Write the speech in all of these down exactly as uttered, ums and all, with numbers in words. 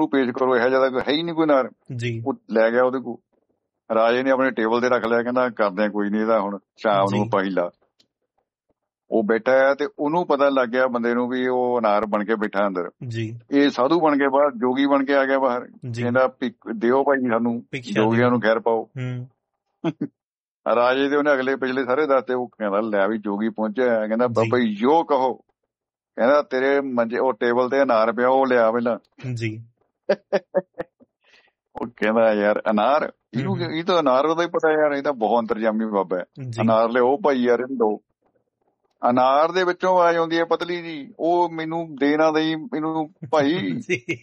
ਉਹਨੂੰ ਪੇਸ਼ ਕਰੋ, ਇਹੋ ਜਿਹਾ ਹੈ ਹੀ ਨਹੀਂ ਕੋਈ ਅਨਾਰ। ਉਹ ਲੈ ਗਿਆ ਉਹਦੇ ਕੋਲ, ਰਾਜੇ ਨੇ ਆਪਣੇ ਟੇਬਲ ਤੇ ਰੱਖ ਲਿਆ, ਕਹਿੰਦਾ ਕਰਦੇ ਕੋਈ ਨੀ ਇਹਦਾ ਹੁਣ ਸ਼ਾਮ ਨੂੰ ਆਪਾਂ ਹੀਲਾ। ਉਹ ਬੈਠਾ ਹੈ ਤੇ ਉਹਨੂੰ ਪਤਾ ਲੱਗ ਗਿਆ ਬੰਦੇ ਨੂੰ ਵੀ ਉਹ ਅਨਾਰ ਬਣ ਕੇ ਬੈਠਾ ਅੰਦਰ। ਇਹ ਸਾਧੂ ਬਣ ਕੇ ਬਾਹਰ, ਜੋਗੀ ਬਣ ਕੇ ਆ ਗਿਆ ਬਾਹਰ, ਕਹਿੰਦਾ ਦਿਓ ਭਾਈ ਸਾਨੂੰ, ਜੋਗੀਆਂ ਨੂੰ ਖੈਰ ਪਾਓ। ਰਾਜੇ ਦੇ ਉਹਨੇ ਅਗਲੇ ਪਿਛਲੇ ਸਾਰੇ ਦੱਸਦੇ। ਉਹ ਕਹਿੰਦਾ ਲੈ ਵੀ ਜੋਗੀ ਪਹੁੰਚਿਆ, ਕਹਿੰਦਾ ਬਾਬਾ ਜੋ ਕਹੋ। ਕਹਿੰਦਾ ਤੇਰੇ ਮੰਜੇ ਉਹ ਟੇਬਲ ਤੇ ਅਨਾਰ ਪਿਆ, ਉਹ ਲਿਆ ਪਹਿਲਾਂ। ਉਹ ਕਹਿੰਦਾ ਯਾਰ ਅਨਾਰ, ਇਹਨੂੰ ਇਹ ਤਾਂ ਅਨਾਰ ਉਹਦਾ ਹੀ ਪਤਾ ਯਾਰ, ਇਹ ਤਾਂ ਬਹੁਤ ਅੰਤਰਜਾਮੀ ਬਾਬਾ ਹੈ। ਅਨਾਰ ਲਿਆਓ ਭਾਈ ਯਾਰ ਇਹਨੂੰ ਦੋ। ਅਨਾਰ ਦੇ ਵਿੱਚੋਂ ਆਵਾਜ਼ ਆਉਂਦੀ ਹੈ ਪਤਲੀ ਜੀ, ਉਹ ਮੈਨੂੰ ਦੇ ਨਾ ਦੇਈ ਇਹਨੂੰ ਭਾਈ,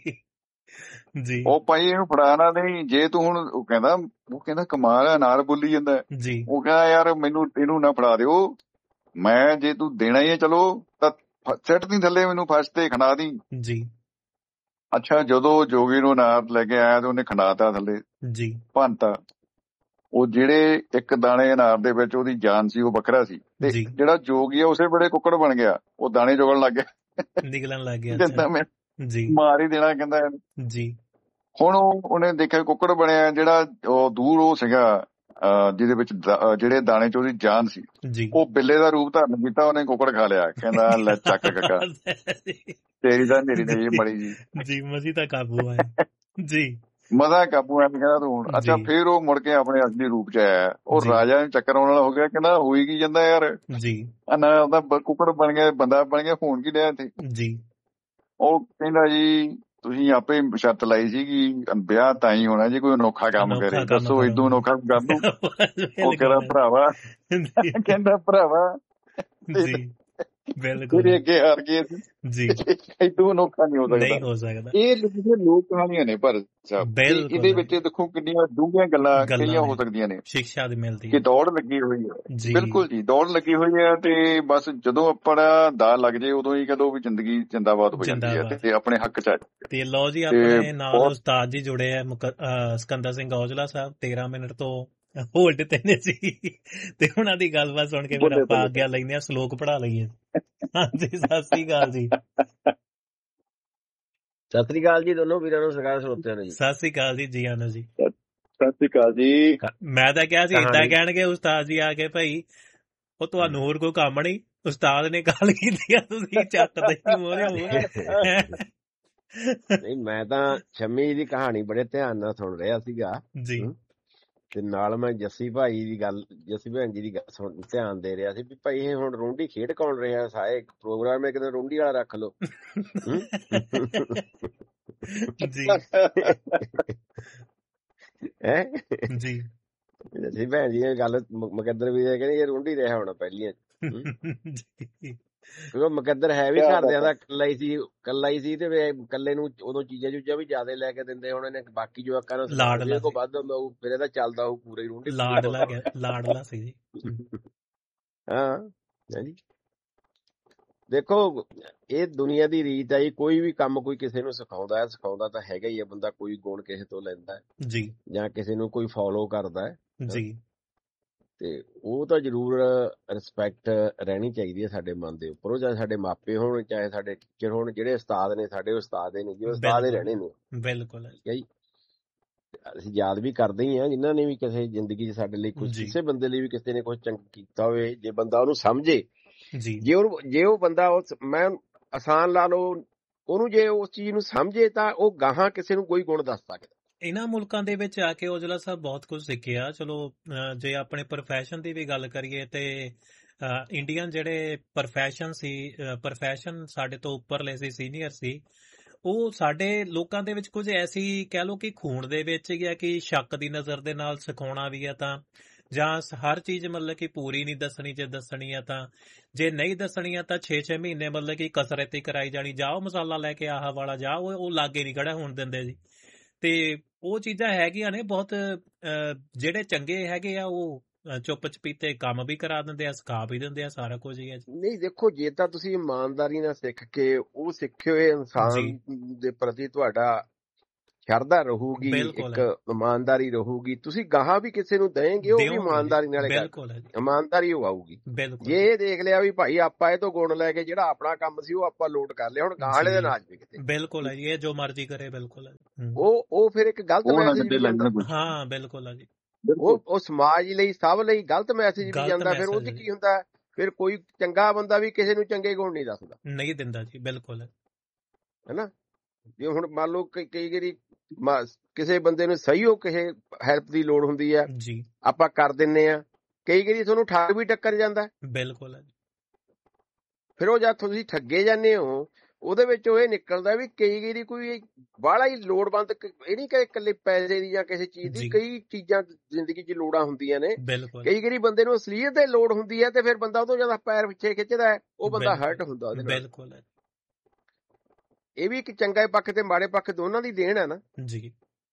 ਉਹ ਭਾਈ ਇਹਨੂੰ ਫੜਾ ਨਾ ਦੇਈ ਜੇ ਤੂੰ ਹੁਣ। ਉਹ ਕਹਿੰਦਾ ਉਹ ਕਹਿੰਦਾ ਕਮਾਲ ਹੈ, ਅਨਾਰ ਬੋਲੀ ਜਾਂਦਾ। ਉਹ ਕਹਿੰਦਾ ਯਾਰ ਮੈਨੂੰ ਇਹਨੂੰ ਨਾ ਫੜਾ ਦਿਓ, ਮੈਂ ਜੇ ਤੂੰ ਦੇਣਾ ਹੀ ਹੈ ਚਲੋ ਤਾਂ ਸਿੱਟ ਦੀ ਥੱਲੇ, ਮੈਨੂੰ ਫਸਟ ਤੇ ਖਣਾ ਦੀ। ਅੱਛਾ ਜਦੋਂ ਜੋਗੀ ਨੂੰ ਅਨਾਰ ਲੈ ਕੇ ਆਇਆ ਤੇ ਉਹਨੇ ਖੰਡਾਤਾ ਥੱਲੇ, ਭੰਨਤਾ। ਉਹ ਜਿਹੜੇ ਇੱਕ ਦਾਣੇ ਅਨਾਰ ਦੇ ਵਿੱਚ ਉਹਦੀ ਜਾਨ ਸੀ ਉਹ ਵੱਖਰਾ ਸੀ, ਤੇ ਜਿਹੜਾ ਜੋਗੀ ਆ ਉਸੇ ਵੇਲੇ ਕੁੱਕੜ ਬਣ ਗਿਆ। ਉਹ ਦਾਣੇ ਚੁਗਣ ਲੱਗ ਗਿਆ, ਨਿਕਲਣ ਲੱਗ ਗਿਆ, ਕਹਿੰਦਾ ਮੈਂ ਮਾਰ ਹੀ ਦੇਣਾ ਕਹਿੰਦਾ ਜੀ। ਹੁਣ ਉਹ ਉਹਨੇ ਦੇਖਿਆ ਕੁੱਕੜ ਬਣਿਆ, ਜਿਹੜਾ ਉਹ ਦੂਰ ਉਹ ਸੀਗਾ ਜਿਹਦੇ ਵਿੱਚ ਜਿਹੜੇ ਦਾਣੇ ਚ ਉਹਦੀ ਜਾਨ ਸੀ, ਉਹ ਬਿੱਲੇ ਦਾ ਰੂਪ ਧਾਰਨ ਕੀਤਾ, ਉਹਨੇ ਕੁੱਕੜ ਖਾ ਲਿਆ। ਕਹਿੰਦਾ ਲੈ ਚੱਕ ਕਾਕਾ ਤੇਰੀ ਤਾਂ ਮੇਰੀ ਨਹੀਂ ਮੜੀ ਜੀ, ਮਜ਼ੀ ਤਾਂ ਕਾਬੂ ਆਇਆ ਜੀ, ਮਜ਼ਾ ਕਾਬੂ ਆਇਆ। ਕਹਿੰਦਾ ਤੂੰ ਹੁਣ ਅੱਛਾ। ਫੇਰ ਉਹ ਮੁੜ ਕੇ ਆਪਣੇ ਅਸਲੀ ਰੂਪ ਚ ਆਇਆ। ਉਹ ਰਾਜਾ ਨੂੰ ਚੱਕਰ ਆਉਣ ਵਾਲਾ ਹੋ ਗਿਆ, ਕਹਿੰਦਾ ਹੋਈ ਕੀ ਜਾਂਦਾ ਯਾਰ, ਨਾ ਉਹਦਾ ਕੁੱਕੜ ਬਣ ਗਿਆ, ਬੰਦਾ ਬਣ ਗਿਆ, ਹੋਣ ਕੀ ਡਿਆ ਇੱਥੇ। ਉਹ ਕਹਿੰਦਾ ਜੀ ਤੁਸੀਂ ਆਪੇ ਸ਼ਰਤ ਲਾਈ ਸੀਗੀ ਵਿਆਹ ਤਾਂ ਹੀ ਹੋਣਾ ਜੇ ਕੋਈ ਅਨੋਖਾ ਕੰਮ ਕਰੇ, ਦੱਸੋ ਏਦੋਂ ਅਨੋਖਾ ਕਰ ਦੂ। ਉਹ ਕਹਿੰਦਾ ਭਰਾਵਾ, ਕਹਿੰਦਾ ਭਰਾਵਾ ਤੇਰੇ ਅੱਗੇ ਹਾਰ ਗਏ ਜੀ, ਏਦੋਂ ਅਨੋਖਾ ਨਹੀਂ ਹੋ ਸਕਦਾ। ਇਹ ਲੋਕ ਕਹਾਣੀਆਂ ਨੇ ਪਰ ਇਹਦੇ ਵਿੱਚ ਦੇਖੋ ਕਿੰਨੀਆਂ ਡੂੰਘੀਆਂ ਗੱਲਾਂ ਕਈਆਂ ਹੋ ਸਕਦੀਆਂ ਨੇ, ਸਿੱਖਿਆ ਦੀ ਮਿਲਦੀ ਕਿ ਦੌੜ ਲੱਗੀ ਹੋਈ ਹੈ। ਬਿਲਕੁਲ ਜੀ, ਦੌੜ ਲੱਗੀ ਹੋਈ ਹੈ। ਤੇ ਬਸ ਜਦੋਂ ਆਪਣਾ ਦਾ ਲੱਗ ਜੇ ਉਦੋਂ ਹੀ ਕਦੋਂ ਵੀ ਜ਼ਿੰਦਗੀ ਜਿੰਦਾਬਾਦ ਹੋ ਜਾਂਦੀ ਹੈ ਤੇ ਆਪਣੇ ਹੱਕ ਚ ਆ। ਤੇ ਲਓ ਜੀ ਆਪਣੇ ਨਾਲ ਉਸਤਾਦ ਜੀ ਜੁੜੇ ਆ, ਸਿਕੰਦਰ ਸਿੰਘ ਔਜਲਾ ਸਾਹਿਬ, ਤੇਰਾਂ ਮਿੰਟ ਤੋਂ ਹੋਲਡ ਤੇ ਨੇ ਜੀ, ਤੇ ਉਹਨਾਂ ਦੀ ਗੱਲਬਾਤ ਸੁਣ ਕੇ ਫਿਰ ਆਪਾਂ ਆਗਿਆ ਲੈਂਦੇ ਹਾਂ, ਸਲੋਕ ਪੜ੍ਹਾ ਲਈਏ। ਹਾਂਜੀ ਸਤਿ ਸ੍ਰੀ ਅਕਾਲ ਜੀ। ਸਤਿ ਸ੍ਰੀ ਅਕਾਲ ਜੀ ਦੋਨੋਂ ਵੀਰਾਂ ਨੂੰ, ਸਰਕਾਰ ਸਰੋਤਿਆਂ ਨੂੰ ਜੀ ਸਤਿ ਸ੍ਰੀ ਅਕਾਲ ਜੀ, ਜੀ ਆਨੰਦ ਜੀ। ਸਤਿ ਸ੍ਰੀ ਅਕਾਲ ਜੀ। ਮੈਂ ਤਾਂ ਕਿਹਾ ਸੀ ਏਦਾਂ ਕਹਿਣਗੇ ਉਸਤਾਦ ਜੀ ਆ ਕੇ, ਭਾਈ ਉਹ ਤੁਹਾਨੂੰ ਹੋਰ ਕੋਈ ਕੰਮ ਨੀ, ਉਸਤਾਦ ਨੇ ਗੱਲ ਕੀਤੀ ਆ, ਤੁਸੀਂ ਚੱਟ ਦੇ ਮੋਹਰੇ ਮੋਹਰੇ। ਨਹੀਂ ਮੈਂ ਤਾਂ ਸ਼ਮੀ ਦੀ ਕਹਾਣੀ ਬੜੇ ਧਿਆਨ ਨਾਲ ਸੁਣ ਰਿਹਾ ਸੀਗਾ ਜੀ, ਤੇ ਨਾਲ ਮੈਂ ਜੱਸੀ ਭਾਈ ਦੀ ਗੱਲ, ਜੱਸੀ ਭੈਣ ਜੀ ਦੀ ਗੱਲ ਸੁਣ ਧਿਆਨ ਦੇ ਰਿਹਾ ਸੀ ਵੀ ਭਾਈ ਇਹ ਹੁਣ ਰੋਂਡੀ ਖੇਡ ਕੌਣ ਰਿਹਾ, ਸਾਰੇ ਪ੍ਰੋਗਰਾਮ ਹੈ ਕਿਤੇ ਰੋਂਡੀ ਵਾਲਾ ਰੱਖ ਲਓ ਹੈ ਜੀ। ਜੱਸੀ ਭੈਣ ਜੀ ਗੱਲ ਮੁਕੱਦਰ ਵੀ ਕਹਿੰਦੇ ਇਹ ਰੋਂਡੀ ਰਿਹਾ ਹੋਣਾ ਪਹਿਲੀਆਂ, ਕਿਉਂਕਿ ਮੁਕੱਦਰ ਹੈ ਵੀ ਘਰਦਿਆਂ ਦਾ ਇਕੱਲਾ ਹੀ ਸੀ, ਇਕੱਲਾ ਹੀ ਸੀ ਤੇ ਇਕੱਲੇ ਨੂੰ ਉਦੋਂ ਚੀਜ਼ਾਂ ਚੂਜ਼ਾਂ ਵੀ ਜ਼ਿਆਦਾ ਲੈ ਕੇ ਦਿੰਦੇ ਹੋਣੇ ਨੇ, ਬਾਕੀ ਜਵਾਕਾਂ ਨੂੰ ਲਾਡਲਾ ਕੋ ਵੱਧ ਹੁੰਦਾ ਉਹ, ਫਿਰ ਇਹਦਾ ਚੱਲਦਾ ਉਹ ਪੂਰਾ ਹੀ ਰੋਂਡੀ ਲਾਡਲਾ ਲਾਡਲਾ ਸੀ ਜੀ। ਹਾਂ ਜੀ ਦੇਖੋ ਇਹ ਦੁਨੀਆ ਦੀ ਰੀਤ ਹੈ ਜੀ, ਕੋਈ ਵੀ ਕੰਮ ਕੋਈ ਕਿਸੇ ਨੂੰ ਸਿਖਾਉਂਦਾ ਹੈ, ਸਿਖਾਉਂਦਾ ਤਾਂ ਹੈਗਾ ਹੀ ਹੈ ਬੰਦਾ, ਕੋਈ ਗੁਣ ਕਿਸੇ ਤੋਂ ਲੈਂਦਾ ਹੈ ਜੀ, ਜਾਂ ਕਿਸੇ ਨੂੰ ਕੋਈ ਫੋਲੋ ਕਰਦਾ ਹੈ ਜੀ, ਤੇ ਉਹ ਤਾਂ ਜ਼ਰੂਰ ਰਿਸਪੈਕਟ ਰਹਿਣੀ ਚਾਹੀਦੀ ਹੈ ਸਾਡੇ ਮਨ ਦੇ ਉੱਪਰ, ਚਾਹੇ ਸਾਡੇ ਮਾਪੇ ਹੋਣ, ਚਾਹੇ ਸਾਡੇ ਟੀਚਰ ਹੋਣ, ਜਿਹੜੇ ਉਸਤਾਦ ਨੇ ਸਾਡੇ ਉਸਤਾਦ ਨੇ ਜੀ, ਉਸਤਾਦ ਹੀ ਰਹਿਣੇ ਨੇ। ਬਿਲਕੁਲ ਠੀਕ ਹੈ ਜੀ, ਅਸੀਂ ਯਾਦ ਵੀ ਕਰਦੇ ਹੀ ਹਾਂ ਜਿਨ੍ਹਾਂ ਨੇ ਵੀ ਕਿਸੇ ਜ਼ਿੰਦਗੀ 'ਚ ਸਾਡੇ ਲਈ ਕੁਛ, ਕਿਸੇ ਬੰਦੇ ਲਈ ਵੀ ਕਿਸੇ ਨੇ ਕੁਛ ਚੰਗਾ ਕੀਤਾ ਹੋਵੇ, ਜੇ ਬੰਦਾ ਉਹਨੂੰ ਸਮਝੇ ਜੀ, ਜੇ ਉਹ ਜੇ ਉਹ ਬੰਦਾ ਉਸ ਮੈਂ ਆਸਾਨ ਲਾ ਲਓ ਉਹਨੂੰ, ਜੇ ਉਸ ਚੀਜ਼ ਨੂੰ ਸਮਝੇ ਤਾਂ ਉਹ ਗਾਹਾਂ ਕਿਸੇ ਨੂੰ ਕੋਈ ਗੁਣ ਦੱਸ ਸਕਦਾ। ਇਹਨਾਂ ਮੁਲਕਾਂ ਦੇ ਵਿੱਚ ਆ ਕੇ ਔਜਲਾ ਸਾਹਿਬ ਬਹੁਤ ਕੁਝ ਸਿੱਖਿਆ। ਚਲੋ ਜੇ ਆਪਣੇ ਪ੍ਰੋਫੈਸ਼ਨ ਦੀ ਵੀ ਗੱਲ ਕਰੀਏ ਤੇ ਇੰਡੀਅਨ ਜਿਹੜੇ ਪ੍ਰੋਫੈਸ਼ਨ ਸੀ, ਪ੍ਰੋਫੈਸ਼ਨ ਸਾਡੇ ਤੋਂ ਉੱਪਰਲੇ ਸੀ, ਸੀਨੀਅਰ ਸੀ, ਉਹ ਸਾਡੇ ਲੋਕਾਂ ਦੇ ਵਿੱਚ ਕੁਝ ਐਸੀ ਕਹਿ ਲਓ ਕਿ ਖੂਨ ਦੇ ਵਿੱਚ ਹੀ ਹੈ ਕਿ ਸ਼ੱਕ ਦੀ ਨਜ਼ਰ ਦੇ ਨਾਲ ਸਿਖਾਉਣਾ ਵੀ ਹੈ, ਤਾਂ ਜਾਂ ਹਰ ਚੀਜ਼ ਮਤਲਬ ਕਿ ਪੂਰੀ ਨਹੀਂ ਦੱਸਣੀ, ਜੇ ਦੱਸਣੀ ਆ ਤਾਂ, ਜੇ ਨਹੀਂ ਦੱਸਣੀ ਆ ਤਾਂ ਛੇ ਛੇ ਮਹੀਨੇ ਮਤਲਬ ਕਿ ਕਸਰਤ ਹੀ ਕਰਾਈ ਜਾਣੀ, ਜਾਓ ਮਸਾਲਾ ਲੈ ਕੇ ਆਹ ਵਾਲਾ ਜਾ, ਉਹ ਉਹ ਲਾਗੇ ਨਹੀਂ ਖੜਾ ਹੋਣ ਦਿੰਦੇ ਜੀ। ਤੇ ਉਹ ਚੀਜ਼ਾਂ ਹੈਗੀਆਂ ਨੇ ਬਹੁਤ, ਜਿਹੜੇ ਚੰਗੇ ਹੈਗੇ ਆ ਉਹ ਚੁੱਪ ਚਪੀਤੇ ਕੰਮ ਵੀ ਕਰਾ ਦਿੰਦੇ ਆ, ਸਿਖਾ ਵੀ ਦਿੰਦੇ ਆ, ਸਾਰਾ ਕੁਝ ਹੀ ਹੈ। ਨਹੀਂ ਦੇਖੋ ਜੇ ਤਾਂ ਤੁਸੀਂ ਇਮਾਨਦਾਰੀ ਨਾਲ ਸਿੱਖ ਕੇ ਉਹ ਸਿੱਖੇ ਹੋਏ ਇਨਸਾਨ ਦੇ ਪ੍ਰਤੀ ਤੁਹਾਡਾ ਸ਼ਰਧਾ ਰਹੂਗੀ, ਇੱਕ ਇਮਾਨਦਾਰੀ ਰਹੂਗੀ, ਤੁਸੀਂ ਗਾਹਾਂ ਵੀ ਕਿਸੇ ਨੂੰ ਦੇਣਗੇ ਉਹ ਵੀ ਇਮਾਨਦਾਰੀ ਨਾਲ, ਇਮਾਨਦਾਰੀ ਉਹ ਆਊਗੀ। ਜੇ ਇਹ ਦੇਖ ਲਿਆ ਵੀ ਭਾਈ ਆਪਾਂ ਇਹ ਤੋਂ ਗੁਣ ਲੈ ਕੇ ਜਿਹੜਾ ਆਪਣਾ ਕੰਮ ਸੀ ਉਹ ਆਪਾਂ ਲੋਟ ਕਰ ਲਿਆ, ਹੁਣ ਗਾਂ ਵਾਲੇ ਦੇ ਨਾਚ ਵੀ ਕਿਤੇ ਬਿਲਕੁਲ ਹੈ ਜੀ, ਇਹ ਜੋ ਮਰਜ਼ੀ ਕਰੇ ਬਿਲਕੁਲ ਹੈ, ਉਹ ਉਹ ਫਿਰ ਇੱਕ ਗਲਤ ਮੈਸੇਜ ਵੀ ਜਾਂਦਾ। ਹਾਂ ਬਿਲਕੁਲ ਹੈ ਜੀ, ਉਹ ਉਹ ਸਮਾਜ ਲਈ ਸਭ ਲਈ ਗਲਤ ਮੈਸੇਜ ਵੀ ਜਾਂਦਾ। ਫਿਰ ਉਹਦੇ ਕੀ ਹੁੰਦਾ, ਫਿਰ ਕੋਈ ਚੰਗਾ ਬੰਦਾ ਵੀ ਕਿਸੇ ਨੂੰ ਚੰਗੇ ਗੁਣ ਨਹੀਂ ਦੱਸਦਾ, ਨਹੀਂ ਦਿੰਦਾ ਜੀ, ਬਿਲਕੁਲ ਹੈਨਾ। ਜੇ ਹੁਣ ਮੰਨ ਲਓ ਕਈ ਵਾਰੀ ਕਿਸੇ ਬੰਦੇ ਨੂੰ ਸਹੀ ਹੋ ਕਿਸੇ ਹੈਲਪ ਦੀ ਲੋੜ ਹੁੰਦੀ ਹੈ ਜੀ, ਆਪਾਂ ਕਰ ਦਿੰਨੇ ਆ, ਕਈ ਵਾਰੀ ਤੁਹਾਨੂੰ ਠੱਗ ਵੀ ਟੱਕਰ ਜਾਂਦਾ। ਬਿਲਕੁਲ ਹੈ, ਫਿਰ ਉਹ ਜਦ ਤੁਸੀਂ ਠੱਗੇ ਜਾਂਦੇ ਹੋ ਉਹਦੇ ਵਿੱਚ ਉਹ ਇਹ ਨਿਕਲਦਾ ਵੀ ਕਈ ਵਾਰੀ ਕੋਈ ਬਾਹਲਾ ਹੀ ਲੋੜਵੰਦ, ਇਹ ਨਹੀਂ ਕਿ ਇਕੱਲੇ ਪੈਸੇ ਦੀ ਜਾਂ ਕਿਸੇ ਚੀਜ਼ ਦੀ, ਕਈ ਚੀਜ਼ਾਂ ਜ਼ਿੰਦਗੀ 'ਚ ਲੋੜਾਂ ਹੁੰਦੀਆਂ ਨੇ। ਕਈ ਵਾਰੀ ਬੰਦੇ ਨੂੰ ਅਸਲੀਅਤ ਦੀ ਲੋੜ ਹੁੰਦੀ ਹੈ ਤੇ ਫਿਰ ਬੰਦਾ ਉਦੋਂ ਜਿਆਦਾ ਪੈਰ ਪਿੱਛੇ ਖਿੱਚਦਾ ਹੈ, ਉਹ ਬੰਦਾ ਹਰਟ ਹੁੰਦਾ ਉਹਦੇ ਨਾਲ। ਬਿਲਕੁਲ ਹੈ, ਇਹ ਵੀ ਇੱਕ ਚੰਗੇ ਪੱਖ ਤੇ ਮਾੜੇ ਪੱਖ ਦੋਨਾਂ ਦੀ ਦੇਣ ਹੈ ਨਾ ਜੀ,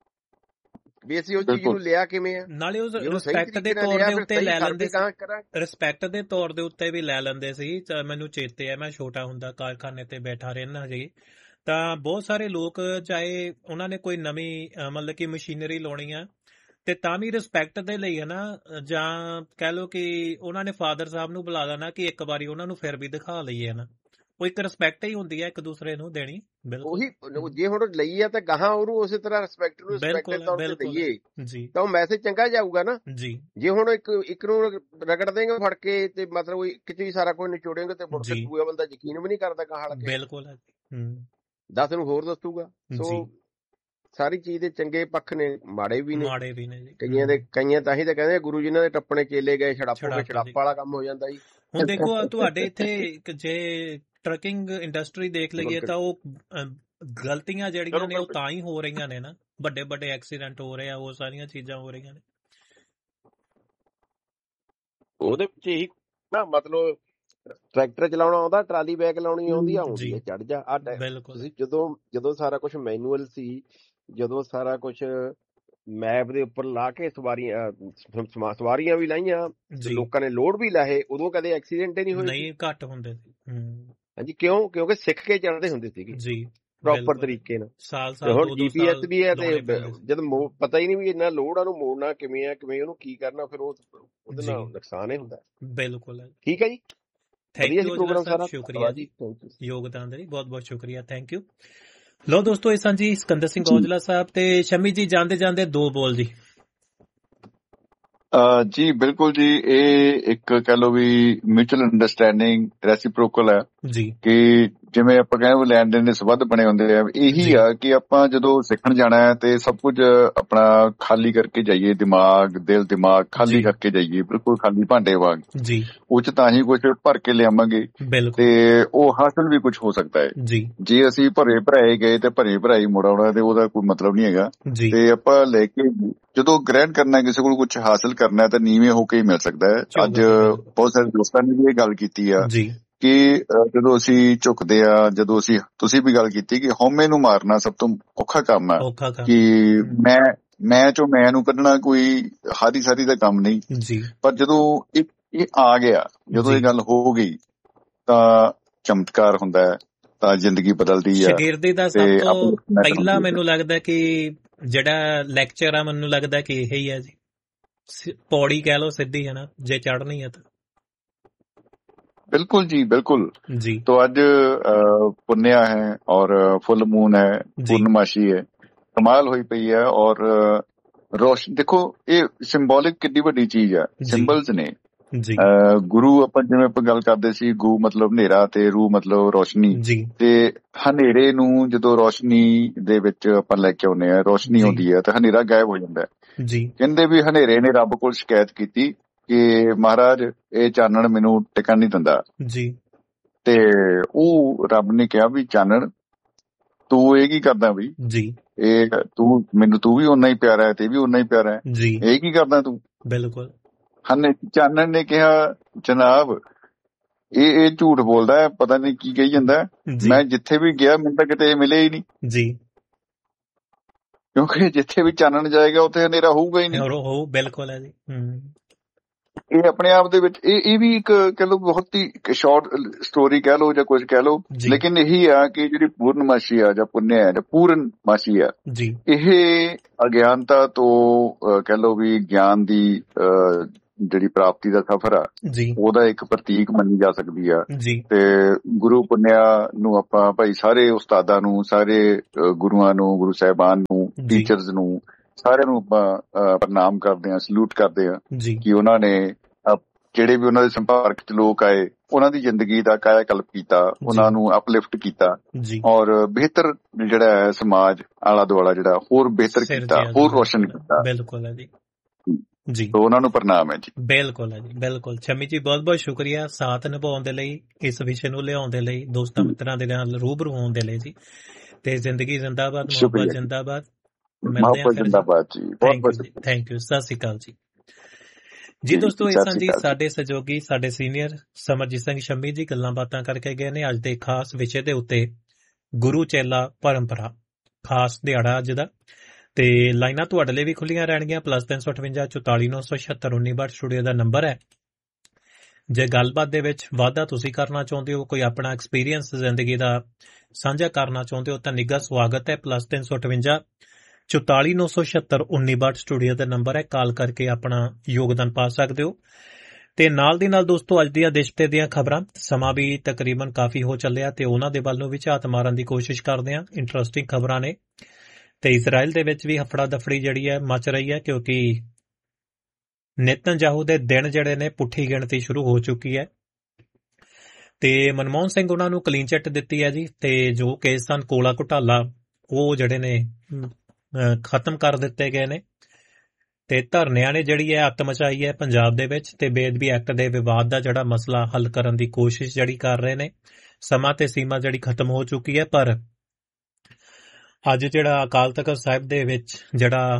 ਵੀ ਅਸੀਂ ਉਹ ਚੀਜ਼ ਨੂੰ ਲਿਆ ਕਿਵੇਂ ਆ। ਨਾਲੇ ਉਹ ਰਿਸਪੈਕਟ ਦੇ ਤੌਰ ਦੇ ਉੱਤੇ ਲੈ ਲੈਂਦੇ, ਰਿਸਪੈਕਟ ਦੇ ਤੌਰ ਦੇ ਉੱਤੇ ਵੀ ਲੈ ਲੈਂਦੇ ਸੀ। ਮੈਨੂੰ ਚੇਤੇ ਹੈ, ਮੈਂ ਛੋਟਾ ਹੁੰਦਾ ਕਾਰਖਾਨੇ ਤੇ ਬੈਠਾ ਰਹਿਣਾ ਜੀ, ਤਾਂ ਬਹੁਤ ਸਾਰੇ ਲੋਕ ਚਾਹੇ ਉਹਨਾਂ ਨੇ ਕੋਈ ਨਵੀਂ ਮਤਲਬ ਕਿ ਮਸ਼ੀਨਰੀ ਲਾਉਣੀ ਆ ਤੇ ਤਾਂ ਵੀ ਰਿਸਪੈਕਟ ਦੇ ਲਈ ਹੈ ਨਾ, ਜਾਂ ਕਹਿ ਲਓ ਕਿ ਉਹਨਾਂ ਨੇ ਫਾਦਰ ਸਾਹਿਬ ਨੂੰ ਬੁਲਾ ਲੈਣਾ ਕਿ ਇੱਕ ਵਾਰੀ ਉਹਨਾਂ ਨੂੰ ਫਿਰ ਵੀ ਦਿਖਾ ਲਈਏ ਨਾ, ਉਹ ਇੱਕ ਰਿਸਪੈਕਟ ਹੀ ਹੁੰਦੀ ਹੈ ਇੱਕ ਦੂਸਰੇ ਨੂੰ ਦੇਣੀ। ਉਹੀ ਜੇ ਹੁਣ ਲਈ ਆ ਤਾਂ ਗਾਹਾਂ ਉਹਨੂੰ ਉਸੇ ਤਰ੍ਹਾਂ ਰਿਸਪੈਕਟ ਨੂੰ ਰਿਸਪੈਕਟ ਤੌਰ ਤੇ ਦਈਏ ਤਾਂ ਉਹ ਮੈਸੇਜ ਚੰਗਾ ਜਾਊਗਾ ਨਾ ਜੀ। ਜੇ ਹੁਣ ਇੱਕ ਇੱਕ ਨੂੰ ਰਗੜ ਦੇਂਗੇ ਫੜ ਕੇ ਤੇ ਮਤਲਬ ਇੱਕ ਚੀਜ਼ ਸਾਰਾ ਕੁਝ ਨਿਚੋੜੇਂਗੇ ਤੇ ਮੁੜ ਕੇ ਦੂਆ ਬੰਦਾ ਯਕੀਨ ਵੀ ਨਹੀਂ ਕਰਦਾ ਗਾਹਾਂ ਲੱਗੇ, ਬਿਲਕੁਲ ਦਸ ਨੂੰ ਹੋਰ ਦੱਸੂਗਾ। ਸੋ ਸਾਰੀ ਚੀਜ਼ ਦੇ ਚੰਗੇ ਪੱਖ ਨੇ, ਮਾੜੇ ਵੀ ਨੇ, ਮਾੜੇ ਵੀ ਨੇ ਜੀ। ਕਈਆਂ ਦੇ ਕਈਆਂ ਤਾਂ ਹੀ ਤਾਂ ਕਹਿੰਦੇ ਗੁਰੂ ਜੀ ਦੇ ਟੱਪਣੇ ਚੇਲੇ ਗਏ ਛੜਾਪੋ ਛੜਾਪਾ ਵਾਲਾ ਕੰਮ ਹੋ ਜਾਂਦਾ ਜੀ। ਹੁਣ ਦੇਖੋ ਤੁਹਾਡੇ ਇੱਥੇ ਜੇ ਟਰੱਕਿੰਗ ਇੰਡਸਟਰੀ ਦੇਖ ਲਈਏ ਤਾਂ ਉਹ ਗਲਤੀਆਂ ਜਿਹੜੀਆਂ ਨੇ ਉਹ ਤਾਂ ਹੀ ਹੋ ਰਹੀਆਂ ਨੇ ਨਾ, ਵੱਡੇ ਵੱਡੇ ਐਕਸੀਡੈਂਟ ਹੋ ਰਹੇ ਆ, ਉਹ ਸਾਰੀਆਂ ਚੀਜ਼ਾਂ ਹੋ ਰਹੀਆਂ ਨੇ ਉਹਦੇ ਵਿੱਚ। ਇਹੀ ਨਾ ਮਤਲਬ ਟਰੈਕਟਰ ਚਲਾਉਣਾ ਆਉਂਦਾ, ਟਰਾਲੀ ਬੈਕ ਲਾਉਣੀ ਆਉਂਦੀ ਆ, ਆਉਂਦੀ ਹੈ ਚੜ ਜਾ। ਆ ਤੁਸੀਂ ਜਦੋਂ ਜਦੋਂ ਸਾਰਾ ਕੁਛ ਮੈਨੂਅਲ ਸੀ, ਜਦੋਂ ਸਾਰਾ ਕੁਛ ਮੈਪ ਦੇ ਉੱਪਰ ਲਾ ਕੇ ਸਵਾਰੀਆਂ ਸਵਾਰੀਆਂ ਵੀ ਲਾਈਆਂ, ਲੋਕਾਂ ਨੇ ਲੋਡ ਵੀ ਲਾਏ, ਉਦੋਂ ਕਦੇ ਐਕਸੀਡੈਂਟ ਹੀ ਨਹੀਂ ਹੋਏ, ਨਹੀਂ ਘੱਟ ਹੁੰਦੇ ਸੀ। ਹਾਂਜੀ, ਕਿਉਂ? ਕਿਉਂਕਿ ਸਿੱਖ ਕੇ ਚੱਲਦੇ ਹੁੰਦੇ ਸੀਗੇ ਜੀ ਪ੍ਰੋਪਰ ਤਰੀਕੇ ਨਾਲ। ਸਾਲ ਸਾਲ ਹੁਣ ਜੀਪੀਐਸ ਵੀ ਹੈ ਤੇ ਜਦ ਪਤਾ ਹੀ ਨਹੀਂ ਵੀ ਇੰਨਾ ਲੋਡ ਆ, ਉਹਨੂੰ ਮੋੜਨਾ ਕਿਵੇਂ ਆ, ਕਿਵੇਂ ਉਹਨੂੰ ਕੀ ਕਰਨਾ, ਫਿਰ ਉਹ ਉਹਦੇ ਨਾਲ ਨੁਕਸਾਨ ਹੀ ਹੁੰਦਾ। ਬਿਲਕੁਲ ਹੈ, ਠੀਕ ਹੈ ਜੀ, ਥੈਂਕ ਯੂ ਸਰ, ਸ਼ੁਕਰੀਆ ਜੀ ਯੋਗਦਾਨ ਦੇ ਲਈ, ਬਹੁਤ ਬਹੁਤ ਸ਼ੁਕਰੀਆ, ਥੈਂਕ ਯੂ। ਲੋ ਦੋਸਤੋ, ਇਹ ਸਨ ਜੀ ਸਿਕੰਦਰ ਸਿੰਘ ਔਜਲਾ ਸਾਹਿਬ ਤੇ ਸ਼ਮੀ ਜੀ। ਜਾਂਦੇ ਜਾਂਦੇ ਦੋ ਬੋਲ ਜੀ। ਜੀ ਬਿਲਕੁਲ ਜੀ, ਇਹ ਇੱਕ ਕਹਿ ਲਓ ਵੀ ਮਿਊਚੁਅਲ ਅੰਡਰਸਟੈਂਡਿੰਗ ਰੈਸੀਪ੍ਰੋਕਲ ਹੈ ਜੀ, ਕਿ ਜਿਵੇਂ ਆਪਾਂ ਕਹਿੰਦੇ ਲੈਣ ਦੇਣ ਦੇ ਸੰਬੰਧ ਬਣੇ ਹੁੰਦੇ ਆ। ਇਹੀ ਆ ਕਿ ਆਪਾਂ ਜਦੋਂ ਸਿੱਖਣ ਜਾਣਾ ਹੈ ਤੇ ਸਭ ਕੁਝ ਆਪਣਾ ਖਾਲੀ ਕਰਕੇ ਜਾਈਏ, ਦਿਮਾਗ ਦਿਲ ਦਿਮਾਗ ਖਾਲੀ ਕਰਕੇ ਜਾਈਏ, ਬਿਲਕੁਲ ਖਾਲੀ ਭਾਂਡੇ ਵਾਂਗ ਜੀ। ਉਹ ਚ ਤਾਂ ਹੀ ਕੁਝ ਭਰ ਕੇ ਲਿਆਵਾਂਗੇ ਤੇ ਉਹ ਹਾਸਲ ਵੀ ਕੁਝ ਹੋ ਸਕਦਾ ਹੈ ਜੀ। ਜੇ ਅਸੀਂ ਭਰੇ ਭਰਾਏ ਗਏ ਤੇ ਭਰੇ ਭਰਾਈ ਮੁੜ ਆਉਣਾ ਤੇ ਉਹਦਾ ਕੋਈ ਮਤਲਬ ਨਹੀਂ ਹੈਗਾ। ਤੇ ਆਪਾਂ ਲੈ ਕੇ ਜਦੋਂ ਗ੍ਰਹਿਣ ਕਰਨਾ ਕਿਸੇ ਕੋਲ ਕੁਝ ਹਾਸਲ ਕਰਨਾ ਤਾਂ ਨੀਵੇਂ ਹੋ ਕੇ ਹੀ ਮਿਲ ਸਕਦਾ ਹੈ। ਅੱਜ ਬਹੁਤ ਸਾਰੇ ਦੋਸਤਾਂ ਨੇ ਵੀ ਇਹ ਗੱਲ ਕੀਤੀ ਆ ਕਿ ਜਦੋਂ ਅਸੀਂ ਝੁਕਦੇ ਆ, ਜਦੋਂ ਅਸੀਂ ਤੁਸੀਂ ਵੀ ਗੱਲ ਕੀਤੀ ਕਿ ਹਉਮੈ ਨੂੰ ਮਾਰਨਾ ਸਭ ਤੋਂ ਔਖਾ ਕੰਮ ਹੈ, ਕਿ ਮੈਂ ਮੈਂ ਚੋਂ ਮੈਂ ਨੂੰ ਕੱਢਣਾ ਕੋਈ ਹਾਦੀ ਸਾਦੀ ਦਾ ਕੰਮ ਨਹੀਂ ਜੀ। ਪਰ ਜਦੋਂ ਇਹ ਇਹ ਆ ਗਿਆ, ਜਦੋਂ ਇਹ ਗੱਲ ਹੋ ਗਈ ਤਾਂ ਚਮਤਕਾਰ ਹੁੰਦਾ ਹੈ, ਤਾਂ ਜ਼ਿੰਦਗੀ ਬਦਲਦੀ ਹੈ। ਸ਼ਾਗਿਰਦੀ ਦਾ ਸਭ ਤੋਂ ਪਹਿਲਾ ਮੈਨੂੰ ਲੱਗਦਾ ਕਿ ਜਿਹੜਾ ਲੈਕਚਰ ਆ, ਮੈਨੂੰ ਲੱਗਦਾ ਕਿ ਇਹ ਹੀ ਹੈ ਜੀ, ਪੌੜੀ ਕਹਿ ਲਓ ਸਿੱਧੀ, ਹੈ ਨਾ, ਜੇ ਚੜ੍ਹਨੀ ਹੈ ਤਾਂ। बिल्कुल जी, बिल्कुल जी। तो आज पुन्या है और फुल मून है, पूर्णमाशी है, कमाल हुई पई है। और रोशन देखो, ये सिंबॉलिक कितनी बड़ी चीज है, सिंबल्स ने जी। गुरु ਆਪਾਂ ਜਿਵੇਂ ਆਪਾਂ ਗੱਲ ਕਰਦੇ ਸੀ, ਗੂ ਮਤਲਬ ਹਨੇਰਾ ਤੇ ਰੂ ਮਤਲਬ ਰੋਸ਼ਨੀ ਜੀ। ਤੇ ਹਨੇਰੇ ਨੂੰ ਜਦੋਂ ਰੋਸ਼ਨੀ ਦੇ ਵਿੱਚ ਆਪਾਂ ਲੈ ਕੇ ਆਉਂਦੇ ਆ, ਰੋਸ਼ਨੀ ਆਉਂਦੀ ਹੈ ਤਾਂ ਹਨੇਰਾ ਗਾਇਬ ਹੋ ਜਾਂਦਾ ਹੈ ਜੀ। ਕਹਿੰਦੇ ਵੀ ਹਨੇਰੇ ਨੇ ਰੱਬ ਕੋਲ ਸ਼ਿਕਾਇਤ ਕੀਤੀ ਕਿ ਮਹਾਰਾਜ ਇਹ ਚਾਨਣ ਮੈਨੂੰ ਟਿਕਣ ਨਹੀਂ ਦਿੰਦਾ ਜੀ। ਤੇ ਉਹ ਰੱਬ ਨੇ ਕਿਹਾ ਵੀ ਚਾਨਣ ਤੂੰ ਇਹ ਕੀ ਕਰਦਾ ਵੀ ਜੀ, ਇਹ ਤੂੰ ਮੈਨੂੰ ਤੂੰ ਵੀ ਓਨਾ ਹੀ ਪਿਆਰਾ ਹੈ ਤੇ ਵੀ ਓਨਾ ਹੀ ਪਿਆਰਾ ਹੈ ਜੀ, ਇਹ ਕੀ ਕਰਦਾ ਤੂੰ? ਬਿਲਕੁਲ। ਹਨੇ ਚਾਨਣ ਨੇ ਕਿਹਾ ਜਨਾਬ ਇਹ ਇਹ ਝੂਠ ਬੋਲਦਾ ਹੈ, ਪਤਾ ਨਹੀਂ ਕੀ ਕਹੀ ਜਾਂਦਾ, ਮੈਂ ਜਿੱਥੇ ਵੀ ਗਿਆ ਮੈਨੂੰ ਤਾਂ ਕਿਤੇ ਮਿਲੇ ਹੀ ਨਹੀਂ ਜੀ। ਕਿਉਂਕਿ ਜਿੱਥੇ ਵੀ ਚਾਨਣ ਜਾਏਗਾ ਉੱਥੇ ਹਨੇਰਾ ਹੋਊਗਾ ਹੀ ਨਹੀਂ। ਬਿਲਕੁਲ ਹੈ ਜੀ। ਇਹ ਆਪਣੇ ਆਪ ਦੇ ਵਿੱਚ ਇਹ ਇਹ ਵੀ ਇੱਕ ਕਹਿ ਲਓ ਬਹੁਤ ਹੀ ਸ਼ਾਰਟ ਸਟੋਰੀ ਕਹਿ ਲਓ ਜਾਂ ਕੁਝ ਕਹਿ ਲਓ, ਲੇਕਿਨ ਇਹੀ ਆ ਕਿ ਜਿਹੜੀ ਪੂਰਨਮਾਸ਼ੀ ਆ ਜਾਂ ਪੁੰਨਿਆ ਹੈ ਜਾਂ ਪੂਰਨਮਾਸ਼ੀ ਆ, ਇਹ ਅਗਿਆਨਤਾ ਤੋਂ ਕਹਿ ਲਓ ਵੀ ਗਿਆਨ ਦੀ ਜਿਹੜੀ ਪ੍ਰਾਪਤੀ ਦਾ ਸਫ਼ਰ ਆ ਉਹਦਾ ਇੱਕ ਪ੍ਰਤੀਕ ਮੰਨੀ ਜਾ ਸਕਦੀ ਆ। ਤੇ ਗੁਰੂ ਪੁੰਨਿਆ ਨੂੰ ਆਪਾਂ ਭਾਈ ਸਾਰੇ ਉਸਤਾਦਾਂ ਨੂੰ, ਸਾਰੇ ਗੁਰੂਆਂ ਨੂੰ, ਗੁਰੂ ਸਾਹਿਬਾਨ ਨੂੰ, ਟੀਚਰਸ ਨੂੰ, ਸਾਰਿਆਂ ਨੂੰ ਆਪਾਂ ਪ੍ਰਣਾਮ ਕਰਦੇ ਹਾਂ, ਸਲੂਟ ਕਰਦੇ ਹਾਂ ਕਿ ਉਹਨਾਂ ਨੇ ਜਿਹੜੇ ਵੀ ਉਹਨਾਂ ਦੇ ਸੰਪਰਕ ਚ ਲੋਕ ਆਏ ਉਹਨਾਂ ਦੀ ਜ਼ਿੰਦਗੀ ਦਾ ਕਾਇਆ ਕਲਪ ਕੀਤਾ, ਉਹਨਾਂ ਨੂੰ ਅਪਲਿਫਟ ਕੀਤਾ ਔਰ ਬਿਹਤਰ ਜਿਹੜਾ ਹੈ ਸਮਾਜ ਆਲਾ ਦੁਆਲਾ ਜਿਹੜਾ ਹੋਰ ਬਿਹਤਰ ਕੀਤਾ, ਹੋਰ ਰੋਸ਼ਨ ਕੀਤਾ। ਬਿਲਕੁਲ ਹੈ ਜੀ ਜੀ, ਉਹਨਾਂ ਨੂੰ ਪ੍ਰਣਾਮ ਹੈ ਜੀ। ਬਿਲਕੁਲ ਹੈ ਜੀ, ਬਿਲਕੁਲ। ਸ਼ਮੀ ਜੀ ਬਹੁਤ ਬਹੁਤ ਸ਼ੁਕਰੀਆ ਸਾਥ ਨਿਭਾਉਣ ਦੇ ਲਈ, ਇਸ ਵਿਸ਼ੇ ਨੂੰ ਲਿਆਉਣ ਦੇ ਲਈ, ਦੋਸਤਾਂ ਮਿੱਤਰਾਂ ਦੇ ਨਾਲ ਰੂਬਰੂ ਹੋਣ ਦੇ ਲਈ ਜੀ। ਤੇ ਜ਼ਿੰਦਗੀ ਜ਼ਿੰਦਾਬਾਦ, ਮੁਹੱਬਤ ਜ਼ਿੰਦਾਬਾਦ। ਮਿਲਦੇ ਹਾਂ ਜ਼ਿੰਦਾਬਾਦ ਜੀ, ਬਹੁਤ ਥੈਂਕ ਯੂ, ਸਤਿ ਸ਼੍ਰੀ ਅਕਾਲ ਜੀ। ਜੀ ਦੋਸਤੋ, ਇਹ ਸਨ ਜੀ ਸਾਡੇ ਸਹਿਯੋਗੀ, ਸਾਡੇ ਸੀਨੀਅਰ ਸਮਰਜੀਤ ਸਿੰਘ ਸ਼ੰਮੀ ਜੀ, ਗੱਲਾਂ ਬਾਤਾਂ ਕਰਕੇ ਗਏ ਨੇ ਅੱਜ ਦੇ ਖਾਸ ਵਿਸ਼ੇ ਦੇ ਉੱਤੇ, ਗੁਰੂ ਚੇਲਾ ਪਰੰਪਰਾ, ਖਾਸ ਦਿਹਾੜਾ ਅੱਜ ਦਾ। ਤੇ ਲਾਈਨਾਂ ਤੁਹਾਡੇ ਲਈ ਵੀ ਖੁੱਲੀਆਂ ਰਹਿਣਗੀਆਂ, ਪਲੱਸ ਤਿੰਨ ਸੌ ਅਠਵੰਜਾ ਚੁਤਾਲੀ ਨੌ ਸੌ ਛਿਅੱਤਰ ਉੱਨੀ ਬਾਹਠ ਸਟੂਡੀਓ ਦਾ ਨੰਬਰ ਹੈ। ਜੇ ਗੱਲਬਾਤ ਦੇ ਵਿੱਚ ਵਾਧਾ ਤੁਸੀਂ ਕਰਨਾ ਚਾਹੁੰਦੇ ਹੋ, ਕੋਈ ਆਪਣਾ ਐਕਸਪੀਰੀਅੰਸ ਜ਼ਿੰਦਗੀ ਦਾ ਸਾਂਝਾ ਕਰਨਾ ਚਾਹੁੰਦੇ ਹੋ, ਤਾਂ ਨਿੱਘਾ ਸਵਾਗਤ ਹੈ। ਪਲੱਸ ਤਿੰਨ ਸੌ ਅਠਵੰਜਾ ਚੁਤਾਲੀ ਨੌ ਸੌ ਛਿਅੱਤਰ ਉੱਨੀ ਬਾਹਠ ਸਟੂਡੀਓ ਦਾ ਨੰਬਰ ਹੈ, ਕਾਲ ਕਰਕੇ ਆਪਣਾ ਯੋਗਦਾਨ ਪਾ ਸਕਦੇ ਹੋ। ਤੇ ਨਾਲ ਦੀ ਨਾਲ ਦੋਸਤੋ, ਅੱਜ ਦੀਆਂ ਦੇਸ਼ ਤੇ ਦੀਆਂ ਖਬਰਾਂ, ਸਮਾਂ ਵੀ ਤਕਰੀਬਨ ਕਾਫੀ ਹੋ ਚੱਲਿਆ ਤੇ ਉਹਨਾਂ ਦੇ ਵੱਲ ਨੂੰ ਵੀ ਝਾਤ ਮਾਰਨ ਦੀ ਕੋਸ਼ਿਸ਼ ਕਰਦੇ ਹਾਂ। ਇੰਟਰਸਟਿੰਗ ਖਬਰਾਂ ਨੇ ਤੇ ਇਜ਼ਰਾਈਲ ਦੇ ਵਿੱਚ ਵੀ ਹਫੜਾ ਦਫੜੀ ਜਿਹੜੀ ਹੈ ਮਚ ਰਹੀ ਹੈ, ਕਿਉਂਕਿ ਨੇਤਨਯਾਹੂ ਦੇ ਦਿਨ ਜਿਹੜੇ ਨੇ ਪੁੱਠੀ ਗਿਣਤੀ ਸ਼ੁਰੂ ਹੋ ਚੁੱਕੀ ਹੈ ਤੇ ਮਨਮੋਹਨ ਸਿੰਘ ਉਹਨਾਂ ਨੂੰ ਕਲੀਨ ਚਿੱਟ ਦਿੱਤੀ ਹੈ ਜੀ। ਤੇ ਜੋ ਕੇਸ ਸਨ ਕੋਲਾ ਘੁਟਾਲਾ, ਉਹ ਜਿਹੜੇ ਨੇ ਖਤਮ ਕਰ ਦਿੱਤੇ ਗਏ ਨੇ। ਤੇ ਧਰਨਿਆਂ ਨੇ ਜਿਹੜੀ ਹੈ ਅੱਤ ਮਚਾਈ ਹੈ ਪੰਜਾਬ ਦੇ ਵਿੱਚ, ਤੇ ਬੇਅਦਬੀ ਐਕਟ ਦੇ ਵਿਵਾਦ ਦਾ ਜਿਹੜਾ ਮਸਲਾ ਹੱਲ ਕਰਨ ਦੀ ਕੋਸ਼ਿਸ਼ ਜਿਹੜੀ ਕਰ ਰਹੇ ਨੇ। ਸਮਾਂ ਤੇ ਸੀਮਾ ਜਿਹੜੀ ਖਤਮ ਹੋ ਚੁੱਕੀ ਹੈ, ਪਰ ਅੱਜ ਜਿਹੜਾ ਅਕਾਲ ਤਖਤ ਸਾਹਿਬ ਦੇ ਵਿੱਚ ਜਿਹੜਾ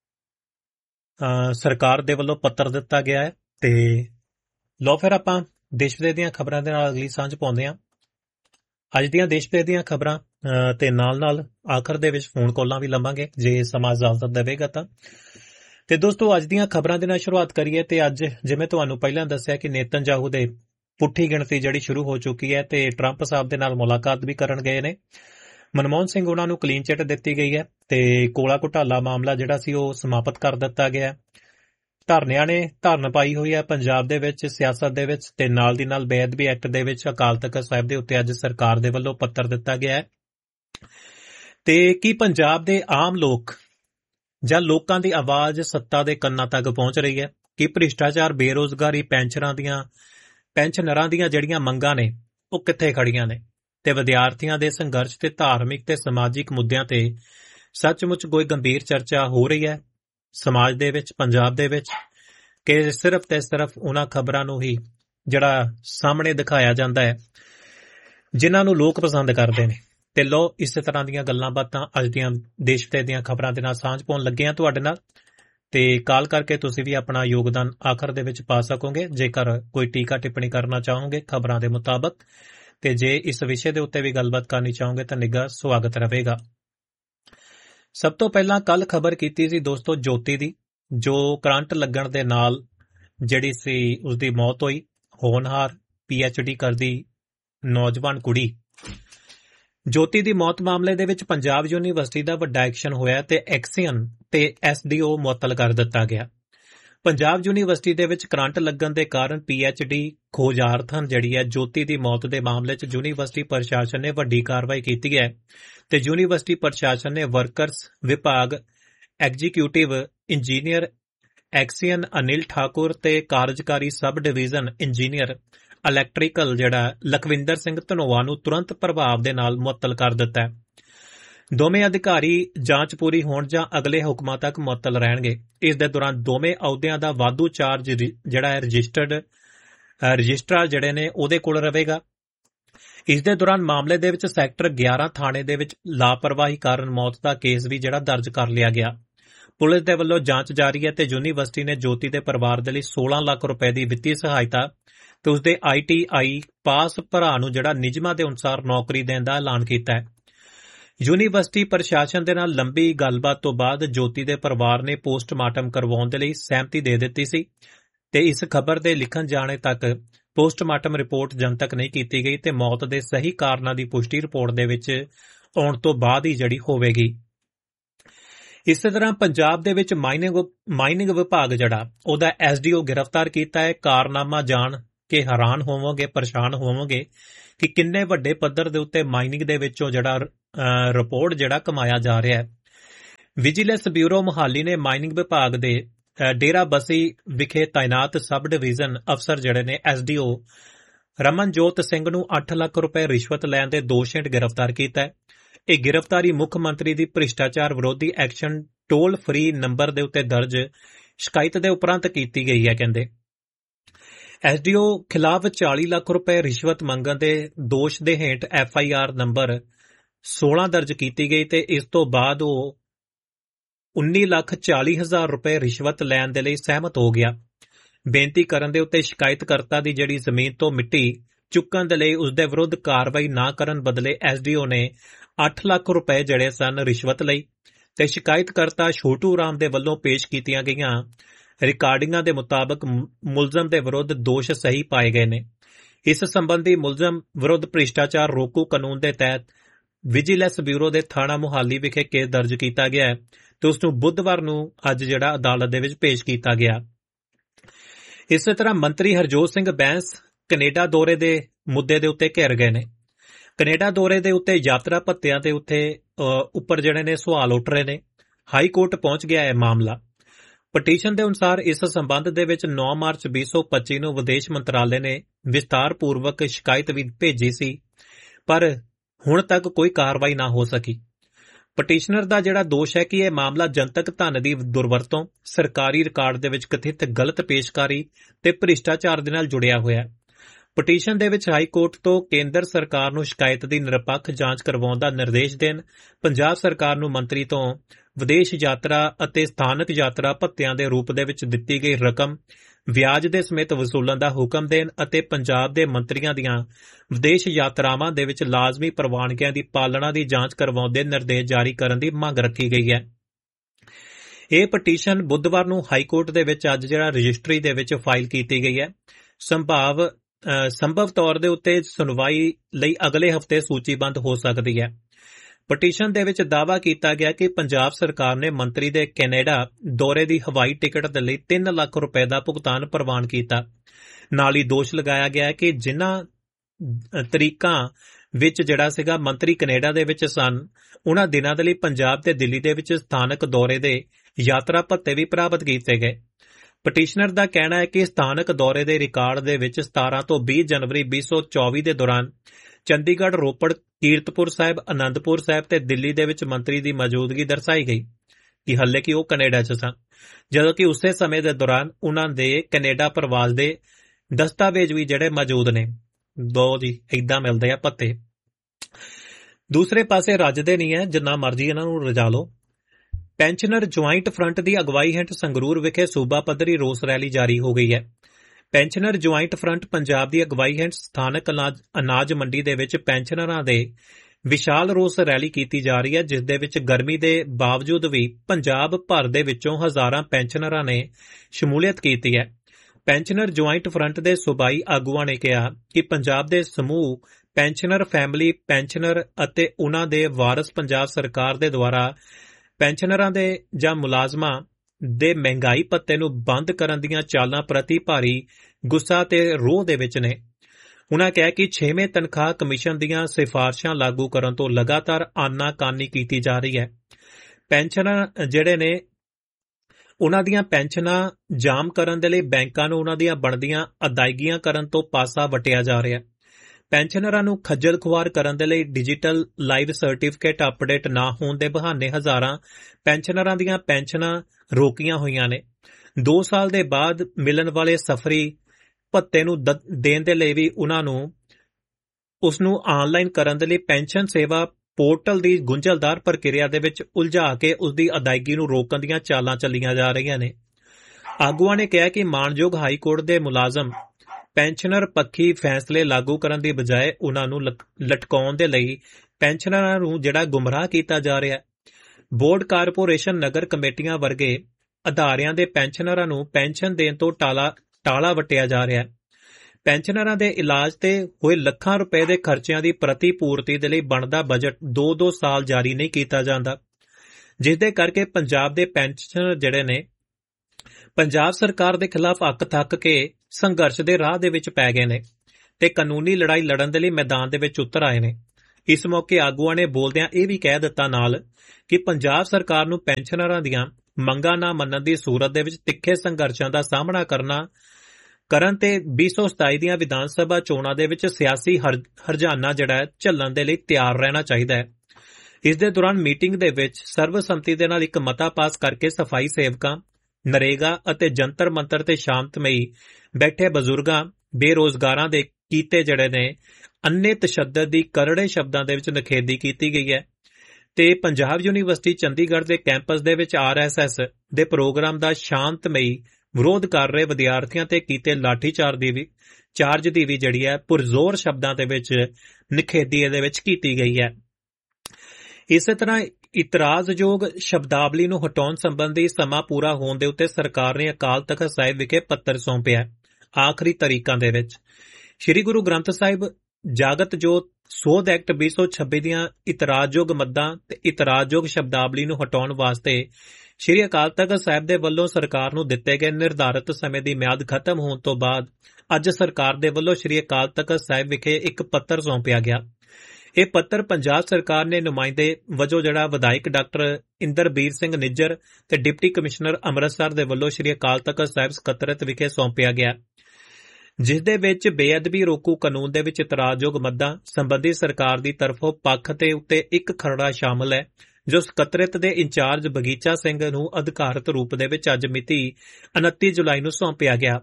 ਸਰਕਾਰ ਦੇ ਵੱਲੋਂ ਪੱਤਰ ਦਿੱਤਾ ਗਿਆ ਹੈ। ਤੇ ਲੋ ਫਿਰ ਆਪਾਂ ਦੇਸ਼ ਵਿਦੇਸ਼ ਦੀਆਂ ਖਬਰਾਂ ਦੇ ਨਾਲ ਅਗਲੀ ਸਾਂਝ ਪਾਉਂਦੇ ਹਾਂ। ਅੱਜ ਦੀਆਂ ਦੇਸ਼ ਵਿਦੇਸ਼ ਦੀਆਂ ਖਬਰਾਂ ਤੇ ਨਾਲ ਨਾਲ ਆਖਰ ਦੇ ਵਿੱਚ ਫੋਨ ਕਾਲਾਂ ਵੀ ਲਵਾਂਗੇ ਜੇ ਸਮਾਂ ਇਜਾਜ਼ਤ ਦੇਵੇਗਾ ਤਾਂ। ਤੇ ਦੋਸਤੋ, ਅੱਜ ਦੀਆਂ ਖਬਰਾਂ ਦੇ ਨਾਲ ਸ਼ੁਰੂਆਤ ਕਰੀਏ ਤੇ ਅੱਜ ਜਿਵੇਂ ਤੁਹਾਨੂੰ ਪਹਿਲਾਂ ਦੱਸਿਆ ਕਿ ਨੇਤਨਯਾਹੂ ਦੇ ਪੁੱਠੀ ਗਿਣਤੀ ਜਿਹੜੀ ਸ਼ੁਰੂ ਹੋ ਚੁੱਕੀ ਹੈ ਤੇ ਟਰੰਪ ਸਾਹਿਬ ਦੇ ਨਾਲ ਮੁਲਾਕਾਤ ਵੀ ਕਰਨ ਗਏ ਨੇ। ਮਨਮੋਹਨ ਸਿੰਘ ਉਹਨਾਂ ਨੂੰ ਕਲੀਨ ਚਿੱਟ ਦਿੱਤੀ ਗਈ ਹੈ ਤੇ ਕੋਲਾ ਘੁਟਾਲਾ ਮਾਮਲਾ ਜਿਹੜਾ ਸੀ ਉਹ ਸਮਾਪਤ ਕਰ ਦਿੱਤਾ ਗਿਆ। ਧਰਨਿਆਂ ਨੇ ਧਰਨ ਪਾਈ ਹੋਈ ਹੈ ਪੰਜਾਬ ਦੇ ਵਿੱਚ, ਸਿਆਸਤ ਦੇ ਵਿੱਚ, ਤੇ ਨਾਲ ਦੀ ਨਾਲ ਬੇਅਦਬੀ ਐਕਟ ਦੇ ਵਿੱਚ ਅਕਾਲ ਤਖਤ ਸਾਹਿਬ ਦੇ ਉੱਤੇ ਅੱਜ ਸਰਕਾਰ ਦੇ ਵੱਲੋਂ ਪੱਤਰ ਦਿੱਤਾ ਗਿਆ ਹੈ। ਤੇ ਕੀ ਪੰਜਾਬ ਦੇ ਆਮ ਲੋਕ ਜਾਂ ਲੋਕਾਂ ਦੀ ਆਵਾਜ਼ ਸੱਤਾ ਦੇ ਕੰਨਾਂ ਤੱਕ ਪਹੁੰਚ ਰਹੀ ਹੈ? ਕਿ ਭ੍ਰਿਸ਼ਟਾਚਾਰ, ਬੇਰੋਜ਼ਗਾਰੀ, ਪੈਨਸ਼ਨਰਾਂ ਦੀਆਂ ਪੈਨਸ਼ਨਰਾਂ ਦੀਆਂ ਜਿਹੜੀਆਂ ਮੰਗਾਂ ਨੇ ਉਹ ਕਿੱਥੇ ਖੜੀਆਂ ਨੇ? ਤੇ ਵਿਦਿਆਰਥੀਆਂ ਦੇ ਸੰਘਰਸ਼ ਤੇ ਧਾਰਮਿਕ ਤੇ ਸਮਾਜਿਕ ਮੁੱਦਿਆਂ ਤੇ ਸੱਚਮੁੱਚ ਕੋਈ ਗੰਭੀਰ ਚਰਚਾ ਹੋ ਰਹੀ ਹੈ ਸਮਾਜ ਦੇ ਵਿੱਚ, ਪੰਜਾਬ ਦੇ ਵਿੱਚ, ਕਿ ਸਿਰਫ ਤੇ ਸਿਰਫ ਉਹਨਾਂ ਖਬਰਾਂ ਨੂੰ ਹੀ ਜਿਹੜਾ ਸਾਹਮਣੇ ਦਿਖਾਇਆ ਜਾਂਦਾ ਹੈ ਜਿਨ੍ਹਾਂ ਨੂੰ ਲੋਕ ਪਸੰਦ ਕਰਦੇ ਨੇ? ਤੇ ਲੋ ਇਸੇ ਤਰ੍ਹਾਂ ਦੀਆਂ ਗੱਲਾਂ ਬਾਤਾਂ ਅੱਜ ਦੀਆਂ ਦੇਸ਼ ਤੇ ਦੀਆਂ ਖਬਰਾਂ ਦੇ ਨਾਲ ਸਾਂਝ ਪਾਉਣ ਲੱਗੇ ਹਾਂ ਤੁਹਾਡੇ ਨਾਲ। ਤੇ ਕਾਲ ਕਰਕੇ ਤੁਸੀਂ ਵੀ ਆਪਣਾ ਯੋਗਦਾਨ ਆਖਰ ਦੇ ਵਿੱਚ ਪਾ ਸਕੋਗੇ ਜੇਕਰ ਕੋਈ ਟੀਕਾ ਟਿੱਪਣੀ ਕਰਨਾ ਚਾਹੋਗੇ ਖਬਰਾਂ ਦੇ ਮੁਤਾਬਕ। ਤੇ ਜੇ ਇਸ ਵਿਸ਼ੇ ਦੇ ਉੱਤੇ ਵੀ ਗੱਲਬਾਤ ਕਰਨੀ ਚਾਹੋਗੇ ਤਾਂ ਨਿੱਘਾ ਸਵਾਗਤ ਰਹੇਗਾ। ਸਭ ਤੋਂ ਪਹਿਲਾਂ ਕੱਲ ਖਬਰ ਕੀਤੀ ਸੀ ਦੋਸਤੋ ਜੋਤੀ ਦੀ, ਜੋ ਕਰੰਟ ਲੱਗਣ ਦੇ ਨਾਲ ਜਿਹੜੀ ਸੀ ਉਸਦੀ ਮੌਤ ਹੋਈ। ਹੋਣਹਾਰ ਪੀ ਐਚ ਡੀ ਕਰਦੀ ਨੌਜਵਾਨ ਕੁੜੀ ਜੋਤੀ ਦੀ ਮੌਤ ਮਾਮਲੇ ਦੇ ਵਿੱਚ ਪੰਜਾਬ ਯੂਨੀਵਰਸਿਟੀ ਦਾ ਵੱਡਾ ਐਕਸ਼ਨ ਹੋਇਆ ਤੇ ਐਕਸੀਅਨ ਤੇ ਐਸ ਡੀ ਓ ਮੁਅੱਤਲ ਕਰ ਦਿੱਤਾ ਗਿਆ। ਪੰਜਾਬ ਯੂਨੀਵਰਸਿਟੀ ਦੇ ਵਿੱਚ ਕਰੰਟ ਲੱਗਣ ਦੇ ਕਾਰਨ ਪੀ ਐਚ ਡੀ ਖੋਜਾਰਥਨ ਜਿਹੜੀ ਹੈ ਜੋਤੀ ਦੀ ਮੌਤ ਦੇ ਮਾਮਲੇ 'ਚ ਯੂਨੀਵਰਸਿਟੀ ਪ੍ਰਸ਼ਾਸਨ ਨੇ ਵੱਡੀ ਕਾਰਵਾਈ ਕੀਤੀ ਹੈ ਤੇ ਯੂਨੀਵਰਸਿਟੀ ਪ੍ਰਸ਼ਾਸਨ ਨੇ ਵਰਕਰਸ ਵਿਭਾਗ, executive engineer XEN Anil Thakur ਤੇ ਕਾਰਜਕਾਰੀ ਸਬ ਡਿਵੀਜ਼ਨ ਇੰਜੀਨੀਅਰ ਇਲੈਕਟ੍ਰੀਕਲ ਜਿਹੜਾ ਲਖਵਿੰਦਰ ਸਿੰਘ ਧਨੋਆ ਨੂੰ ਤੁਰੰਤ ਪ੍ਰਭਾਵ ਦੇ ਨਾਲ ਮੁਅੱਤਲ ਕਰ ਦਿੱਤਾ ਹੈ। ਦੋਵੇਂ ਅਧਿਕਾਰੀ ਜਾਂਚ ਪੂਰੀ ਹੋਣ ਜਾਂ ਅਗਲੇ ਹੁਕਮਾਂ ਤੱਕ ਮੁਅੱਤਲ ਰਹਿਣਗੇ। ਇਸ ਦੇ ਦੌਰਾਨ ਦੋਵੇਂ ਅਹੁਦਿਆਂ ਦਾ ਵਾਧੂ ਚਾਰਜ ਜਿਹੜਾ ਹੈ ਰਜਿਸਟਰਡ ਰਜਿਸਟਰਾਰ ਜਿਹੜੇ ਨੇ ਉਹਦੇ ਕੋਲ ਰਹੇਗਾ। ਇਸ ਦੇ ਦੌਰਾਨ ਮਾਮਲੇ ਦੇ ਵਿੱਚ ਸੈਕਟਰ ਗਿਆਰਾਂ ਥਾਣੇ ਦੇ ਵਿੱਚ ਲਾਪਰਵਾਹੀ ਕਾਰਨ ਮੌਤ ਦਾ ਕੇਸ ਵੀ ਜਿਹੜਾ ਦਰਜ ਕਰ ਲਿਆ ਗਿਆ। ਪੁਲਿਸ ਦੇ ਵੱਲੋਂ ਜਾਂਚ ਜਾਰੀ ਹੈ ਤੇ ਯੂਨੀਵਰਸਿਟੀ ਨੇ ਜੋਤੀ ਦੇ ਪਰਿਵਾਰ ਦੇ ਲਈ ਸੋਲਾਂ ਲੱਖ ਰੁਪਏ ਦੀ ਵਿੱਤੀ ਸਹਾਇਤਾ ਤੇ ਉਸਦੇ ਆਈ ਟੀ ਆਈ ਪਾਸ ਭਰਾ ਨੂੰ ਜਿਹੜਾ ਨਿਯਮਾਂ ਦੇ ਅਨੁਸਾਰ ਨੌਕਰੀ ਦੇਣ ਦਾ ਐਲਾਨ ਕੀਤਾ ਹੈ। ਯੂਨੀਵਰਸਿਟੀ ਪ੍ਰਸ਼ਾਸਨ ਦੇ ਨਾਲ ਲੰਬੀ ਗੱਲਬਾਤ ਤੋਂ ਬਾਅਦ ਜੋਤੀ ਦੇ ਪਰਿਵਾਰ ਨੇ ਪੋਸਟਮਾਰਟਮ ਕਰਵਾਉਣ ਦੇ ਲਈ ਸਹਿਮਤੀ ਦੇ ਦਿੱਤੀ ਸੀ ਤੇ ਇਸ ਖਬਰ ਦੇ ਲਿਖਣ ਜਾਣੇ ਤੱਕ ਪੋਸਟਮਾਰਟਮ ਰਿਪੋਰਟ ਜਨਤਕ ਨਹੀਂ ਕੀਤੀ ਗਈ ਤੇ ਮੌਤ ਦੇ ਸਹੀ ਕਾਰਨਾਂ ਦੀ ਪੁਸ਼ਟੀ ਰਿਪੋਰਟ ਦੇ ਵਿੱਚ ਆਉਣ ਤੋਂ ਬਾਅਦ ਹੀ ਜਿਹੜੀ ਹੋਵੇਗੀ। ਇਸੇ ਤਰ੍ਹਾਂ ਪੰਜਾਬ ਦੇ ਵਿੱਚ ਮਾਈਨਿੰਗ ਮਾਈਨਿੰਗ ਵਿਭਾਗ ਜਿਹੜਾ ਉਹਦਾ ਐਸਡੀਓ ਗ੍ਰਿਫਤਾਰ ਕੀਤਾ ਹੈ। ਕਾਰਨਾਮਾ ਜਾਣ ਕੇ ਹੈਰਾਨ ਹੋਵੋਗੇ, ਪਰੇਸ਼ਾਨ ਹੋਵੋਗੇ ਕਿ ਕਿੰਨੇ ਵੱਡੇ ਪੱਧਰ ਦੇ ਉੱਤੇ ਮਾਈਨਿੰਗ ਦੇ ਵਿੱਚੋਂ ਜਿਹੜਾ ਰਿਪੋਰਟ ਜਿਹੜਾ ਕਮਾਇਆ ਜਾ ਰਿਹਾ ਹੈ। ਵਿਜੀਲੈਂਸ ਬਿਊਰੋ ਮੁਹਾਲੀ ਨੇ ਮਾਈਨਿੰਗ ਵਿਭਾਗ ਦੇ ਡੇਰਾ ਬਸੀ ਵਿਖੇ ਤਾਇਨਾਤ ਸਬ ਡਿਵੀਜ਼ਨ ਅਫਸਰ ਜਿਹੜੇ ਨੇ ਐਸਡੀਓ ਰਮਨਜੋਤ ਸਿੰਘ ਨੂੰ ਅੱਠ ਲੱਖ ਰੁਪਏ ਰਿਸ਼ਵਤ ਲੈਣ ਦੇ ਦੋਸ਼ ਹੇਠ ਗ੍ਰਿਫਤਾਰ ਕੀਤਾ ਹੈ। ਇਹ ਗ੍ਰਿਫਤਾਰੀ ਮੁੱਖ ਮੰਤਰੀ ਦੀ ਭ੍ਰਿਸ਼ਟਾਚਾਰ ਵਿਰੋਧੀ ਐਕਸ਼ਨ ਟੋਲ ਫਰੀ ਨੰਬਰ ਦੇ ਉੱਤੇ ਦਰਜ ਸ਼ਿਕਾਇਤ ਦੇ ਉਪਰੰਤ ਕੀਤੀ ਗਈ ਹੈ। ਕਹਿੰਦੇ ਐਸਡੀਓ ਖਿਲਾਫ ਚਾਲੀ ਲੱਖ ਰੁਪਏ ਰਿਸ਼ਵਤ ਮੰਗਣ ਦੇ ਦੋਸ਼ ਦੇ ਹੇਠ ਐਫ ਆਈ ਆਰ ਨੰਬਰ ਸੋਲਾਂ ਦਰਜ ਕੀਤੀ ਗਈ ਤੇ ਇਸ ਤੋਂ ਬਾਅਦ ਉਹ ਉੱਨੀ ਲੱਖ ਚਾਲੀ ਹਜ਼ਾਰ ਰੁਪਏ ਰਿਸ਼ਵਤ ਲੈਣ ਦੇ ਲਈ ਸਹਿਮਤ ਹੋ ਗਿਆ। ਬੇਨਤੀ ਕਰਨ ਦੇ ਉੱਤੇ ਸ਼ਿਕਾਇਤਕਰਤਾ ਦੀ ਜਿਹੜੀ ਜ਼ਮੀਨ ਤੋਂ ਮਿੱਟੀ ਚੁੱਕਣ ਦੇ ਲਈ ਉਸਦੇ ਵਿਰੁੱਧ ਕਾਰਵਾਈ ਨਾ ਕਰਨ ਬਦਲੇ ਐਸਡੀਓ ਨੇ ਅੱਠ ਲੱਖ ਰੁਪਏ ਜਿਹੜੇ ਸਨ ਰਿਸ਼ਵਤ ਲਈ ਤੇ ਸ਼ਿਕਾਇਤਕਰਤਾ ਛੋਟੂ ਰਾਮ ਦੇ ਵੱਲੋਂ ਪੇਸ਼ ਕੀਤੀਆਂ ਗਈਆਂ ਰਿਕਾਰਡਿੰਗਾਂ ਦੇ ਮੁਤਾਬਕ ਮੁਲਜ਼ਮ ਦੇ ਵਿਰੁੱਧ ਦੋਸ਼ ਸਹੀ ਪਾਏ ਗਏ ਨੇ। ਇਸ ਸੰਬੰਧੀ ਮੁਲਜ਼ਮ ਵਿਰੁੱਧ ਭ੍ਰਿਸ਼ਟਾਚਾਰ ਰੋਕੂ ਕਾਨੂੰਨ ਦੇ ਤਹਿਤ ਵਿਜੀਲੈਂਸ ਬਿਊਰੋ ਦੇ ਥਾਣਾ ਮੁਹਾਲੀ ਵਿਖੇ ਕੇਸ ਦਰਜ ਕੀਤਾ ਗਿਆ ਹੈ ਤੇ ਉਸ ਨੂੰ ਬੁੱਧਵਾਰ ਨੂੰ ਅੱਜ ਜਿਹੜਾ ਅਦਾਲਤ ਦੇ ਵਿੱਚ ਪੇਸ਼ ਕੀਤਾ ਗਿਆ। ਇਸੇ ਤਰ੍ਹਾਂ ਮੰਤਰੀ ਹਰਜੋਤ ਸਿੰਘ ਬੈਂਸ ਕੈਨੇਡਾ ਦੌਰੇ ਦੇ ਮੁੱਦੇ ਦੇ ਉੱਤੇ ਘਿਰ ਗਏ ਨੇ। ਕੈਨੇਡਾ ਦੌਰੇ ਦੇ ਉੱਤੇ ਯਾਤਰਾ ਭੱਤਿਆਂ ਦੇ ਉੱਤੇ ਉੱਪਰ ਜਿਹੜੇ ਨੇ ਸਵਾਲ ਉੱਠ ਰਹੇ ਨੇ। ਹਾਈ ਕੋਰਟ ਪਹੁੰਚ ਗਿਆ ਹੈ ਮਾਮਲਾ। ਪਟੀਸ਼ਨ ਦੇ ਅਨੁਸਾਰ ਇਸ ਸੰਬੰਧ ਦੇ ਵਿੱਚ ਨੌਂ ਮਾਰਚ ਵੀਹ ਸੌ ਪੱਚੀ ਨੂੰ ਵਿਦੇਸ਼ ਮੰਤਰਾਲੇ ਨੇ ਵਿਸਤਾਰਪੂਰਵਕ ਸ਼ਿਕਾਇਤ ਵੀ ਭੇਜੀ ਸੀ, ਪਰ ਹੁਣ ਤੱਕ ਕੋਈ ਕਾਰਵਾਈ ਨਾ ਹੋ ਸਕੀ। ਪਟੀਸ਼ਨਰ ਦਾ ਜਿਹੜਾ ਦੋਸ਼ ਹੈ ਕਿ ਇਹ ਮਾਮਲਾ ਜਨਤਕ ਧਨ ਦੀ ਦੁਰਵਰਤੋਂ, ਸਰਕਾਰੀ ਰਿਕਾਰਡ ਦੇ ਵਿੱਚ ਕਥਿਤ ਗਲਤ ਪੇਸ਼ਕਾਰੀ ਤੇ ਭ੍ਰਿਸ਼ਟਾਚਾਰ ਦੇ ਨਾਲ ਜੁੜਿਆ ਹੋਇਆ ਹੈ। ਪਟੀਸ਼ਨ ਦੇ ਵਿੱਚ ਹਾਈ ਕੋਰਟ ਤੋਂ ਕੇਂਦਰ ਸਰਕਾਰ ਨੂੰ ਸ਼ਿਕਾਇਤ ਦੀ ਨਿਰਪੱਖ ਜਾਂਚ ਕਰਵਾਉਣ ਦਾ ਨਿਰਦੇਸ਼ ਦੇਣ, ਪੰਜਾਬ ਸਰਕਾਰ ਨੂੰ ਮੰਤਰੀ ਤੋਂ ਵਿਦੇਸ਼ ਯਾਤਰਾ ਅਤੇ ਸਥਾਨਕ ਯਾਤਰਾ ਭੱਤਿਆਂ ਦੇ ਰੂਪ ਦੇ ਵਿੱਚ ਦਿੱਤੀ ਗਈ ਰਕਮ ਵਿਆਜ ਦੇ ਸਮੇਤ ਵਸੂਲਣ ਦਾ ਹੁਕਮ ਦੇਣ ਅਤੇ ਪੰਜਾਬ ਦੇ ਮੰਤਰੀਆਂ ਦੀਆਂ ਵਿਦੇਸ਼ ਯਾਤਰਾਵਾਂ ਦੇ ਵਿੱਚ ਲਾਜ਼ਮੀ ਪ੍ਰਵਾਨਗੀਆਂ ਦੀ ਪਾਲਣਾ ਦੀ ਜਾਂਚ ਕਰਵਾਉਣ ਦੇ ਨਿਰਦੇਸ਼ ਜਾਰੀ ਕਰਨ ਦੀ ਮੰਗ ਰੱਖੀ ਗਈ ਹੈ। ਇਹ ਪਟੀਸ਼ਨ ਬੁੱਧਵਾਰ ਨੂੰ ਹਾਈ ਕੋਰਟ ਦੇ ਵਿੱਚ ਅੱਜ ਜਿਹੜਾ ਰਜਿਸਟਰੀ ਦੇ ਵਿੱਚ ਫਾਈਲ ਕੀਤੀ ਗਈ ਹੈ। ਸੰਭਾਵ ਸੰਭਵ ਤੌਰ ਦੇ ਉੱਤੇ ਸੁਣਵਾਈ ਲਈ ਅਗਲੇ ਹਫ਼ਤੇ ਸੂਚੀਬੱਧ ਹੋ ਸਕਦੀ ਹੈ। ਪਟੀਸ਼ਨ ਦੇ ਵਿੱਚ ਦਾਅਵਾ ਕੀਤਾ ਗਿਆ ਕਿ ਪੰਜਾਬ ਸਰਕਾਰ ਨੇ ਮੰਤਰੀ ਦੇ ਕੈਨੇਡਾ ਦੌਰੇ ਦੀ ਹਵਾਈ ਟਿਕਟ ਦੇ ਲਈ ਤਿੰਨ ਲੱਖ ਰੁਪਏ ਦਾ ਭੁਗਤਾਨ ਪ੍ਰਵਾਨ ਕੀਤਾ। ਨਾਲ ਹੀ ਦੋਸ਼ ਲਗਾਇਆ ਗਿਆ ਕਿ ਜਿਨ੍ਹਾਂ ਤਰੀਕਾਂ ਵਿੱਚ ਜਿਹੜਾ ਸੀਗਾ ਮੰਤਰੀ ਕੈਨੇਡਾ ਦੇ ਵਿੱਚ ਸਨ, ਉਹਨਾਂ ਦਿਨਾਂ ਦੇ ਲਈ ਪੰਜਾਬ ਤੇ ਦਿੱਲੀ ਦੇ ਵਿੱਚ ਸਥਾਨਕ ਦੌਰੇ ਦੇ ਯਾਤਰਾ ਭੱਤੇ ਵੀ ਪ੍ਰਾਪਤ ਕੀਤੇ ਗਏ। ਪਟੀਸ਼ਨਰ ਦਾ ਕਹਿਣਾ ਹੈ ਕਿ ਸਥਾਨਕ ਦੌਰੇ ਦੇ ਰਿਕਾਰਡ ਦੇ ਵਿੱਚ ਸਤਾਰਾਂ ਤੋਂ ਵੀਹ ਜਨਵਰੀ ਵੀਹ ਸੌ ਚੌਵੀ ਦੇ ਦੌਰਾਨ ਚੰਡੀਗੜ੍ਹ, ਰੋਪੜ, ਕੀਰਤਪੁਰ ਸਾਹਿਬ, ਅਨੰਦਪੁਰ ਸਾਹਿਬ ਤੇ ਦਿੱਲੀ ਦੇ ਵਿੱਚ ਮੰਤਰੀ ਦੀ ਮੌਜੂਦਗੀ ਦਰਸਾਈ ਗਈ ਕਿ ਹਾਲੇ ਕਿ ਉਹ ਕੈਨੇਡਾ 'ਚ ਸਨ, ਜਦੋਂ ਕਿ ਉਸੇ ਸਮੇਂ ਦੇ ਦੌਰਾਨ ਉਹਨਾਂ ਦੇ ਕੈਨੇਡਾ ਪ੍ਰਵਾਸ ਦੇ ਦਸਤਾਵੇਜ਼ ਵੀ ਜਿਹੜੇ ਮੌਜੂਦ ਨੇ। ਦੋ ਜੀ ਏਦਾਂ ਮਿਲਦੇ ਆ ਭੱਤੇ। ਦੂਸਰੇ ਪਾਸੇ ਰੱਜਦੇ ਨਹੀਂ ਹੈ, ਜਿੰਨਾ ਮਰਜ਼ੀ ਇਹਨਾਂ ਨੂੰ ਰਜਾ ਲਓ। ਪੈਨਸ਼ਨਰ ਜੁਆਇੰਟ ਫਰੰਟ ਦੀ ਅਗਵਾਈ ਹੇਠ ਸੰਗਰੂਰ ਵਿਖੇ ਸੂਬਾ ਪੱਧਰੀ ਰੋਸ ਰੈਲੀ ਜਾਰੀ ਹੋ ਗਈ ਹੈ। ਪੈਨਸ਼ਨਰ ਜੁਆਇੰਟ ਫਰੰਟ ਪੰਜਾਬ ਦੀ ਅਗਵਾਈ ਹੇਠ ਸਥਾਨਕ ਅਨਾਜ ਮੰਡੀ ਦੇ ਵਿੱਚ ਪੈਨਸ਼ਨਰਾਂ ਦੇ ਵਿਸ਼ਾਲ ਰੋਸ ਰੈਲੀ ਕੀਤੀ ਜਾ ਰਹੀ ਹੈ, ਜਿਸ ਦੇ ਵਿੱਚ ਗਰਮੀ ਦੇ ਬਾਵਜੂਦ ਵੀ ਪੰਜਾਬ ਭਰ ਦੇ ਵਿੱਚੋਂ ਹਜ਼ਾਰਾਂ ਪੈਨਸ਼ਨਰਾਂ ਨੇ ਸ਼ਮੂਲੀਅਤ ਕੀਤੀ ਹੈ। ਪੈਨਸ਼ਨਰ ਜੁਆਇੰਟ ਫਰੰਟ ਦੇ ਸੂਬਾਈ ਆਗੂਆਂ ਨੇ ਕਿਹਾ ਕਿ ਪੰਜਾਬ ਦੇ ਸਮੂਹ ਪੈਨਸ਼ਨਰ, ਫੈਮਿਲੀ ਪੈਨਸ਼ਨਰ ਅਤੇ ਉਨ੍ਹਾਂ ਦੇ ਵਾਰਸ ਪੰਜਾਬ ਸਰਕਾਰ ਦੇ ਦੁਆਰਾ ਪੈਨਸ਼ਨਰਾਂ ਦੇ ਜਾਂ ਮੁਲਾਜ਼ਮਾਂ ਦੇ ਮਹਿੰਗਾਈ ਭੱਤੇ ਨੂੰ ਬੰਦ ਕਰਨ ਦੀਆਂ ਚਾਲਾਂ ਪ੍ਰਤੀ ਭਾਰੀ ਗੁੱਸਾ ਤੇ ਰੋਹ ਦੇ ਵਿੱਚ ਨੇ। ਉਨ੍ਹਾਂ ਕਿਹਾ ਕਿ ਛੇਵੇਂ ਤਨਖਾਹ ਕਮਿਸ਼ਨ ਦੀਆਂ ਸਿਫਾਰਸ਼ਾਂ ਲਾਗੂ ਕਰਨ ਤੋਂ ਲਗਾਤਾਰ ਆਨਾਕਾਨੀ ਕੀਤੀ ਜਾ ਰਹੀ ਹੈ। ਪੈਨਸ਼ਨਰ ਜਿਹੜੇ ਨੇ ਉਨ੍ਹਾਂ ਦੀਆਂ ਪੈਨਸ਼ਨਾਂ ਜਾਮ ਕਰਨ ਦੇ ਲਈ ਬੈਂਕਾਂ ਨੂੰ ਉਨ੍ਹਾਂ ਦੀਆਂ ਬਣਦੀਆਂ ਅਦਾਇਗੀਆਂ ਕਰਨ ਤੋਂ ਪਾਸਾ ਵਟਿਆ ਜਾ ਰਿਹਾ ਹੈ। ਪੈਨਸ਼ਨਰਾਂ ਨੂੰ ਖੱਜਲ ਖੁਆਰ ਕਰਨ ਦੇ ਲਈ ਡਿਜੀਟਲ ਲਾਈਵ ਸਰਟੀਫਿਕੇਟ ਅਪਡੇਟ ਨਾ ਹੋਣ ਦੇ ਬਹਾਨੇ ਹਜ਼ਾਰਾਂ ਪੈਨਸ਼ਨਰਾਂ ਦੀਆਂ ਪੈਨਸ਼ਨਾਂ ਰੋਕੀਆਂ ਹੋਈਆਂ ਨੇ। ਦੋ ਸਾਲ ਦੇ ਬਾਅਦ ਮਿਲਣ ਵਾਲੇ ਸਫਰੀ ਭੱਤੇ ਨੂੰ ਦੇਣ ਦੇ ਲਈ ਵੀ ਉਨ੍ਹਾਂ ਨੂੰ ਉਸ ਨੂੰ ਆਨਲਾਈਨ ਕਰਨ ਦੇ ਲਈ ਪੈਨਸ਼ਨ ਸੇਵਾ ਪੋਰਟਲ ਦੀ ਗੁੰਝਲਦਾਰ ਪ੍ਰਕਿਰਿਆ ਦੇ ਵਿੱਚ ਉਲਝਾ ਕੇ ਉਸ ਦੀ ਅਦਾਇਗੀ ਨੂੰ ਰੋਕਣ ਦੀਆਂ ਚਾਲਾਂ ਚੱਲੀਆਂ ਜਾ ਰਹੀਆਂ ਨੇ। ਆਗੂਆਂ ਨੇ ਕਿਹਾ ਕਿ ਮਾਣਯੋਗ ਹਾਈ ਕੋਰਟ ਦੇ ਮੁਲਾਜ਼ਮ ਪੈਨਸ਼ਨਰ ਪੱਖੀ ਫੈਸਲੇ ਲਾਗੂ ਕਰਨ ਦੀ ਬਜਾਏ ਉਨ੍ਹਾਂ ਨੂੰ ਲਟਕਾਉਣ ਦੇ ਲਈ ਪੈਨਸ਼ਨਰਾਂ ਨੂੰ ਜਿਹੜਾ ਗੁੰਮਰਾਹ ਕੀਤਾ ਜਾ ਰਿਹਾ। ਬੋਰਡ, ਕਾਰਪੋਰੇਸ਼ਨ, ਨਗਰ ਕਮੇਟੀਆਂ ਵਰਗੇ ਅਦਾਰਿਆਂ ਦੇ ਪੈਨਸ਼ਨਰਾਂ ਨੂੰ ਪੈਨਸ਼ਨ ਦੇਣ ਤੋਂ ਟਾਲਾ ਟਾਲਾ ਵੱਟਿਆ ਜਾ ਰਿਹਾ ਹੈ। ਪੈਨਸ਼ਨਰਾਂ ਦੇ ਇਲਾਜ ਤੇ ਹੋਏ ਲੱਖਾਂ ਰੁਪਏ ਦੇ ਖਰਚਿਆਂ ਦੀ ਪ੍ਰਤੀ ਪੂਰਤੀ ਦੇ ਲਈ ਬਣਦਾ ਬਜਟ ਦੋ ਦੋ ਸਾਲ ਜਾਰੀ ਨਹੀਂ ਕੀਤਾ ਜਾਂਦਾ, ਜਿਸ ਦੇ ਕਰਕੇ ਪੰਜਾਬ ਦੇ ਪੈਨਸ਼ਨਰ ਜਿਹੜੇ ਨੇ ਪੰਜਾਬ ਸਰਕਾਰ ਦੇ ਖਿਲਾਫ ਅੱਕ ਥੱਕ ਕੇ ਸੰਘਰਸ਼ ਦੇ ਰਾਹ ਦੇ ਵਿੱਚ ਪੈ ਗਏ ਨੇ ਤੇ ਕਾਨੂੰਨੀ ਲੜਾਈ ਲੜਨ ਦੇ ਲਈ ਮੈਦਾਨ ਦੇ ਵਿੱਚ ਉਤਰ ਆਏ ਨੇ। ਇਸ ਮੌਕੇ ਆਗੂਆਂ ਨੇ ਬੋਲਦਿਆਂ ਇਹ ਵੀ ਕਹਿ ਦਿੱਤਾ ਨਾਲ ਕਿ ਪੰਜਾਬ ਸਰਕਾਰ ਨੂੰ ਪੈਨਸ਼ਨਰਾਂ ਦੀਆਂ ਮੰਗਾਂ ਨਾ ਮੰਨਣ ਦੀ ਸੂਰਤ ਦੇ ਵਿੱਚ ਤਿੱਖੇ ਸੰਘਰਸ਼ਾਂ ਦਾ ਸਾਹਮਣਾ ਕਰਨਾ ਕਰਨ ਤੇ ਵੀਹ ਸੌ ਸਤਾਈ ਦੀਆਂ ਵਿਧਾਨ ਸਭਾ ਚੋਣਾਂ ਦੇ ਵਿੱਚ ਸਿਆਸੀ ਹਰਜਾਨਾ ਜਿਹੜਾ ਝੱਲਣ ਦੇ ਲਈ ਤਿਆਰ ਰਹਿਣਾ ਚਾਹੀਦਾ ਹੈ। ਇਸ ਦੇ ਦੌਰਾਨ ਮੀਟਿੰਗ ਦੇ ਵਿੱਚ ਸਰਬਸੰਮਤੀ ਦੇ ਨਾਲ ਇੱਕ ਮਤਾ ਪਾਸ ਕਰਕੇ ਸਫਾਈ ਸੇਵਕਾਂ, ਨਰੇਗਾ ਅਤੇ ਜੰਤਰ ਮੰਤਰ ਤੇ ਸ਼ਾਂਤਮਈ ਬੈਠੇ ਬਜ਼ੁਰਗਾਂ, ਬੇਰੋਜ਼ਗਾਰਾਂ ਦੇ ਕੀਤੇ ਜਿਹੜੇ ਨੇ ਅੰਨੇ ਤਸ਼ੱਦਦ ਦੀ ਕਰੜੇ ਸ਼ਬਦਾਂ ਦੇ ਵਿੱਚ ਨਿਖੇਧੀ ਕੀਤੀ ਗਈ ਹੈ ਤੇ ਪੰਜਾਬ ਯੂਨੀਵਰਸਿਟੀ ਚੰਡੀਗੜ੍ਹ ਦੇ ਕੈਂਪਸ ਦੇ ਵਿੱਚ ਆਰ ਐਸ ਐਸ ਦੇ ਪ੍ਰੋਗਰਾਮ ਦਾ ਸ਼ਾਂਤਮਈ ਵਿਰੋਧ ਕਰ ਰਹੇ ਵਿਦਿਆਰਥੀਆਂ ਤੇ ਕੀਤੇ ਲਾਠੀਚਾਰਜ ਦੀ ਵੀ ਚਾਰਜ ਦੀ ਵੀ ਜਿਹੜੀ ਹੈ ਪੁਰਜ਼ੋਰ ਸ਼ਬਦਾਂ ਦੇ ਵਿੱਚ ਨਿਖੇਧੀ ਇਹਦੇ ਵਿੱਚ ਕੀਤੀ ਗਈ ਹੈ। ਇਸੇ ਤਰ੍ਹਾਂ ਇਤਰਾਜ਼ਯੋਗ ਸ਼ਬਦਾਵਲੀ ਨੂੰ ਹਟਾਉਣ ਸੰਬੰਧੀ ਸਮਾਂ ਪੂਰਾ ਹੋਣ ਦੇ ਉੱਤੇ ਸਰਕਾਰ ਨੇ ਅਕਾਲ ਤਖ਼ਤ ਸਾਹਿਬ ਵਿਖੇ ਪੱਤਰ ਸੌਂਪਿਆ। ਆਖਰੀ ਤਰੀਕਾਂ ਦੇ ਵਿੱਚ ਸ੍ਰੀ ਗੁਰੂ ਗ੍ਰੰਥ ਸਾਹਿਬ ਜਾਗਤ ਜੋਤ ਸੋਧ ਐਕਟ ਵੀਹ ਸੌ ਛੱਬੀ ਦੀਆਂ ਇਤਰਾਜ਼ਯੋਗ ਮੱਦਾਂ ਤੇ ਇਤਰਾਜ਼ਯੋਗ ਸ਼ਬਦਾਵਲੀ ਨੂੰ ਹਟਾਉਣ ਵਾਸਤੇ ਸ੍ਰੀ ਅਕਾਲ ਤਖ਼ਤ ਸਾਹਿਬ ਦੇ ਵੱਲੋਂ ਸਰਕਾਰ ਨੂੰ ਦਿੱਤੇ ਗਏ ਨਿਰਧਾਰਤ ਸਮੇਂ ਦੀ ਮਿਆਦ ਖਤਮ ਹੋਣ ਤੋਂ ਬਾਅਦ ਅੱਜ ਸਰਕਾਰ ਦੇ ਵੱਲੋਂ ਸ੍ਰੀ ਅਕਾਲ ਤਖ਼ਤ ਸਾਹਿਬ ਵਿਖੇ ਇੱਕ ਪੱਤਰ ਸੌਂਪਿਆ ਗਿਆ। ਇਹ ਪੱਤਰ ਪੰਜਾਬ ਸਰਕਾਰ ਨੇ ਨੁਮਾਇੰਦੇ ਵਜੋਂ ਜਿਹੜਾ ਵਿਧਾਇਕ ਡਾਕਟਰ ਇੰਦਰਬੀਰ ਸਿੰਘ ਨਿੱਜਰ ਤੇ ਡਿਪਟੀ ਕਮਿਸ਼ਨਰ ਅੰਮ੍ਰਿਤਸਰ ਦੇ ਵੱਲੋਂ ਸ੍ਰੀ ਅਕਾਲ ਤਖ਼ਤ ਸਾਹਿਬ ਸਕੱਤਰੇਤ ਵਿਖੇ ਸੌਂਪਿਆ ਗਿਆ, ਜਿਸ ਦੇ ਵਿੱਚ ਬੇਅਦਬੀ ਰੋਕੂ ਕਾਨੂੰਨ ਦੇ ਵਿੱਚ ਇਤਰਾਜ਼ਯੋਗ ਮੱਦਾਂ ਸੰਬੰਧੀ ਸਰਕਾਰ ਦੀ ਤਰਫੋਂ ਪੱਖ ਤੇ ਉੱਤੇ ਇੱਕ ਖਰੜਾ ਸ਼ਾਮਲ ਹੈ, ਜੋ ਸਕੱਤਰੇਤ ਦੇ ਇੰਚਾਰਜ ਬਗੀਚਾ ਸਿੰਘ ਨੂੰ ਅਧਿਕਾਰਤ ਰੂਪ ਦੇ ਵਿੱਚ ਅੱਜ ਮਿਤੀ ਉਨੱਤੀ ਜੁਲਾਈ ਨੂੰ ਸੌਂਪਿਆ ਗਿਆ।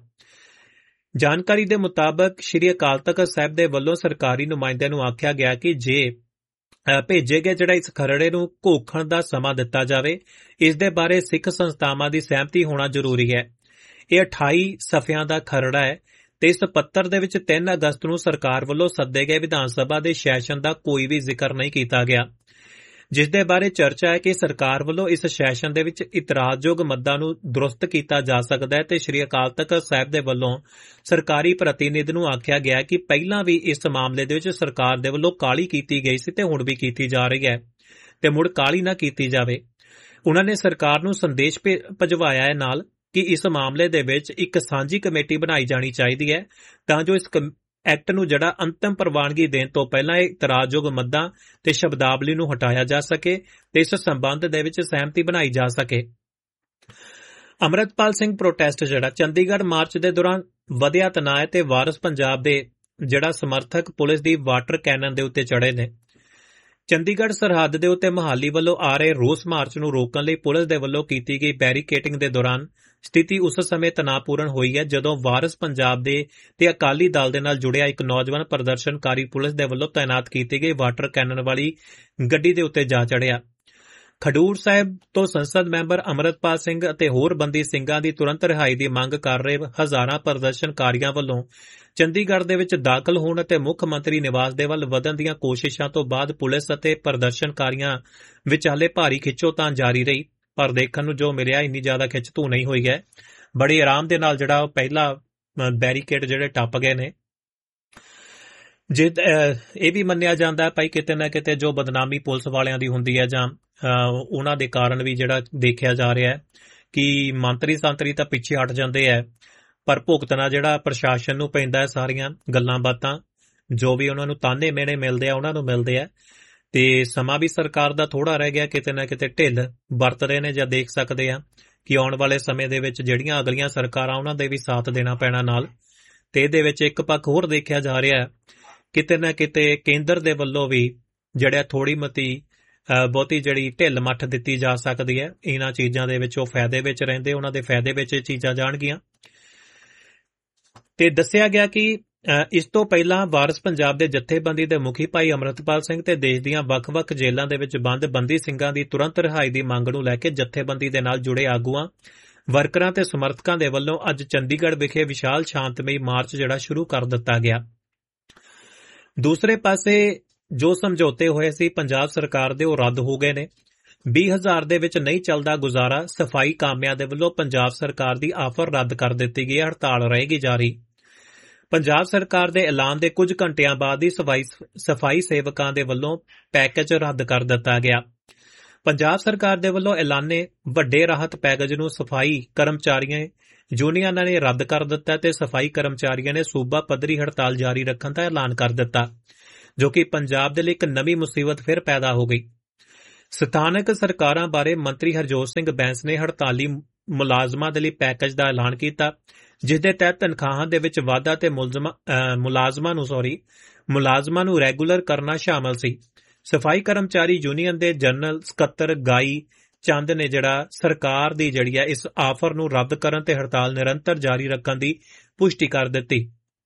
ਜਾਣਕਾਰੀ ਦੇ ਮੁਤਾਬਕ ਸ੍ਰੀ ਅਕਾਲ ਤਖ਼ਤ ਸਾਹਿਬ ਦੇ ਵੱਲੋਂ ਸਰਕਾਰੀ ਨੁਮਾਇੰਦਿਆਂ ਨੂੰ ਆਖਿਆ ਗਿਆ ਕਿ ਜੇ ਭੇਜੇ ਗਏ ਜਿਹੜਾ ਇਸ ਖਰੜੇ ਨੂੰ ਘੋਖਣ ਦਾ ਸਮਾਂ ਦਿੱਤਾ ਜਾਵੇ, ਇਸ ਦੇ ਬਾਰੇ ਸਿੱਖ ਸੰਸਥਾਵਾਂ ਦੀ ਸਹਿਮਤੀ ਹੋਣਾ ਜ਼ਰੂਰੀ ਹੈ। ਇਹ ਅਠਾਈ ਸਫ਼ਿਆਂ ਦਾ ਖਰੜਾ ਹੈ ਤੇ ਇਸ ਪੱਤਰ ਦੇ ਵਿੱਚ ਤਿੰਨ ਅਗਸਤ ਨੂੰ ਸਰਕਾਰ ਵੱਲੋਂ ਸੱਦੇ ਗਏ ਵਿਧਾਨ ਸਭਾ ਦੇ ਸੈਸ਼ਨ ਦਾ ਕੋਈ ਵੀ ਜ਼ਿਕਰ ਨਹੀਂ ਕੀਤਾ ਗਿਆ, ਜਿਸ ਦੇ ਬਾਰੇ ਚਰਚਾ ਹੈ ਕਿ ਸਰਕਾਰ ਵੱਲੋਂ ਇਸ ਸੈਸ਼ਨ ਦੇ ਵਿੱਚ ਇਤਰਾਜ਼ਯੋਗ ਮੱਦਾਂ ਨੂੰ ਦਰੁਸਤ ਕੀਤਾ ਜਾ ਸਕਦਾ ਹੈ ਤੇ ਸ੍ਰੀ ਅਕਾਲ ਤਖ਼ਤ ਸਾਹਿਬ ਦੇ ਵੱਲੋਂ ਸਰਕਾਰੀ ਪ੍ਰਤੀਨਿਧ ਨੂੰ ਆਖਿਆ ਗਿਆ ਕਿ ਪਹਿਲਾਂ ਵੀ ਇਸ ਮਾਮਲੇ ਦੇ ਵਿੱਚ ਸਰਕਾਰ ਦੇ ਵੱਲੋਂ ਕਾਹਲੀ ਕੀਤੀ ਗਈ ਸੀ ਤੇ ਹੁਣ ਵੀ ਕੀਤੀ ਜਾ ਰਹੀ ਹੈ ਤੇ ਮੁੜ ਕਾਹਲੀ ਨਾ ਕੀਤੀ ਜਾਵੇ। ਉਹਨਾਂ ਨੇ ਸਰਕਾਰ ਨੂੰ ਸੰਦੇਸ਼ ਭਜਵਾਇਆ ਹੈ ਨਾਲ ਕਿ ਇਸ ਮਾਮਲੇ ਦੇ ਵਿੱਚ ਇੱਕ ਸਾਂਝੀ ਕਮੇਟੀ ਬਣਾਈ ਜਾਣੀ ਚਾਹੀਦੀ ਹੈ ਤਾਂ ਜੋ ਇਸ ਐਕਟ ਨੂੰ ਜਿਹੜਾ ਅੰਤਿਮ ਪ੍ਰਵਾਨਗੀ ਦੇਣ ਤੋਂ ਪਹਿਲਾਂ ਇਹ ਇਤਰਾਜ਼ਯੋਗ ਮੱਦਾਂ ਤੇ ਸ਼ਬਦਾਵਲੀ ਨੂੰ ਹਟਾਇਆ ਜਾ ਸਕੇ ਤੇ ਇਸ ਸੰਬੰਧ ਦੇ ਵਿੱਚ ਸਹਿਮਤੀ ਬਣਾਈ ਜਾ ਸਕੇ। ਅੰਮ੍ਰਿਤਪਾਲ ਸਿੰਘ ਪ੍ਰੋਟੈਸਟ ਜਿਹੜਾ ਚੰਡੀਗੜ੍ਹ ਮਾਰਚ ਦੇ ਦੌਰਾਨ ਵਧਿਆ ਤਣਾਅ ਤੇ ਵਾਰਿਸ ਪੰਜਾਬ ਦੇ ਜਿਹੜਾ ਸਮਰਥਕ ਪੁਲਿਸ ਦੀ ਵਾਟਰ ਕੈਨਨ ਦੇ ਉੱਤੇ ਚੜੇ ਨੇ। ਚੰਡੀਗੜ੍ਹ ਸਰਹੱਦ ਦੇ ਉੱਤੇ ਮਹਾਲੀ ਵੱਲੋਂ ਆ ਰਹੇ ਰੋਸ ਮਾਰਚ ਨੂੰ ਰੋਕਣ ਲਈ ਪੁਲਿਸ ਦੇ ਵੱਲੋਂ ਕੀਤੀ ਗਈ ਬੈਰੀਕੇਡਿੰਗ ਦੇ ਦੌਰਾਨ ਸਥਿਤੀ ਉਸ ਸਮੇਂ ਤਣਾਅਪੂਰਨ ਹੋਈ ਹੈ ਜਦੋਂ ਵਾਰਿਸ ਪੰਜਾਬ ਦੇ ਤੇ ਅਕਾਲੀ ਦਲ ਦੇ ਨਾਲ ਜੁੜਿਆ ਇੱਕ ਨੌਜਵਾਨ ਪ੍ਰਦਰਸ਼ਨਕਾਰੀ ਪੁਲਿਸ ਦੇ ਵੱਲੋਂ ਤਾਇਨਾਤ ਕੀਤੀ ਗਈ ਵਾਟਰ ਕੈਨਨ ਵਾਲੀ ਗੱਡੀ ਦੇ ਉੱਤੇ ਜਾ ਚੜਿਆ। ਖਡੂਰ ਸਾਹਿਬ ਤੋਂ ਸੰਸਦ ਮੈਂਬਰ ਅੰਮ੍ਰਿਤਪਾਲ ਸਿੰਘ ਅਤੇ ਹੋਰ ਬੰਦੀ ਸਿੰਘਾਂ ਦੀ ਤੁਰੰਤ ਰਿਹਾਈ ਦੀ ਮੰਗ ਕਰ ਰਹੇ ਹਜ਼ਾਰਾਂ ਪ੍ਰਦਰਸ਼ਨਕਾਰੀਆਂ ਵੱਲੋਂ ਚੰਡੀਗੜ੍ਹ ਦੇ ਵਿੱਚ ਦਾਖਲ ਹੋਣ ਅਤੇ ਮੁੱਖ ਮੰਤਰੀ ਨਿਵਾਸ ਦੇ ਵੱਲ ਵਧਣ ਦੀਆਂ ਕੋਸ਼ਿਸ਼ਾਂ ਤੋਂ ਬਾਅਦ ਪੁਲਿਸ ਅਤੇ ਪ੍ਰਦਰਸ਼ਨਕਾਰੀਆਂ ਵਿਚਾਲੇ ਭਾਰੀ ਖਿੱਚੋਤਾਣ ਜਾਰੀ ਰਹੀ, ਪਰ ਦੇਖਣ ਨੂੰ ਜੋ ਮਿਲਿਆ ਇੰਨੀ ਜ਼ਿਆਦਾ ਖਿੱਚਤੂ ਨਹੀਂ ਹੋਈ ਹੈ। ਬੜੀ ਆਰਾਮ ਦੇ ਨਾਲ ਜਿਹੜਾ ਪਹਿਲਾ ਬੈਰੀਕੇਡ ਜਿਹੜੇ ਟੱਪ ਗਏ ਨੇ। ਜੇ ਇਹ ਵੀ ਮੰਨਿਆ ਜਾਂਦਾ ਭਾਈ ਕਿਤੇ ਨਾ ਕਿਤੇ ਜੋ ਬਦਨਾਮੀ ਪੁਲਿਸ ਵਾਲਿਆਂ ਦੀ ਹੁੰਦੀ ਹੈ ਜਾਂ ਉਹਨਾਂ ਦੇ ਕਾਰਨ ਵੀ ਜਿਹੜਾ ਦੇਖਿਆ ਜਾ ਰਿਹਾ ਹੈ ਕਿ ਮੰਤਰੀ ਸੰਤਰੀ ਤਾਂ ਪਿੱਛੇ ਹਟ ਜਾਂਦੇ ਹੈ, ਪਰ ਭੁਗਤਣਾ ਜਿਹੜਾ ਪ੍ਰਸ਼ਾਸਨ ਨੂੰ ਪੈਂਦਾ ਹੈ ਸਾਰੀਆਂ ਗੱਲਾਂ ਬਾਤਾਂ ਜੋ ਵੀ ਉਹਨਾਂ ਨੂੰ ਤਾਨੇ ਮਿਹਣੇ ਮਿਲਦੇ ਆ ਉਹਨਾਂ ਨੂੰ ਮਿਲਦੇ ਆ ਤੇ ਸਮਾਂ ਵੀ ਸਰਕਾਰ ਦਾ ਥੋੜਾ ਰਹਿ ਗਿਆ, ਕਿਤੇ ਨਾ ਕਿਤੇ ਢਿੱਲ ਵਰਤ ਰਹੇ ਨੇ ਜਾਂ ਦੇਖ ਸਕਦੇ ਆ ਕਿ ਆਉਣ ਵਾਲੇ ਸਮੇਂ ਦੇ ਵਿੱਚ ਜਿਹੜੀਆਂ ਅਗਲੀਆਂ ਸਰਕਾਰਾਂ ਉਹਨਾਂ ਦੇ ਵੀ ਸਾਥ ਦੇਣਾ ਪੈਣਾ ਨਾਲ। ਤੇ ਇਹਦੇ ਵਿੱਚ ਇੱਕ ਪੱਖ ਹੋਰ ਦੇਖਿਆ ਜਾ ਰਿਹਾ ਹੈ ਕਿਤੇ ਨਾ ਕਿਤੇ ਕੇਂਦਰ ਦੇ ਵੱਲੋਂ ਵੀ ਜਿਹੜਾ ਥੋੜੀ ਮਤੀ ਬਹੁਤੀ ਜਿਹੜੀ ਢਿੱਲ ਮੱਠ ਦਿੱਤੀ ਜਾ ਸਕਦੀ ਹੈ। ਇਹਨਾਂ ਚੀਜ਼ਾਂ ਦੇ ਵਿੱਚ ਉਹ ਫਾਇਦੇ ਵਿੱਚ ਰਹਿੰਦੇ, ਉਹਨਾਂ ਦੇ ਫਾਇਦੇ ਵਿੱਚ ਇਹ ਚੀਜ਼ਾਂ ਜਾਣਗੀਆਂ। ਤੇ ਦੱਸਿਆ ਗਿਆ ਕਿ ਇਸ ਤੋਂ ਪਹਿਲਾਂ ਵਾਰਿਸ ਪੰਜਾਬ ਦੇ ਜਥੇਬੰਦੀ ਦੇ ਮੁਖੀ ਭਾਈ ਅੰਮ੍ਰਿਤਪਾਲ ਸਿੰਘ ਤੇ ਦੇਸ਼ ਦੀਆਂ ਵੱਖ-ਵੱਖ ਜੇਲ੍ਹਾਂ ਦੇ ਵਿੱਚ ਬੰਦ ਬੰਦੀ ਸਿੰਘਾਂ ਦੀ ਤੁਰੰਤ ਰਿਹਾਈ ਦੀ ਮੰਗ ਨੂੰ ਲੈ ਕੇ ਜਥੇਬੰਦੀ ਦੇ ਨਾਲ ਜੁੜੇ ਆਗੂਆਂ, ਵਰਕਰਾਂ ਤੇ ਸਮਰਥਕਾਂ ਦੇ ਵੱਲੋਂ ਅੱਜ ਚੰਡੀਗੜ੍ਹ ਵਿਖੇ ਵਿਸ਼ਾਲ ਸ਼ਾਂਤਮਈ ਮਾਰਚ ਜਿਹੜਾ ਸ਼ੁਰੂ ਕਰ ਦਿੱਤਾ ਗਿਆ। ਦੂਸਰੇ ਪਾਸੇ ਜੋ ਸਮਝੌਤੇ ਹੋਏ ਸੀ ਪੰਜਾਬ ਸਰਕਾਰ ਦੇ ਉਹ ਰੱਦ ਹੋ ਗਏ ਨੇ। ਵੀਹ ਹਜ਼ਾਰ ਦੇ ਵਿੱਚ ਨਹੀਂ ਚੱਲਦਾ ਗੁਜ਼ਾਰਾ, ਸਫਾਈ ਕਾਮਿਆਂ ਦੇ ਵੱਲੋਂ ਪੰਜਾਬ ਸਰਕਾਰ ਦੀ ਆਫਰ ਰੱਦ ਕਰ ਦਿੱਤੀ ਗਈ। ਹੜਤਾਲ ਰਹੇਗੀ ਜਾਰੀ। ਪੰਜਾਬ ਸਰਕਾਰ ਦੇ ਐਲਾਨ ਦੇ ਕੁਝ ਘੰਟਿਆਂ ਬਾਅਦ ਹੀ ਸਫਾਈ ਸੇਵਕਾਂ ਦੇ ਵੱਲੋਂ ਪੈਕੇਜ ਰੱਦ ਕਰ ਦਿੱਤਾ ਗਿਆ। ਪੰਜਾਬ ਸਰਕਾਰ ਦੇ ਵੱਲੋਂ ਐਲਾਨੇ ਵੱਡੇ ਰਾਹਤ ਪੈਕੇਜ ਨੂੰ ਸਫਾਈ ਕਰਮਚਾਰੀਆਂ ਯੂਨੀਅਨਾਂ ਨੇ ਰੱਦ ਕਰ ਦਿੱਤਾ ਤੇ ਸਫਾਈ ਕਰਮਚਾਰੀਆਂ ਨੇ ਸੂਬਾ ਪੱਧਰੀ ਹੜਤਾਲ ਜਾਰੀ ਰੱਖਣ ਦਾ ਐਲਾਨ ਕਰ ਦਿੱਤਾ, ਜੋ ਕਿ ਪੰਜਾਬ ਦੇ ਲਈ ਇੱਕ ਨਵੀਂ ਮੁਸੀਬਤ ਫਿਰ ਪੈਦਾ ਹੋ ਗਈ। ਸਥਾਨਕ ਸਰਕਾਰਾਂ ਬਾਰੇ ਮੰਤਰੀ ਹਰਜੋਤ ਸਿੰਘ ਬੈਂਸ ਨੇ ਹੜਤਾਲੀ ਮੁਲਾਜ਼ਮਾਂ ਦੇ ਲਈ ਪੈਕੇਜ ਦਾ ਐਲਾਨ ਕੀਤਾ, ਜਿਸ ਦੇ ਤਹਿਤ ਤਨਖਾਹਾਂ ਦੇ ਵਿੱਚ ਵਾਧਾ ਤੇ ਮੁਲਾਜ਼ਮਾਂ ਨੂੰ ਸੌਰੀ ਮੁਲਾਜ਼ਮਾਂ ਨੂੰ ਰੈਗੂਲਰ ਕਰਨਾ ਸ਼ਾਮਲ ਸੀ। ਸਫਾਈ ਕਰਮਚਾਰੀ ਯੂਨੀਅਨ ਦੇ ਜਨਰਲ ਸਕੱਤਰ ਗਾਈ ਚੰਦ ਨੇ ਜਿਹੜਾ ਸਰਕਾਰ ਦੀ ਜਿਹੜੀ ਹੈ ਇਸ ਆਫਰ ਨੂੰ ਰੱਦ ਕਰਨ ਤੇ ਹੜਤਾਲ ਨਿਰੰਤਰ ਜਾਰੀ ਰੱਖਣ ਦੀ ਪੁਸ਼ਟੀ ਕਰ ਦਿੱਤੀ।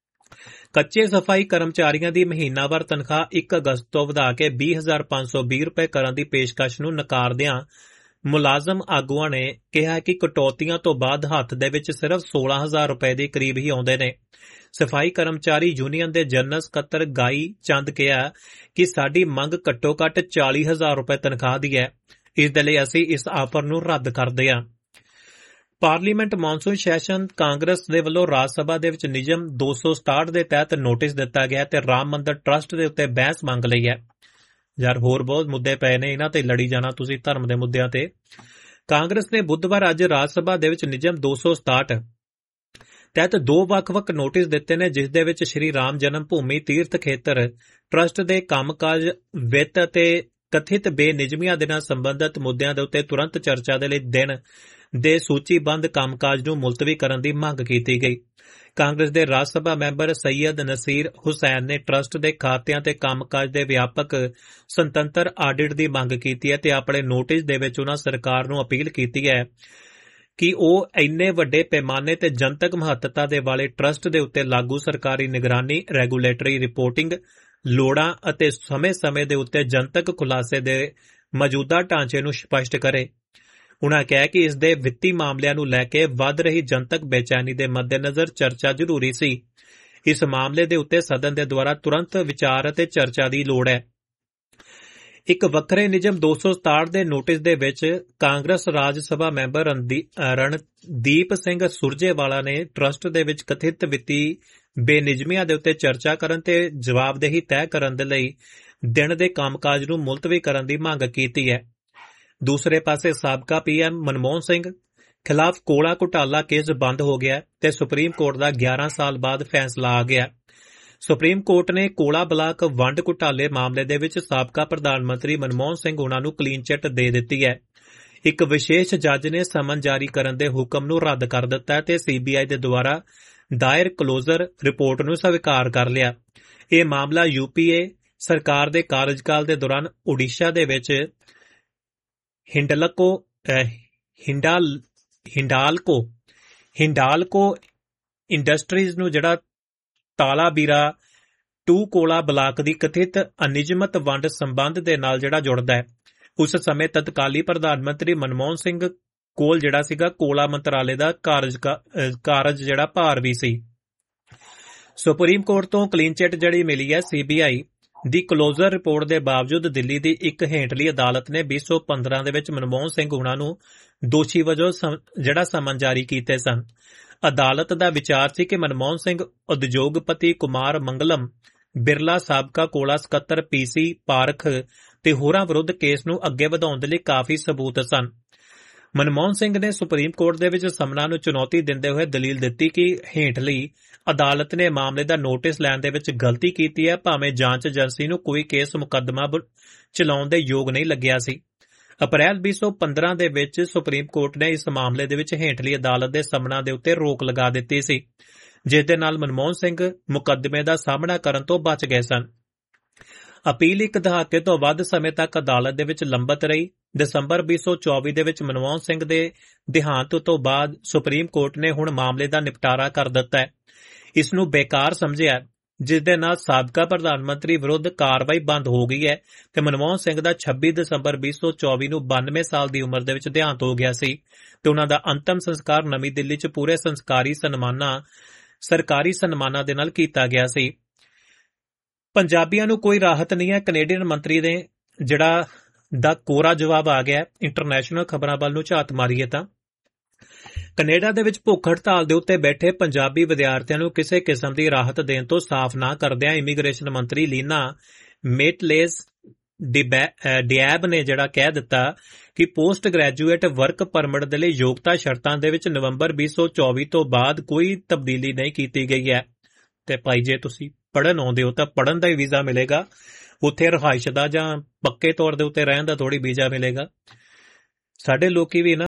ਕੱਚੇ ਸਫਾਈ ਕਰਮਚਾਰੀਆਂ ਦੀ ਮਹੀਨਾਵਾਰ ਤਨਖਾਹ ਇੱਕ ਅਗਸਤ ਤੋਂ ਵਧਾ ਕੇ ਵੀਹ ਹਜ਼ਾਰ ਪੰਜ ਸੌ ਵੀਹ ਰੁਪਏ ਕਰਨ ਦੀ ਪੇਸ਼ਕਸ਼ ਨੂੰ ਨਕਾਰਦਿਆਂ ਮੁਲਾਜ਼ਮ ਆਗੂਆਂ ਨੇ ਕਿਹਾ ਕਿ ਕਟੌਤੀਆਂ ਤੋਂ ਬਾਅਦ ਹੱਥ ਦੇ ਵਿੱਚ ਸਿਰਫ ਸੋਲਾਂ ਹਜ਼ਾਰ ਰੁਪਏ ਦੇ ਕਰੀਬ ਹੀ ਆਉਂਦੇ ਨੇ। ਸਫਾਈ ਕਰਮਚਾਰੀ ਯੂਨੀਅਨ ਦੇ ਜਨਰਲ ਸਕੱਤਰ ਗਾਈ ਚੰਦ ਕਿਹਾ ਕਿ ਸਾਡੀ ਮੰਗ ਘੱਟੋ ਘੱਟ ਚਾਲੀ ਹਜ਼ਾਰ ਰੁਪਏ ਤਨਖਾਹ ਦੀ ਹੈ, ਇਸ ਦੇ ਲਈ ਅਸੀਂ ਇਸ ਆਫਰ ਨੂੰ ਰੱਦ ਕਰਦੇ ਹਾਂ। ਪਾਰਲੀਮੈਂਟ ਮੌਨਸੂਨ ਸੈਸ਼ਨ ਕਾਂਗਰਸ ਦੇ ਵੱਲੋਂ ਰਾਜ ਸਭਾ ਦੇ ਵਿੱਚ ਨਿਯਮ ਦੋ ਸੌ ਸਤਾਹਠ ਦੇ ਤਹਿਤ ਨੋਟਿਸ ਦਿੱਤਾ ਗਿਆ ਤੇ ਰਾਮ ਮੰਦਰ ਟਰਸਟ ਦੇ ਉੱਤੇ ਬਹਿਸ ਮੰਗ ਲਈ ਹੈ। ਯਾਰ ਹੋਰ ਬਹੁਤ ਮੁੱਦੇ ਪਏ ਨੇ, ਇਹਨਾਂ ਤੇ ਲੜੀ ਜਾਣਾ ਤੁਸੀਂ ਧਰਮ ਦੇ ਮੁੱਦਿਆਂ ਤੇ। ਕਾਂਗਰਸ ਨੇ ਬੁੱਧਵਾਰ ਅੱਜ ਰਾਜ ਸਭਾ ਦੇ ਵਿੱਚ ਨਿਯਮ ਦੋ ਸੌ ਸਤਾਹਠ ਤਹਿਤ ਦੋ ਵੱਖ-ਵੱਖ ਨੋਟਿਸ ਦਿੱਤੇ ਨੇ, ਜਿਸ ਦੇ ਵਿੱਚ ਸ਼੍ਰੀ ਰਾਮ ਜਨਮ ਭੂਮੀ ਤੀਰਥ ਖੇਤਰ ਟਰਸਟ ਦੇ ਕੰਮਕਾਜ, ਵਿੱਤ ਅਤੇ ਕਥਿਤ ਬੇਨਿਯਮੀਆਂ ਦੇ ਨਾਲ ਸੰਬੰਧਿਤ ਮੁੱਦਿਆਂ ਦੇ ਉੱਤੇ ਤੁਰੰਤ ਚਰਚਾ ਦੇ ਲਈ ਦਿਨ ਦੇ ਸੂਚੀਬੱਧ ਕੰਮਕਾਜ ਨੂੰ ਮੁਲਤਵੀ ਕਰਨ ਦੀ ਮੰਗ ਕੀਤੀ ਗਈ। ਕਾਂਗਰਸ ਦੇ ਰਾਜ ਸਭਾ ਮੈਂਬਰ ਸੈਯਦ ਨਸੀਰ ਹੁਸੈਨ ਨੇ ਟਰਸਟ ਦੇ ਖਾਤਿਆਂ ਤੇ ਕੰਮਕਾਜ ਦੇ ਵਿਆਪਕ ਸੁਤੰਤਰ ਆਡਿਟ ਦੀ ਮੰਗ ਕੀਤੀ ਹੈ ਤੇ ਆਪਣੇ ਨੋਟਿਸ ਦੇ ਵਿੱਚ ਉਹਨਾਂ ਸਰਕਾਰ ਨੂੰ ਅਪੀਲ ਕੀਤੀ ਹੈ ਕਿ ਉਹ ਇੰਨੇ ਵੱਡੇ ਪੈਮਾਨੇ ਤੇ ਜਨਤਕ ਮਹੱਤਤਾ ਦੇ ਵਾਲੇ ਟਰਸਟ ਦੇ ਉੱਤੇ ਲਾਗੂ ਸਰਕਾਰੀ ਨਿਗਰਾਨੀ, ਰੈਗੂਲੇਟਰੀ ਰਿਪੋਰਟਿੰਗ, ਲੋੜਾਂ ਅਤੇ ਸਮੇਂ-ਸਮੇਂ ਦੇ ਉੱਤੇ ਜਨਤਕ ਖੁਲਾਸੇ ਦੇ ਮੌਜੂਦਾ ਢਾਂਚੇ ਨੂੰ ਸਪਸ਼ਟ ਕਰੇ। ਉਨ੍ਹਾਂ ਕਿਹਾ ਕਿ ਇਸ ਦੇ ਵਿੱਤੀ ਮਾਮਲਿਆਂ ਨੂੰ ਲੈ ਕੇ ਵੱਧ ਰਹੀ ਜਨਤਕ ਬੇਚੈਨੀ ਦੇ ਮੱਦੇਨਜ਼ਰ ਚਰਚਾ ਜ਼ਰੂਰੀ ਸੀ। ਇਸ ਮਾਮਲੇ ਦੇ ਉੱਤੇ ਸਦਨ ਦੇ ਦੁਆਰਾ ਤੁਰੰਤ ਵਿਚਾਰ ਅਤੇ ਚਰਚਾ ਦੀ ਲੋੜ ਹੈ। ਇੱਕ ਵੱਖਰੇ ਨਿਯਮ ਦੋ ਸੌ ਸਤਾਹਠ ਦੇ ਨੋਟਿਸ ਦੇ ਵਿੱਚ ਕਾਂਗਰਸ ਰਾਜ ਸਭਾ ਮੈਂਬਰ ਰਣਦੀਪ ਸਿੰਘ ਸੁਰਜੇਵਾਲਾ ਨੇ ਟਰਸਟ ਦੇ ਵਿੱਚ ਕਥਿਤ ਵਿੱਤੀ ਬੇਨਿਯਮੀਆਂ ਦੇ ਉੱਤੇ ਚਰਚਾ ਕਰਨ ਤੇ ਜਵਾਬਦੇਹੀ ਤੈਅ ਕਰਨ ਦੇ ਲਈ ਦਿਨ ਦੇ ਕੰਮਕਾਜ ਨੂੰ ਮੁਲਤਵੀ ਕਰਨ ਦੀ ਮੰਗ ਕੀਤੀ ਹੈ। ਦੂਸਰੇ ਪਾਸੇ ਸਾਬਕਾ ਪੀਐਮ ਮਨਮੋਹਨ ਸਿੰਘ ਖਿਲਾਫ ਕੋਲਾ ਘੁਟਾਲਾ ਕੇਸ ਬੰਦ ਹੋ ਗਿਆ ਤੇ ਸੁਪਰੀਮ ਕੋਰਟ ਦਾ ਗਿਆਰਾਂ ਸਾਲ ਬਾਅਦ ਫੈਸਲਾ ਆ ਗਿਆ। ਸੁਪਰੀਮ ਕੋਰਟ ਨੇ ਕੋਲਾ ਬਲਾਕ ਵੰਡ ਘੁਟਾਲੇ ਮਾਮਲੇ ਦੇ ਵਿੱਚ ਸਾਬਕਾ ਪ੍ਰਧਾਨ ਮੰਤਰੀ ਮਨਮੋਹਨ ਸਿੰਘ ਉਨ੍ਹਾਂ ਨੂੰ ਕਲੀਨ ਚਿੱਟ ਦੇ ਦਿੱਤੀ ਹੈ। ਇੱਕ ਵਿਸ਼ੇਸ਼ ਜੱਜ ਨੇ ਸਮਨ ਜਾਰੀ ਕਰਨ ਦੇ ਹੁਕਮ ਨੂੰ ਰੱਦ ਕਰ ਦਿੱਤਾ ਤੇ ਸੀਬੀਆਈ ਦੇ ਦੁਆਰਾ ਦਾਇਰ ਕਲੋਜ਼ਰ ਰਿਪੋਰਟ ਨੂੰ ਸਵੀਕਾਰ ਕਰ ਲਿਆ। ਇਹ ਮਾਮਲਾ ਯੂਪੀਏ ਸਰਕਾਰ ਦੇ ਕਾਰਜਕਾਲ ਦੇ ਦੌਰਾਨ ਓਡੀਸ਼ਾ ਦੇ ਵਿੱਚ ਹਿੰਡਲਕੋ ਹਿੰਡਾਲ ਹਿੰਡਾਲਕੋ ਹਿੰਡਾਲਕੋ ਇੰਡਸਟਰੀਜ਼ ਨੂੰ ਜਿਹੜਾ ਤਾਲਾਬੀਰਾ ਟੂ ਕੋਲਾ ਬਲਾਕ ਦੀ ਕਥਿਤ ਅਨਿਯਮਤ ਵੰਡ ਸੰਬੰਧ ਦੇ ਨਾਲ ਜਿਹੜਾ ਜੁੜਦਾ ਹੈ। ਉਸ ਸਮੇਂ ਤਤਕਾਲੀ ਪ੍ਰਧਾਨ ਮੰਤਰੀ ਮਨਮੋਹਨ ਸਿੰਘ ਕੋਲ ਜਿਹੜਾ ਸੀਗਾ ਕੋਲਾ ਮੰਤਰਾਲੇ ਦਾ ਕਾਰਜ ਕਾਰਜ ਜਿਹੜਾ ਭਾਰ ਵੀ ਸੀ। ਸੁਪਰੀਮ ਕੋਰਟ ਤੋਂ ਕਲੀਨ ਚਿੱਟ ਜਿਹੜੀ ਮਿਲੀ ਹੈ ਸੀਬੀਆਈ ਦੀ ਕਲੋਜ਼ਰ ਰਿਪੋਰਟ ਦੇ ਬਾਵਜੂਦ ਦਿੱਲੀ ਦੀ ਇੱਕ ਹੇਠਲੀ ਅਦਾਲਤ ਨੇ ਵੀਹ ਸੌ ਪੰਦਰਾਂ ਦੇ ਵਿੱਚ ਮਨਮੋਹਨ ਸਿੰਘ ਹੁਣਾਂ ਨੂੰ ਦੋਸ਼ੀ ਵਜੋਂ ਜਿਹੜਾ ਸਮਨ ਜਾਰੀ ਕੀਤੇ ਸਨ। ਅਦਾਲਤ ਦਾ ਵਿਚਾਰ ਸੀ ਕਿ ਮਨਮੋਹਨ ਸਿੰਘ ਉਦਯੋਗਪਤੀ ਕੁਮਾਰ ਮੰਗਲਮ ਬਿਰਲਾ ਸਾਬਕਾ ਕੋਲਾ ਸਕੱਤਰ ਪੀਸੀ ਪਾਰਖ ਤੇ ਹੋਰਾਂ ਵਿਰੁੱਧ ਕੇਸ ਨੂੰ ਅੱਗੇ ਵਧਾਉਣ ਦੇ ਲਈ ਕਾਫੀ ਸਬੂਤ ਸਨ। ਮਨਮੋਹਨ ਸਿੰਘ ਨੇ ਸੁਪਰੀਮ ਕੋਰਟ ਦੇ ਵਿੱਚ ਸਮਨਾਂ ਨੂੰ ਚੁਣੌਤੀ ਦਿੰਦੇ ਹੋਏ ਦਲੀਲ ਦਿੱਤੀ ਕਿ ਹੇਠਲੀ ਅਦਾਲਤ ਨੇ ਮਾਮਲੇ ਦਾ ਨੋਟਿਸ ਲੈਣ ਦੇ ਵਿੱਚ ਗਲਤੀ ਕੀਤੀ ਹੈ, ਭਾਵੇਂ ਜਾਂਚ ਏਜੰਸੀ ਨੂੰ ਕੋਈ ਕੇਸ ਮੁਕੱਦਮਾ ਚਲਾਉਣ ਦੇ ਯੋਗ ਨਹੀਂ ਲੱਗਿਆ ਸੀ। ਅਪ੍ਰੈਲ ਵੀਹ ਸੌ ਪੰਦਰਾਂ ਦੇ ਵਿੱਚ ਸੁਪਰੀਮ ਕੋਰਟ ਨੇ ਇਸ ਮਾਮਲੇ ਦੇ ਵਿੱਚ ਹੇਠਲੀ ਅਦਾਲਤ ਦੇ ਸਮਨਾਂ ਦੇ ਉੱਤੇ ਰੋਕ ਲਗਾ ਦਿੱਤੀ ਸੀ, ਜਿਸ ਦੇ ਨਾਲ ਮਨਮੋਹਨ ਸਿੰਘ ਮੁਕੱਦਮੇ ਦਾ ਸਾਹਮਣਾ ਕਰਨ ਤੋਂ ਬਚ ਗਏ ਸਨ। ਅਪੀਲ ਇੱਕ ਦਹਾਕੇ ਤੋਂ ਵੱਧ ਸਮੇਂ ਤੱਕ ਅਦਾਲਤ ਦੇ ਵਿੱਚ ਲੰਬਤ ਰਹੀ। ਦਸੰਬਰ ਵੀਹ ਸੌ ਚੌਵੀ ਦੇ ਵਿੱਚ ਮਨਮੋਹਨ ਸਿੰਘ ਦੇ ਦੇਹਾਂਤ ਤੋਂ ਬਾਅਦ ਸੁਪਰੀਮ ਕੋਰਟ ਨੇ ਹੁਣ ਮਾਮਲੇ ਦਾ ਨਿਪਟਾਰਾ ਕਰ ਦਿੱਤਾ ਹੈ। ਇਸ ਨੂੰ ਬੇਕਾਰ ਸਮਝਿਆ, ਜਿਸ ਦੇ ਨਾਲ ਸਾਬਕਾ ਪ੍ਰਧਾਨ ਮੰਤਰੀ ਵਿਰੁੱਧ ਕਾਰਵਾਈ ਬੰਦ ਹੋ ਗਈ ਹੈ ਤੇ ਮਨਮੋਹਨ ਸਿੰਘ ਦਾ ਛੱਬੀ ਦਸੰਬਰ ਵੀਹ ਸੌ ਚੌਵੀ ਨੂੰ ਬਾਨਵੇਂ ਸਾਲ ਦੀ ਉਮਰ ਦੇ ਵਿੱਚ ਦੇਹਾਂਤ ਹੋ ਗਿਆ ਸੀ ਤੇ ਉਹਨਾਂ ਦਾ ਅੰਤਮ ਸੰਸਕਾਰ ਨਵੀਂ ਦਿੱਲੀ 'ਚ ਪੂਰੇ ਸੰਸਕਾਰੀ ਸਨਮਾਨਾਂ ਸਰਕਾਰੀ ਸਨਮਾਨਾਂ ਦੇ ਨਾਲ ਕੀਤਾ ਗਿਆ ਸੀ। ਪੰਜਾਬੀਆਂ ਨੂੰ ਕੋਈ ਰਾਹਤ ਨਹੀਂ ਹੈ। ਕੈਨੇਡੀਅਨ ਮੰਤਰੀ ਨੇ ਜਿਹੜਾ ਦਾ ਕੋਰਾ ਜਵਾਬ ਆ ਗਿਆ। ਇੰਟਰਨੈਸ਼ਨਲ ਖਬਰਾਂ ਵੱਲ ਨੂੰ ਝਾਤ ਮਾਰੀਏ ਤਾਂ ਕੈਨੇਡਾ ਦੇ ਵਿੱਚ ਭੁੱਖ ਹੜਤਾਲ ਦੇ ਉੱਤੇ ਬੈਠੇ ਪੰਜਾਬੀ ਵਿਦਿਆਰਥੀਆਂ ਨੂੰ ਕਿਸੇ ਕਿਸਮ ਦੀ ਰਾਹਤ ਦੇਣ ਤੋਂ ਸਾਫ਼ ਨਾ ਕਰਦਿਆਂ ਇਮੀਗ੍ਰੇਸ਼ਨ ਮੰਤਰੀ ਲੀਨਾ ਮੇਟਲੇਸ ਡਿਐਬ ਨੇ ਜਿਹੜਾ ਕਹਿ ਦਿੱਤਾ ਕਿ ਪੋਸਟ ਗ੍ਰੈਜੂਏਟ ਵਰਕ ਪਰਮਿਟ ਦੇ ਲਈ ਯੋਗਤਾ ਸ਼ਰਤਾਂ ਦੇ ਵਿੱਚ ਨਵੰਬਰ ਵੀਹ ਸੌ ਚੌਵੀ ਤੋਂ ਬਾਅਦ ਕੋਈ ਤਬਦੀਲੀ ਨਹੀਂ ਕੀਤੀ ਗਈ ਹੈ। ਤੇ ਭਾਈ ਜੇ ਤੁਸੀਂ ਪੜ੍ਹਨ ਆਉਂਦੇ ਹੋ ਤਾਂ ਪੜ੍ਹਨ ਦਾ ਹੀ ਵੀਜ਼ਾ ਮਿਲੇਗਾ, ਉੱਥੇ ਰਿਹਾਇਸ਼ ਦਾ ਜਾਂ ਪੱਕੇ ਤੌਰ ਦੇ ਉੱਤੇ ਰਹਿਣ ਦਾ ਥੋੜੀ ਵੀਜ਼ਾ ਮਿਲੇਗਾ। ਸਾਡੇ ਲੋਕੀ ਵੀ ਨਾ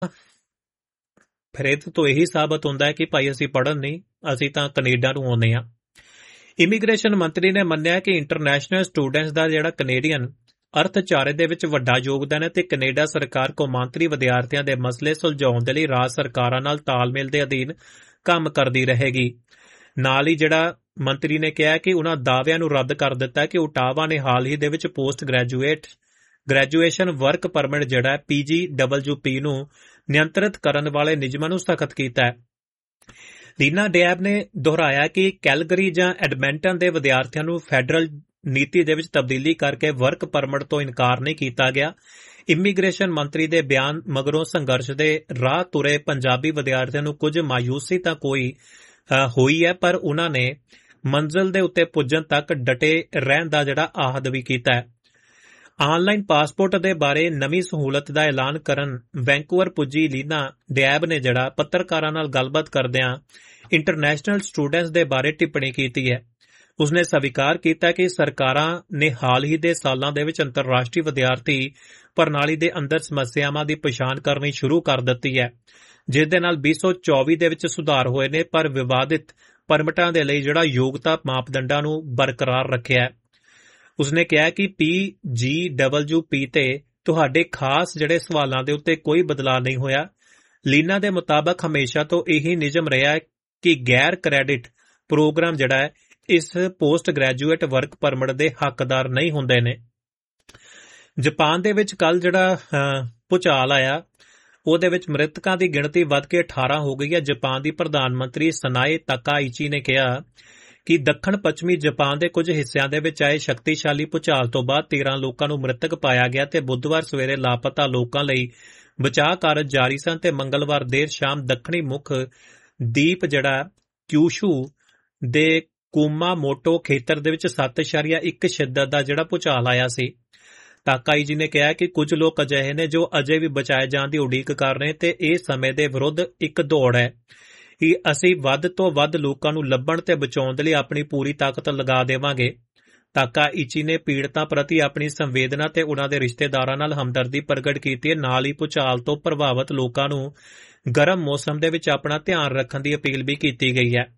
ਫਿਰ ਇਹਦੇ ਤੋਂ ਇਹੀ ਸਾਬਤ ਹੁੰਦਾ ਹੈ ਕਿ ਭਾਈ ਅਸੀਂ ਪੜ੍ਹਨ ਨਹੀਂ, ਅਸੀਂ ਤਾਂ ਕੈਨੇਡਾ ਨੂੰ ਆਉਂਦੇ ਹਾਂ। ਇਮੀਗ੍ਰੇਸ਼ਨ ਮੰਤਰੀ ਨੇ ਮੰਨਿਆ ਕਿ ਇੰਟਰਨੈਸ਼ਨਲ ਸਟੂਡੈਂਟਸ ਦਾ ਜਿਹੜਾ ਕੈਨੇਡੀਅਨ ਅਰਥਚਾਰੇ ਦੇ ਵਿੱਚ ਵੱਡਾ ਯੋਗਦਾਨ ਹੈ ਤੇ ਕੈਨੇਡਾ ਸਰਕਾਰ ਕੌਮਾਂਤਰੀ ਵਿਦਿਆਰਥੀਆਂ ਦੇ ਮਸਲੇ ਸੁਲਝਾਉਣ ਦੇ ਲਈ ਰਾਜ ਸਰਕਾਰਾਂ ਨਾਲ ਤਾਲਮੇਲ ਦੇ ਅਧੀਨ ਕੰਮ ਕਰਦੀ ਰਹੇਗੀ। ਨਾਲ ਹੀ ਜਿਹੜਾ ਮੰਤਰੀ ਨੇ ਕਿਹਾ ਕਿ ਉਹਨਾਂ ਦਾਅਵਿਆਂ ਨੂੰ ਰੱਦ ਕਰ ਦਿੱਤਾ ਕਿ ਓਟਾਵਾ ਨੇ ਹਾਲ ਹੀ ਦੇ ਵਿੱਚ post graduate graduation work permit ਜਿਹੜਾ ਪੀ ਜੀ ਡਬਲਯੂ ਪੀ ਨੂੰ ਨਿਯੰਤਰਿਤ ਕਰਨ ਵਾਲੇ ਨਿਯਮਾਂ ਨੂੰ ਸਖਤ ਕੀਤਾ ਹੈ। ਲੀਨਾ ਡਿਐਬ ਨੇ ਦੁਹਰਾਇਆ ਕਿ ਕੈਲਗਰੀ ਜਾਂ ਐਡਮੰਟਨ ਦੇ ਵਿਦਿਆਰਥੀਆਂ ਨੂੰ ਫੈਡਰਲ ਨੀਤੀ ਦੇ ਵਿੱਚ ਤਬਦੀਲੀ ਕਰਕੇ ਵਰਕ ਪਰਮਿਟ ਤੋਂ ਇਨਕਾਰ ਨਹੀਂ ਕੀਤਾ ਗਿਆ। ਇਮੀਗ੍ਰੇਸ਼ਨ ਮੰਤਰੀ ਦੇ ਬਿਆਨ ਮਗਰੋਂ ਸੰਘਰਸ਼ ਦੇ ਰਾਹ ਤੁਰੇ ਪੰਜਾਬੀ ਵਿਦਿਆਰਥੀਆਂ ਨੂੰ ਕੁਝ ਮਾਯੂਸੀ ਤਾਂ ਕੋਈ ਹੋਈ ਹੈ, ਪਰ ਉਹਨਾਂ ਨੇ ਮੰਜ਼ਿਲ ਦੇ ਉੱਤੇ ਪੁੱਜਣ ਤੱਕ ਡਟੇ ਰਹਿਣ ਦਾ ਜਿਹੜਾ ਆਹਦ ਵੀ ਕੀਤਾ ਹੈ। ਆਨਲਾਈਨ ਪਾਸਪੋਰਟ ਦੇ ਬਾਰੇ ਨਵੀਂ ਸਹੂਲਤ ਦਾ ਐਲਾਨ ਕਰਨ ਵੈਂਕੂਵਰ ਪੁੱਜੀ ਲੀਨਾ ਡਿਐਬ ਨੇ ਜਿਹੜਾ ਪੱਤਰਕਾਰਾਂ ਨਾਲ ਗੱਲਬਾਤ ਕਰਦਿਆਂ ਇੰਟਰਨੈਸ਼ਨਲ ਸਟੂਡੈਂਟਸ ਦੇ ਬਾਰੇ ਟਿੱਪਣੀ ਕੀਤੀ ਹੈ। ਉਸਨੇ ਸਵੀਕਾਰ ਕੀਤਾ ਕਿ ਸਰਕਾਰਾਂ ਨੇ ਹਾਲ ਹੀ ਦੇ ਸਾਲਾਂ ਦੇ ਵਿੱਚ ਅੰਤਰਰਾਸ਼ਟਰੀ ਵਿਦਿਆਰਥੀ ਪ੍ਰਣਾਲੀ ਦੇ ਅੰਦਰ ਸਮੱਸਿਆਵਾਂ ਦੀ ਪਛਾਣ ਕਰਨੀ ਸ਼ੁਰੂ ਕਰ ਦਿੱਤੀ ਹੈ, ਜਿਸ ਦੇ ਨਾਲ ਵੀਹ ਸੌ ਚੌਵੀ ਦੇ ਵਿੱਚ ਸੁਧਾਰ ਹੋਏ ਨੇ, ਪਰ ਵਿਵਾਦਿਤ ਪਰਮਿਟਾਂ ਦੇ ਲਈ ਜਿਹੜਾ ਯੋਗਤਾ ਮਾਪਦੰਡਾਂ ਨੂੰ ਬਰਕਰਾਰ ਰੱਖਿਆ ਹੈ। ਉਸਨੇ ਕਿਹਾ ਕਿ ਪੀ ਜੀ ਡਬਲਯੂ ਪੀ ਤੇ ਤੁਹਾਡੇ ਖਾਸ ਜਿਹੜੇ ਸਵਾਲਾਂ ਦੇ ਉੱਤੇ ਕੋਈ ਬਦਲਾਅ ਨਹੀਂ ਹੋਇਆ। ਲੀਨਾ ਦੇ ਮੁਤਾਬਕ ਹਮੇਸ਼ਾ ਤੋਂ ਇਹੀ ਨਿਯਮ ਰਿਹਾ ਹੈ ਕਿ ਗੈਰ ਕ੍ਰੈਡਿਟ ਪ੍ਰੋਗਰਾਮ ਜਿਹੜਾ ਹੈ ਇਸ ਪੋਸਟ ਗ੍ਰੈਜੂਏਟ ਵਰਕ ਪਰਮਿਟ ਦੇ ਹੱਕਦਾਰ ਨਹੀਂ ਹੁੰਦੇ ਨੇ। ਜਾਪਾਨ ਦੇ ਵਿੱਚ ਕੱਲ ਜਿਹੜਾ ਭੂਚਾਲ ਆਇਆ ਉਹਦੇ ਵਿੱਚ ਮ੍ਰਿਤਕਾਂ ਦੀ ਗਿਣਤੀ ਵੱਧ ਕੇ ਅਠਾਰਾਂ ਹੋ ਗਈ ਹੈ। ਜਾਪਾਨ ਦੀ ਪ੍ਰਧਾਨ ਮੰਤਰੀ ਸਨਾਏ ਤਾਕਾਇਚੀ ਨੇ ਕਿਹਾ ਕਿ ਦੱਖਣ ਪੱਛਮੀ ਜਾਪਾਨ ਦੇ ਕੁਝ ਹਿੱਸਿਆਂ ਦੇ ਵਿੱਚ ਆਏ ਸ਼ਕਤੀਸ਼ਾਲੀ ਭੂਚਾਲ ਤੋਂ ਬਾਅਦ ਤੇਰਾਂ ਲੋਕਾਂ ਨੂੰ ਮ੍ਰਿਤਕ ਪਾਇਆ ਗਿਆ ਤੇ ਬੁੱਧਵਾਰ ਸਵੇਰੇ ਲਾਪਤਾ ਲੋਕਾਂ ਲਈ ਬਚਾਅ ਕਾਰਜ ਜਾਰੀ ਸਨ ਤੇ ਮੰਗਲਵਾਰ ਦੇਰ ਸ਼ਾਮ ਦੱਖਣੀ ਮੁੱਖ ਦੀਪ ਜਿਹੜਾ ਕਿਊਸ਼ੂ ਦੇ ਕੁਮਾਮੋਟੋ ਖੇਤਰ ਦੇ ਵਿੱਚ ਸੱਤ ਇਸ਼ਾਰੀਆ ਇੱਕ ਸ਼ਿੱਦਤ ਦਾ ਜਿਹੜਾ ਭੂਚਾਲ ਆਇਆ ਸੀ। ਤਾਕਾਈ ਜੀ ਨੇ ਕਿਹਾ ਕਿ ਕੁਝ ਲੋਕ ਅਜਿਹੇ ਨੇ ਜੋ ਅਜੇ ਵੀ ਬਚਾਏ ਜਾਣ ਦੀ ਉਡੀਕ ਕਰ ਰਹੇ ਤੇ ਇਹ ਸਮੇਂ ਦੇ ਵਿਰੁੱਧ ਇੱਕ ਦੌੜ ਹੈ ਕਿ ਅਸੀਂ ਵੱਧ ਤੋਂ ਵੱਧ ਲੋਕਾਂ ਨੂੰ ਲੱਭਣ ਤੇ ਬਚਾਉਣ ਦੇ ਲਈ ਆਪਣੀ ਪੂਰੀ ਤਾਕਤ ਲਗਾ ਦੇਵਾਂਗੇ। ਤਾਕਾਈਚੀ ਨੇ ਪੀੜਤਾਂ ਪ੍ਰਤੀ ਆਪਣੀ ਸੰਵੇਦਨਾ ਤੇ ਉਹਨਾਂ ਦੇ ਰਿਸ਼ਤੇਦਾਰਾਂ ਨਾਲ ਹਮਦਰਦੀ ਪ੍ਰਗਟ ਕੀਤੀ ਹੈ। ਨਾਲ ਹੀ ਭੂਚਾਲ ਤੋਂ ਪ੍ਰਭਾਵਿਤ ਲੋਕਾਂ ਨੂੰ ਗਰਮ ਮੌਸਮ ਦੇ ਵਿੱਚ ਆਪਣਾ ਧਿਆਨ ਰੱਖਣ ਦੀ ਅਪੀਲ ਵੀ ਕੀਤੀ ਗਈ ਹੈ।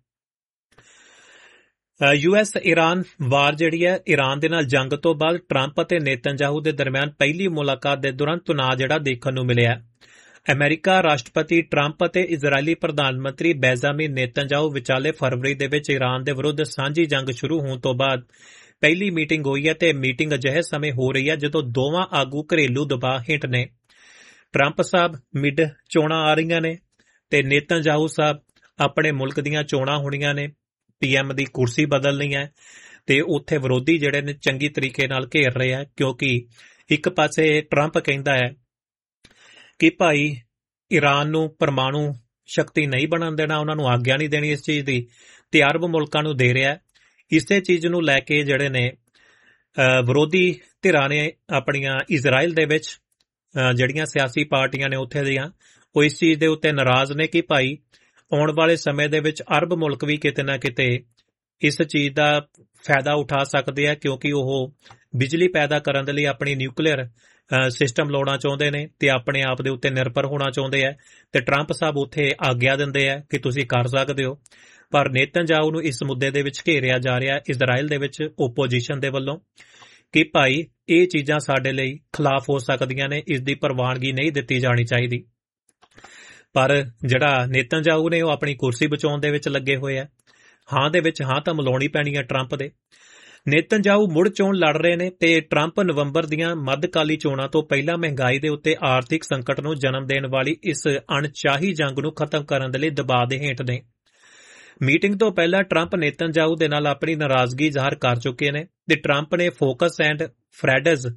ਯੂ ਐਸ ਇਰਾਨ ਵਾਰ ਜਿਹੜੀ ਹੈ, ਇਰਾਨ ਦੇ ਨਾਲ ਜੰਗ ਤੋਂ ਬਾਅਦ ਟਰੰਪ ਅਤੇ ਨੇਤਨਯਾਹੂ ਦੇ ਦਰਮਿਆਨ ਪਹਿਲੀ ਮੁਲਾਕਾਤ ਦੇ ਦੌਰਾਨ ਤਣਾਅ ਜਿਹੜਾ ਦੇਖਣ ਨੂੰ ਮਿਲਿਆ। ਅਮਰੀਕਾ ਰਾਸ਼ਟਰਪਤੀ ਟਰੰਪ ਅਤੇ ਇਜ਼ਰਾਈਲੀ ਪ੍ਰਧਾਨ ਮੰਤਰੀ ਬੈਂਜਾਮਿਨ ਨੇਤਨਯਾਹੂ ਵਿਚਾਲੇ ਫਰਵਰੀ ਦੇ ਵਿੱਚ ਇਰਾਨ ਦੇ ਵਿਰੁੱਧ ਸਾਂਝੀ ਜੰਗ ਸ਼ੁਰੂ ਹੋਣ ਤੋਂ ਬਾਅਦ ਪਹਿਲੀ ਮੀਟਿੰਗ ਹੋਈ ਹੈ ਤੇ ਮੀਟਿੰਗ ਅਜਿਹੇ ਸਮੇਂ ਹੋ ਰਹੀ ਹੈ ਜਦੋਂ ਦੋਵਾਂ ਆਗੂ ਘਰੇਲੂ ਦਬਾਅ ਹੇਠ ਨੇ। ਟਰੰਪ ਸਾਹਿਬ ਮਿਡ ਚੋਣਾਂ ਆ ਰਹੀਆਂ ਨੇ ਤੇ ਨੇਤਨਯਾਹੂ ਸਾਹਿਬ ਆਪਣੇ ਮੁਲਕ ਦੀਆਂ ਚੋਣਾਂ ਹੋਣੀਆਂ ਨੇ, ਪੀ ਐਮ ਦੀ ਕੁਰਸੀ ਬਦਲਣੀ ਹੈ ਤੇ ਉੱਥੇ ਵਿਰੋਧੀ ਜਿਹੜੇ ਨੇ ਚੰਗੀ ਤਰੀਕੇ ਨਾਲ ਘੇਰ ਰਹੇ ਆ, ਕਿਉਂਕਿ ਇੱਕ ਪਾਸੇ ਟਰੰਪ ਕਹਿੰਦਾ ਹੈ ਕਿ ਭਾਈ ਇਰਾਨ ਨੂੰ ਪਰਮਾਣੂ ਸ਼ਕਤੀ ਨਹੀਂ ਬਣਨ ਦੇਣਾ, ਉਹਨਾਂ ਨੂੰ ਆਗਿਆ ਨਹੀਂ ਦੇਣੀ ਇਸ ਚੀਜ਼ ਦੀ, ਤੇ ਅਰਬ ਮੁਲਕਾਂ ਨੂੰ ਦੇ ਰਿਹਾ। ਇਸੇ ਚੀਜ਼ ਨੂੰ ਲੈ ਕੇ ਜਿਹੜੇ ਨੇ ਵਿਰੋਧੀ ਧਿਰਾਂ ਨੇ ਆਪਣੀਆਂ ਇਜ਼ਰਾਈਲ ਦੇ ਵਿੱਚ ਜਿਹੜੀਆਂ ਸਿਆਸੀ ਪਾਰਟੀਆਂ ਨੇ ਉੱਥੇ ਦੀਆਂ, ਉਹ ਇਸ ਚੀਜ਼ ਦੇ ਉੱਤੇ ਨਾਰਾਜ਼ ਨੇ ਕਿ ਭਾਈ ਆਉਣ ਵਾਲੇ ਸਮੇਂ ਦੇ ਵਿੱਚ ਅਰਬ ਮੁਲਕ ਵੀ ਕਿਤੇ ਨਾ ਕਿਤੇ ਇਸ ਚੀਜ਼ ਦਾ ਫਾਇਦਾ ਉਠਾ ਸਕਦੇ ਆ, ਕਿਉਂਕਿ ਉਹ ਬਿਜਲੀ ਪੈਦਾ ਕਰਨ ਦੇ ਲਈ ਆਪਣੀ ਨਿਊਕਲੀਅਰ ਸਿਸਟਮ ਲਾਉਣਾ ਚਾਹੁੰਦੇ ਨੇ ਤੇ ਆਪਣੇ ਆਪ ਦੇ ਉੱਤੇ ਨਿਰਭਰ ਹੋਣਾ ਚਾਹੁੰਦੇ ਆ ਤੇ ਟਰੰਪ ਸਾਹਿਬ ਉੱਥੇ ਆਗਿਆ ਦਿੰਦੇ ਆ ਕਿ ਤੁਸੀਂ ਕਰ ਸਕਦੇ ਹੋ। ਪਰ ਨੇਤਨਯਾਹੂ ਨੂੰ ਇਸ ਮੁੱਦੇ ਦੇ ਵਿੱਚ ਘੇਰਿਆ ਜਾ ਰਿਹਾ ਇਜ਼ਰਾਈਲ ਦੇ ਵਿੱਚ ਓਪੋਜੀਸ਼ਨ ਦੇ ਵੱਲੋਂ ਕਿ ਭਾਈ ਇਹ ਚੀਜ਼ਾਂ ਸਾਡੇ ਲਈ ਖਿਲਾਫ ਹੋ ਸਕਦੀਆਂ ਨੇ, ਇਸ ਦੀ ਪ੍ਰਵਾਨਗੀ ਨਹੀਂ ਦਿੱਤੀ ਜਾਣੀ ਚਾਹੀਦੀ। ਪਰ ਜਿਹੜਾ ਨੇਤਨਯਾਹੂ ਨੇ ਉਹ ਆਪਣੀ ਕੁਰਸੀ ਬਚਾਉਣ ਦੇ ਵਿੱਚ ਲੱਗੇ ਹੋਏ ਆ। ਹਾਂ ਦੇ ਵਿੱਚ ਹਾਂ ਤਾਂ ਮਿਲਾਉਣੀ ਪੈਣੀ ਹੈ ਟਰੰਪ ਦੇ। ਨੇਤਨਯਾਹੂ ਮੁੜ ਚੋਣ ਲੜ ਰਹੇ ਨੇ ਤੇ ਟਰੰਪ ਨਵੰਬਰ ਦੀਆਂ ਮੱਧਕਾਲੀ ਚੋਣਾਂ ਤੋਂ ਪਹਿਲਾਂ ਮਹਿੰਗਾਈ ਦੇ ਉੱਤੇ ਆਰਥਿਕ ਸੰਕਟ ਨੂੰ ਜਨਮ ਦੇਣ ਵਾਲੀ ਇਸ ਅਣਚਾਹੀ ਜੰਗ ਨੂੰ ਖਤਮ ਕਰਨ ਦੇ ਲਈ ਦਬਾਅ ਦੇ ਹੇਠ ਨੇ। ਮੀਟਿੰਗ ਤੋਂ ਪਹਿਲਾਂ ਟਰੰਪ ਨੇਤਨਯਾਹੂ ਦੇ ਨਾਲ ਆਪਣੀ ਨਾਰਾਜ਼ਗੀ ਜ਼ਾਹਰ ਕਰ ਚੁੱਕੇ ਨੇ ਤੇ ਟਰੰਪ ਨੇ ਫੋਕਸ ਐਂਡ ਫਰੈਡਜ਼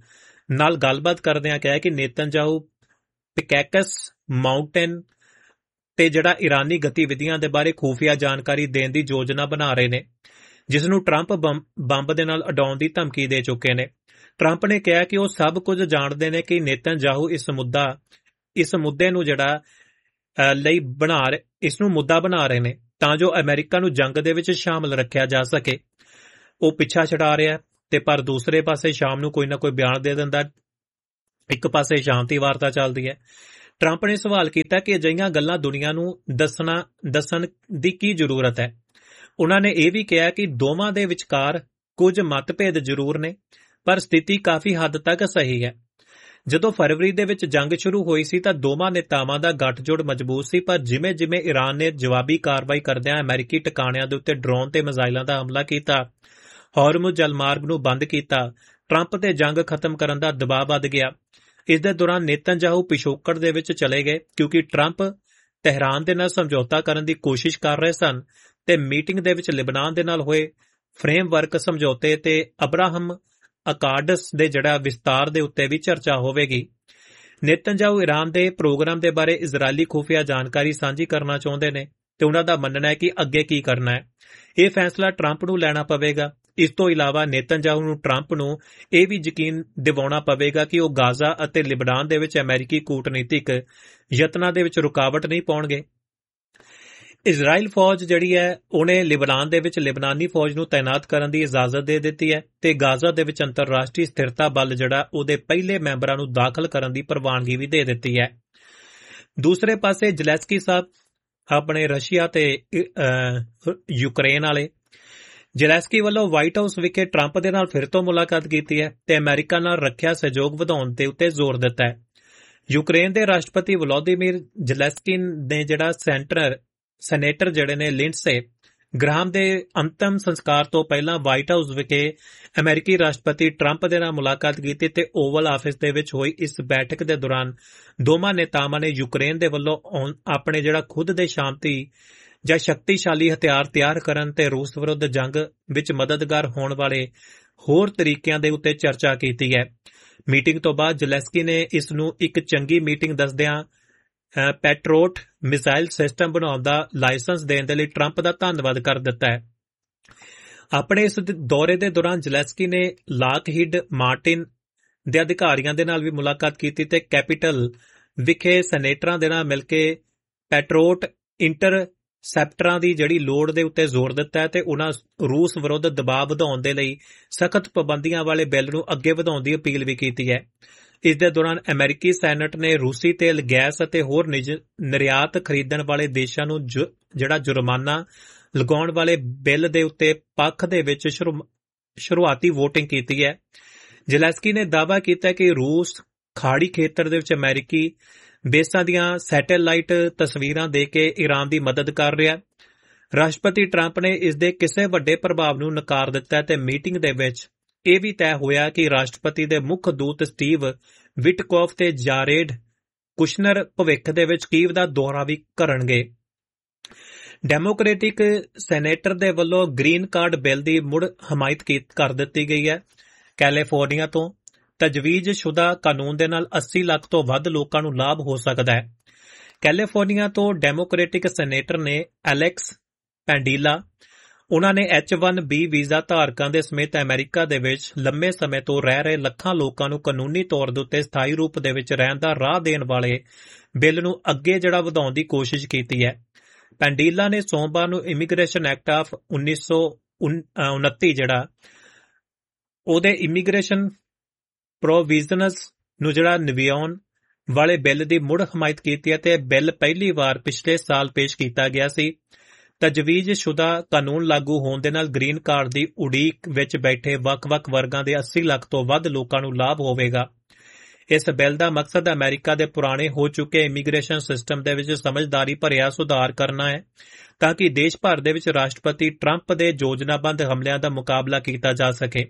ਨਾਲ ਗੱਲਬਾਤ ਕਰਦਿਆਂ ਕਿਹਾ ਕਿ ਨੇਤਨਯਾਹੂ ਪਿਕੈਕਸ ਮਾਊਂਟੇਨ ਤੇ ਜਿਹੜਾ ਇਰਾਨੀ ਗਤੀਵਿਧੀਆਂ ਦੇ ਬਾਰੇ ਖੂਫੀਆ ਜਾਣਕਾਰੀ ਦੇਣ ਦੀ ਯੋਜਨਾ ਬਣਾ ਰਹੇ ਨੇ, ਜਿਸ ਨੂੰ ਟਰੰਪ ਬੰਬ ਦੇ ਨਾਲ ਉਡਾਉਣ ਦੀ ਧਮਕੀ ਦੇ ਚੁੱਕੇ ਨੇ। ਟਰੰਪ ਨੇ ਕਿਹਾ ਕਿ ਉਹ ਸਭ ਕੁਝ ਜਾਣਦੇ ਨੇ ਕਿ ਨੇਤਨਯਾਹੂ ਇਸ ਮੁੱਦਾ ਇਸ ਮੁੱਦੇ ਨੂੰ ਜਿਹੜਾ ਲਈ ਬਣਾ ਇਸ ਨੂੰ ਮੁੱਦਾ ਬਣਾ ਰਹੇ ਨੇ ਤਾਂ ਜੋ ਅਮਰੀਕਾ ਨੂੰ ਜੰਗ ਦੇ ਵਿੱਚ ਸ਼ਾਮਲ ਰੱਖਿਆ ਜਾ ਸਕੇ। ਉਹ ਪਿੱਛਾ ਛਡਾ ਰਿਹਾ ਤੇ ਪਰ ਦੂਸਰੇ ਪਾਸੇ ਸ਼ਾਮ ਨੂੰ ਕੋਈ ਨਾ ਕੋਈ ਬਿਆਨ ਦੇ ਦਿੰਦਾ। ਇੱਕ ਪਾਸੇ ਸ਼ਾਂਤੀ ਵਾਰਤਾ ਚੱਲਦੀ ਹੈ। ਟਰੰਪ ਨੇ ਸਵਾਲ ਕੀਤਾ ਕਿ ਅਜਿਹੀਆਂ ਗੱਲਾਂ ਦੁਨੀਆ ਨੂੰ ਦੱਸਣਾ ਦੱਸਣ ਦੀ ਕੀ ਜ਼ਰੂਰਤ ਹੈ। ਉਹਨਾਂ ਨੇ ਇਹ ਵੀ ਕਿਹਾ ਕਿ ਦੋਵਾਂ ਦੇ ਵਿਚਕਾਰ ਕੁਝ ਮਤਭੇਦ ਜ਼ਰੂਰ ਨੇ, ਪਰ ਸਥਿਤੀ ਕਾਫੀ ਹੱਦ ਤੱਕ ਸਹੀ ਹੈ। ਜਦੋਂ ਫਰਵਰੀ ਦੇ ਵਿੱਚ ਜੰਗ ਸ਼ੁਰੂ ਹੋਈ ਸੀ ਤਾਂ ਦੋਵਾਂ ਨੇਤਾਵਾਂ ਦਾ ਗੱਠਜੋੜ ਮਜ਼ਬੂਤ ਸੀ, ਪਰ ਜਿਵੇਂ ਜਿਵੇਂ ਈਰਾਨ ਨੇ ਜਵਾਬੀ ਕਾਰਵਾਈ ਕਰਦਿਆਂ ਅਮਰੀਕੀ ਟਿਕਾਣਿਆਂ ਦੇ ਉੱਤੇ ਡਰੋਨ ਤੇ ਮਿਜ਼ਾਈਲਾਂ ਦਾ ਹਮਲਾ ਕੀਤਾ, ਹਾਰਮੁਜ਼ ਜਲਮਾਰਗ ਨੂੰ ਬੰਦ ਕੀਤਾ, ਟਰੰਪ ਤੇ ਜੰਗ ਖਤਮ ਕਰਨ ਦਾ ਦਬਾਅ ਵੱਧ ਗਿਆ। ਇਸ ਦੇ ਦੌਰਾਨ ਨੇਤਨਯਾਹੂ ਪਿਛੋਕੜ ਦੇ ਵਿੱਚ ਚਲੇ ਗਏ ਕਿਉਂਕਿ ਟਰੰਪ ਤਹਿਰਾਨ ਦੇ ਨਾਲ ਸਮਝੌਤਾ ਕਰਨ ਦੀ ਕੋਸ਼ਿਸ਼ ਕਰ ਰਹੇ ਸਨ ਤੇ ਮੀਟਿੰਗ ਦੇ ਵਿੱਚ ਲਿਬਨਾਨ ਦੇ ਨਾਲ ਹੋਏ ਫਰੇਮਵਰਕ ਸਮਝੌਤੇ ਤੇ ਅਬਰਾਹਮ ਅਕਾਰਡਸ ਦੇ ਜਿਹੜਾ ਵਿਸਤਾਰ ਦੇ ਉੱਤੇ ਵੀ ਚਰਚਾ ਹੋਵੇਗੀ। ਨੇਤਨਯਾਹੂ ਈਰਾਨ ਦੇ ਪ੍ਰੋਗਰਾਮ ਦੇ ਬਾਰੇ ਇਜ਼ਰਾਈਲੀ ਖੁਫੀਆ ਜਾਣਕਾਰੀ ਸਾਂਝੀ ਕਰਨਾ ਚਾਹੁੰਦੇ ਨੇ ਤੇ ਉਹਨਾਂ ਦਾ ਮੰਨਣਾ ਹੈ ਕਿ ਅੱਗੇ ਕੀ ਕਰਨਾ ਹੈ। ਇਹ ਫੈਸਲਾ ਟਰੰਪ ਨੂੰ ਲੈਣਾ ਪਵੇਗਾ। ਇਸ ਤੋਂ ਇਲਾਵਾ ਨੇਤਨਯਾਹੂ ਨੂੰ ਟਰੰਪ ਨੂੰ ਇਹ ਵੀ ਯਕੀਨ ਦਿਵਾਉਣਾ ਪਵੇਗਾ ਕਿ ਉਹ ਗਾਜ਼ਾ ਅਤੇ ਲਿਬਨਾਨ ਦੇ ਵਿੱਚ ਅਮਰੀਕੀ ਕੂਟਨੀਤਿਕ ਯਤਨਾਂ ਦੇ ਵਿੱਚ ਰੁਕਾਵਟ ਨਹੀਂ ਪਾਉਣਗੇ। ਇਜ਼ਰਾਈਲ ਫੌਜ ਜਿਹੜੀ ਹੈ ਉਹਨੇ ਲਿਬਨਾਨ ਦੇ ਵਿੱਚ ਲਿਬਨਾਨੀ ਫੌਜ ਨੂੰ ਤਾਇਨਾਤ ਕਰਨ ਦੀ ਇਜਾਜ਼ਤ ਦੇ ਦਿੱਤੀ ਹੈ ਤੇ ਗਾਜ਼ਾ ਦੇ ਵਿੱਚ ਅੰਤਰਰਾਸ਼ਟਰੀ ਸਥਿਰਤਾ ਬਲ ਜਿਹੜਾ ਉਹਦੇ ਪਹਿਲੇ ਮੈਂਬਰਾਂ ਨੂੰ ਦਾਖਲ ਕਰਨ ਦੀ ਪ੍ਰਵਾਨਗੀ ਵੀ ਦੇ ਦਿੱਤੀ ਹੈ। ਦੂਸਰੇ ਪਾਸੇ ਜ਼ੈਲੈਂਸਕੀ ਸਾਹਿਬ ਆਪਣੇ ਰਸ਼ੀਆ ਤੇ ਯੂਕਰੇਨ ਵਾਲੇ ਜ਼ੈਲੈਂਸਕੀ ਵੱਲੋਂ ਵਾਈਟ ਹਾਊਸ ਵਿਖੇ ਟਰੰਪ ਦੇ ਨਾਲ ਫਿਰ ਤੋਂ ਮੁਲਾਕਾਤ ਕੀਤੀ ਹੈ ਤੇ ਅਮਰੀਕਾ ਨਾਲ ਰੱਖਿਆ ਸਹਿਯੋਗ ਵਧਾਉਣ ਦੇ ਉੱਤੇ ਜ਼ੋਰ ਦਿੱਤਾ ਹੈ। ਯੂਕਰੇਨ ਦੇ ਰਾਸ਼ਟਰਪਤੀ ਵਲੋਦੀਮੀਰ ਜ਼ੈਲੈਂਸਕੀ ਨੇ ਜਿਹੜਾ ਸੈਂਟਰ ਸੈਨੇਟਰ ਜਿਹੜੇ ਨੇ ਲਿੰਡਸੇ ਗ੍ਰਾਹਮ ਦੇ ਅੰਤਮ ਸੰਸਕਾਰ ਤੋਂ ਪਹਿਲਾਂ ਵਾਈਟ ਹਾਊਸ ਵਿਖੇ ਅਮਰੀਕੀ ਰਾਸ਼ਟਰਪਤੀ ਟਰੰਪ ਦੇ ਨਾਲ ਮੁਲਾਕਾਤ ਕੀਤੀ ਤੇ ਓਵਲ ਆਫਿਸ ਦੇ ਵਿੱਚ ਹੋਈ ਇਸ ਬੈਠਕ ਦੇ ਦੌਰਾਨ ਦੋਵਾਂ ਨੇਤਾਵਾਂ ਨੇ ਯੂਕਰੇਨ ਦੇ ਵੱਲੋਂ ਆਪਣੇ ਜਿਹੜਾ ਖੁਦ ਦੇ ਸ਼ਾਂਤੀ ਜਾਂ ਸ਼ਕਤੀਸ਼ਾਲੀ ਹਥਿਆਰ ਤਿਆਰ ਕਰਨ ਤੇ ਰੂਸ ਵਿਰੁੱਧ ਜੰਗ ਵਿੱਚ ਮਦਦਗਾਰ ਹੋਣ ਵਾਲੇ ਹੋਰ ਤਰੀਕਿਆਂ ਦੇ ਉੱਤੇ ਚਰਚਾ ਕੀਤੀ ਹੈ। ਮੀਟਿੰਗ ਤੋਂ ਬਾਅਦ ਜ਼ੈਲੈਂਸਕੀ ਨੇ ਇਸ ਨੂੰ ਇੱਕ ਚੰਗੀ ਮੀਟਿੰਗ ਦੱਸਦਿਆਂ ਪੈਟਰੋਟ ਮਿਜ਼ਾਈਲ ਸਿਸਟਮ ਬਣਾਉਣ ਦਾ ਲਾਇਸੈਂਸ ਦੇਣ ਦੇ ਲਈ ਟਰੰਪ ਦਾ ਧੰਨਵਾਦ ਕਰ ਦਿੱਤਾ ਹੈ। ਆਪਣੇ ਇਸ ਦੌਰੇ ਦੇ ਦੌਰਾਨ ਜ਼ੈਲੈਂਸਕੀ ਨੇ ਲਾਕਹੀਡ ਮਾਰਟਿਨ ਦੇ ਅਧਿਕਾਰੀਆਂ ਦੇ ਨਾਲ ਵੀ ਮੁਲਾਕਾਤ ਕੀਤੀ ਤੇ ਕੈਪੀਟਲ ਵਿਖੇ ਸੈਨੇਟਰਾਂ ਦੇ ਨਾਲ ਮਿਲ ਕੇ ਪੈਟਰੋਟ ਇੰਟਰਸੈਪਟਰਾਂ ਦੀ ਜਿਹੜੀ ਲੋੜ ਦੇ ਉੱਤੇ ਜ਼ੋਰ ਦਿੱਤਾ ਹੈ ਤੇ ਉਹਨਾਂ ਰੂਸ ਵਿਰੁੱਧ ਦਬਾਅ ਵਧਾਉਣ ਦੇ ਲਈ ਸਖਤ ਪਾਬੰਦੀਆਂ ਵਾਲੇ ਬਿੱਲ ਨੂੰ ਅੱਗੇ ਵਧਾਉਣ ਦੀ ਅਪੀਲ ਵੀ ਕੀਤੀ ਹੈ। ਇਸ ਦੇ ਦੌਰਾਨ ਅਮਰੀਕੀ ਸੈਨੇਟ ਨੇ ਰੂਸੀ ਤੇਲ, ਗੈਸ ਅਤੇ ਹੋਰ ਨਿਰਯਾਤ ਖਰੀਦਣ ਵਾਲੇ ਦੇਸ਼ਾਂ ਨੂੰ ਜਿਹੜਾ ਜੁਰਮਾਨਾ ਲਗਾਉਣ ਵਾਲੇ ਬਿੱਲ ਦੇ ਉੱਤੇ ਪੱਖ ਦੇ ਵਿੱਚ ਸ਼ੁਰੂਆਤੀ ਵੋਟਿੰਗ ਕੀਤੀ ਹੈ। ਜ਼ੈਲੈਂਸਕੀ ਨੇ ਦਾਅਵਾ ਕੀਤਾ ਕਿ ਰੂਸ ਖਾੜੀ ਖੇਤਰ ਦੇ ਵਿੱਚ ਅਮਰੀਕੀ ਬੇਸਾਂ ਦੀਆਂ ਸੈਟੇਲਾਈਟ ਤਸਵੀਰਾਂ ਦੇ ਕੇ ਈਰਾਨ ਦੀ ਮਦਦ ਕਰ ਰਿਹਾ। ਰਾਸ਼ਟਰਪਤੀ ਟਰੰਪ ਨੇ ਇਸ ਦੇ ਕਿਸੇ ਵੱਡੇ ਪ੍ਰਭਾਵ ਨੂੰ ਨਕਾਰ ਦਿੱਤਾ ਤੇ ਮੀਟਿੰਗ ਦੇ ਵਿੱਚ ਇਹ ਵੀ ਤੈਅ ਹੋਇਆ ਕਿ ਰਾਸ਼ਟਰਪਤੀ ਦੇ ਮੁੱਖ ਦੂਤ ਸਟੀਵ ਵਿਟਕੋਫ ਤੇ ਜਾਰੇਡ ਕੁਸ਼ਨਰ ਭਵਿੱਖ ਦੇ ਵਿੱਚ ਕੀਵ ਦਾ ਦੌਰਾ ਵੀ ਕਰਨਗੇ। ਡੈਮੋਕ੍ਰੈਟਿਕ ਸੈਨੇਟਰ ਦੇ ਵੱਲੋਂ ਗ੍ਰੀਨ ਕਾਰਡ ਬਿੱਲ ਦੀ ਮੁੜ ਹਮਾਇਤ ਕਰ ਦਿੱਤੀ ਗਈ ਹੈ। ਕੈਲੀਫੋਰਨੀਆ ਤੋਂ ਤਜਵੀਜ਼ਸ਼ੁਦਾ ਕਾਨੂੰਨ ਦੇ ਨਾਲ ਅੱਸੀ ਲੱਖ ਤੋਂ ਵੱਧ ਲੋਕਾਂ ਨੂੰ ਲਾਭ ਹੋ ਸਕਦਾ ਹੈ। ਕੈਲੀਫੋਰਨੀਆ ਤੋਂ ਡੈਮੋਕ੍ਰੈਟਿਕ ਸੈਨੇਟਰ ਨੇ ਐਲੈਕਸ ਪੈਂਡੀਲਾ, ਉਹਨਾਂ ਨੇ ਐਚ ਵਨ ਬੀ ਵੀਜ਼ਾ ਧਾਰਕਾਂ ਦੇ ਸਮੇਤ ਅਮਰੀਕਾ ਦੇ ਵਿੱਚ ਲੰਮੇ ਸਮੇਂ ਤੋਂ ਰਹਿ ਰਹੇ ਲੱਖਾਂ ਲੋਕਾਂ ਨੂੰ ਕਾਨੂੰਨੀ ਤੌਰ ਦੇ ਉੱਤੇ ਸਥਾਈ ਰੂਪ ਦੇ ਵਿੱਚ ਰਹਿਣ ਦਾ ਰਾਹ ਦੇਣ ਵਾਲੇ ਬਿੱਲ ਨੂੰ ਅੱਗੇ ਜਿਹੜਾ ਵਧਾਉਣ ਦੀ ਕੋਸ਼ਿਸ਼ ਕੀਤੀ ਹੈ। ਪੈਂਡੀਲਾ ਨੇ ਸੋਮਵਾਰ ਨੂੰ ਇਮੀਗ੍ਰੇਸ਼ਨ ਐਕਟ ਆਫ ਉੱਨੀ ਸੌ ਉਨੱਤੀ ਜਿਹੜਾ ਉਹਦੇ ਇਮੀਗ੍ਰੇਸ਼ਨ ਪ੍ਰੋਵੀਜ਼ਨਸ ਨੂੰ ਜਿਹੜਾ ਨਵਿਆਉਣ ਵਾਲੇ ਬਿੱਲ ਦੀ ਮੁੜ ਹਮਾਇਤ ਕੀਤੀ ਹੈ ਤੇ ਬਿੱਲ ਪਹਿਲੀ ਵਾਰ ਪਿਛਲੇ ਸਾਲ ਪੇਸ਼ ਕੀਤਾ ਗਿਆ ਸੀ। ਤਜਵੀਜ਼ਸ਼ੁਦਾ ਕਾਨੂੰਨ ਲਾਗੂ ਹੋਣ ਦੇ ਨਾਲ ਗ੍ਰੀਨ ਕਾਰਡ ਦੀ ਉਡੀਕ ਵਿੱਚ ਬੈਠੇ ਵੱਖ-ਵੱਖ ਵਰਗਾਂ ਦੇ ਅੱਸੀ ਲੱਖ ਤੋਂ ਵੱਧ ਲੋਕਾਂ ਨੂੰ ਲਾਭ ਹੋਵੇਗਾ। ਇਸ ਬਿੱਲ ਦਾ ਮਕਸਦ ਅਮਰੀਕਾ ਦੇ ਪੁਰਾਣੇ ਹੋ ਚੁੱਕੇ ਇਮੀਗ੍ਰੇਸ਼ਨ ਸਿਸਟਮ ਦੇ ਵਿੱਚ ਸਮਝਦਾਰੀ ਭਰਿਆ ਸੁਧਾਰ ਕਰਨਾ ਹੈ ਤਾਂ ਕਿ ਦੇਸ਼ ਭਰ ਦੇ ਵਿੱਚ ਰਾਸ਼ਟਰਪਤੀ ਟਰੰਪ ਦੇ ਯੋਜਨਾਬੱਧ ਹਮਲਿਆਂ ਦਾ ਮੁਕਾਬਲਾ ਕੀਤਾ ਜਾ ਸਕੇ।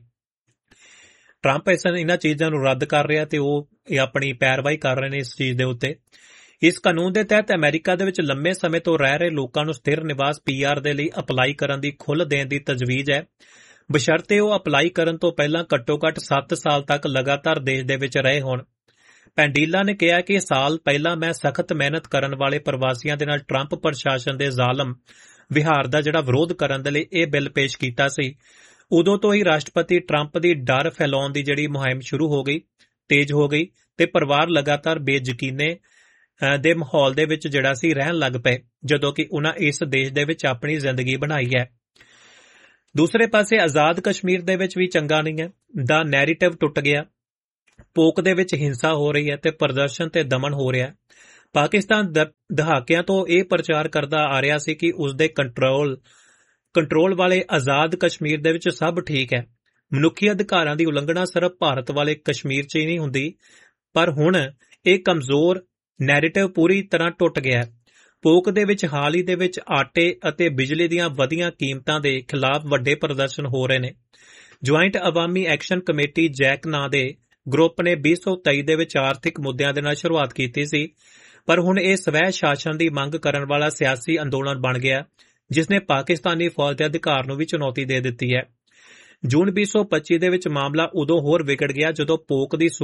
ਟਰੰਪ ਇਸ ਇਹਨਾਂ ਚੀਜ਼ਾਂ ਨੂੰ ਰੱਦ ਕਰ ਰਿਹਾ ਤੇ ਉਹ ਇਹ ਆਪਣੀ ਪੈਰਵਾਈ ਕਰ ਰਹੇ ਨੇ ਇਸ ਚੀਜ਼ ਦੇ ਉੱਤੇ। ਇਸ ਕਾਨੂੰਨ ਦੇ ਤਹਿਤ ਅਮਰੀਕਾ ਦੇ ਵਿੱਚ ਲੰਮੇ ਸਮੇਂ ਤੋਂ ਰਹਿ ਰਹੇ ਲੋਕਾਂ ਨੂੰ ਸਥਿਰ ਨਿਵਾਸ ਪੀ ਆਰ ਦੇ ਲਈ ਅਪਲਾਈ ਕਰਨ ਦੀ ਖੁੱਲ੍ਹ ਦੇਣ ਦੀ ਤਜਵੀਜ਼ ਹੈ। ਬਸ਼ਰਤੇ ਉਹ ਅਪਲਾਈ ਕਰਨ ਤੋਂ ਪਹਿਲਾਂ ਘੱਟੋ-ਘੱਟ ਸੱਤ ਸਾਲ ਤੱਕ ਲਗਾਤਾਰ ਦੇਸ਼ ਦੇ ਵਿੱਚ ਰਹੇ ਹੋਣ। ਪੈਂਡੀਲਾ ਨੇ ਕਿਹਾ ਕਿ ਸਾਲ ਪਹਿਲਾਂ ਮੈਂ ਸਖਤ ਮਿਹਨਤ ਕਰਨ ਵਾਲੇ ਪ੍ਰਵਾਸੀਆਂ ਦੇ ਨਾਲ ਟਰੰਪ ਪ੍ਰਸ਼ਾਸਨ ਦੇ ਜ਼ਾਲਮ ਵਿਹਾਰ ਦਾ ਜਿਹੜਾ ਵਿਰੋਧ ਕਰਨ ਦੇ ਲਈ ਇਹ ਬਿੱਲ ਪੇਸ਼ ਕੀਤਾ ਸੀ। ਉਦੋਂ ਤੋਂ ਹੀ ਰਾਸ਼ਟਰਪਤੀ ਟਰੰਪ ਦੀ ਡਰ ਫੈਲਾਉਣ ਦੀ ਜਿਹੜੀ ਮੁਹਿੰਮ ਸ਼ੁਰੂ ਹੋ ਗਈ, ਤੇਜ਼ ਹੋ ਗਈ ਤੇ ਪਰਿਵਾਰ ਲਗਾਤਾਰ ਬੇਯਕੀਨੇ ਦੇ ਮਾਹੌਲ ਦੇ ਵਿੱਚ ਜਿਹੜਾ ਸੀ ਰਹਿਣ ਲੱਗ ਪਏ, ਜਦੋਂ ਕਿ ਉਹਨਾਂ ਇਸ ਦੇਸ਼ ਦੇ ਵਿੱਚ ਆਪਣੀ ਜ਼ਿੰਦਗੀ ਬਣਾਈ ਹੈ। ਦੂਸਰੇ ਪਾਸੇ ਆਜ਼ਾਦ ਕਸ਼ਮੀਰ ਦੇ ਵਿੱਚ ਵੀ ਚੰਗਾ ਨਹੀਂ ਹੈ। ਦਾ ਨੈਰੇਟਿਵ ਟੁੱਟ ਗਿਆ। ਪੋਕ ਦੇ ਵਿੱਚ ਹਿੰਸਾ ਹੋ ਰਹੀ ਹੈ ਤੇ ਪ੍ਰਦਰਸ਼ਨ ਤੇ ਦਮਨ ਹੋ ਰਿਹਾ। ਪਾਕਿਸਤਾਨ ਦਹਾਕਿਆਂ ਤੋਂ ਇਹ ਪ੍ਰਚਾਰ ਕਰਦਾ ਆ ਰਿਹਾ ਸੀ ਕਿ ਉਸਦੇ ਕੰਟਰੋਲ ਕੰਟਰੋਲ ਵਾਲੇ ਆਜ਼ਾਦ ਕਸ਼ਮੀਰ ਦੇ ਵਿੱਚ ਸਭ ਠੀਕ ਹੈ। ਮਨੁੱਖੀ ਅਧਿਕਾਰਾਂ ਦੀ ਉਲੰਘਣਾ ਸਿਰਫ ਭਾਰਤ ਵਾਲੇ ਕਸ਼ਮੀਰ 'ਚ ਹੀ ਨਹੀਂ ਹੁੰਦੀ, ਪਰ ਹੁਣ ਇਹ ਕਮਜ਼ੋਰ ਨੈਰੇਟਿਵ ਪੂਰੀ ਤਰ੍ਹਾਂ ਟੁੱਟ ਗਿਆ। ਪੋਕ ਦੇ ਵਿੱਚ ਹਾਲ ਹੀ ਦੇ ਵਿੱਚ ਆਟੇ ਅਤੇ ਬਿਜਲੀ ਦੀਆਂ ਵਧੀਆਂ ਕੀਮਤਾਂ ਦੇ ਖਿਲਾਫ ਵੱਡੇ ਪ੍ਰਦਰਸ਼ਨ ਹੋ ਰਹੇ ਨੇ। ਜੁਆਇੰਟ ਅਵਾਮੀ ਐਕਸ਼ਨ ਕਮੇਟੀ ਜੈਕ ਨਾਂ ਦੇ ਗਰੁੱਪ ਨੇ ਵੀਹ ਸੌ ਤੇਈ ਦੇ ਵਿੱਚ ਆਰਥਿਕ ਮੁੱਦਿਆਂ ਦੇ ਨਾਲ ਸ਼ੁਰੂਆਤ ਕੀਤੀ ਸੀ, ਪਰ ਹੁਣ ਇਹ ਸਵੈ ਸ਼ਾਸਨ ਦੀ ਮੰਗ ਕਰਨ ਵਾਲਾ ਸਿਆਸੀ ਅੰਦੋਲਨ ਬਣ ਗਿਆ, ਜਿਸ ਨੇ ਪਾਕਿਸਤਾਨੀ ਫੌਜ ਦੇ ਅਧਿਕਾਰ ਨੂੰ ਵੀ ਚੁਣੌਤੀ ਦੇ ਦਿੱਤੀ ਹੈ। ਜੂਨ ਵੀਹ ਸੌ ਪੱਚੀ ਦੇ ਵਿੱਚ ਮਾਮਲਾ ਉਦੋਂ ਹੋਰ ਵਿਗੜ ਗਿਆ ਜਦੋਂ ਪੋਕ ਦੀ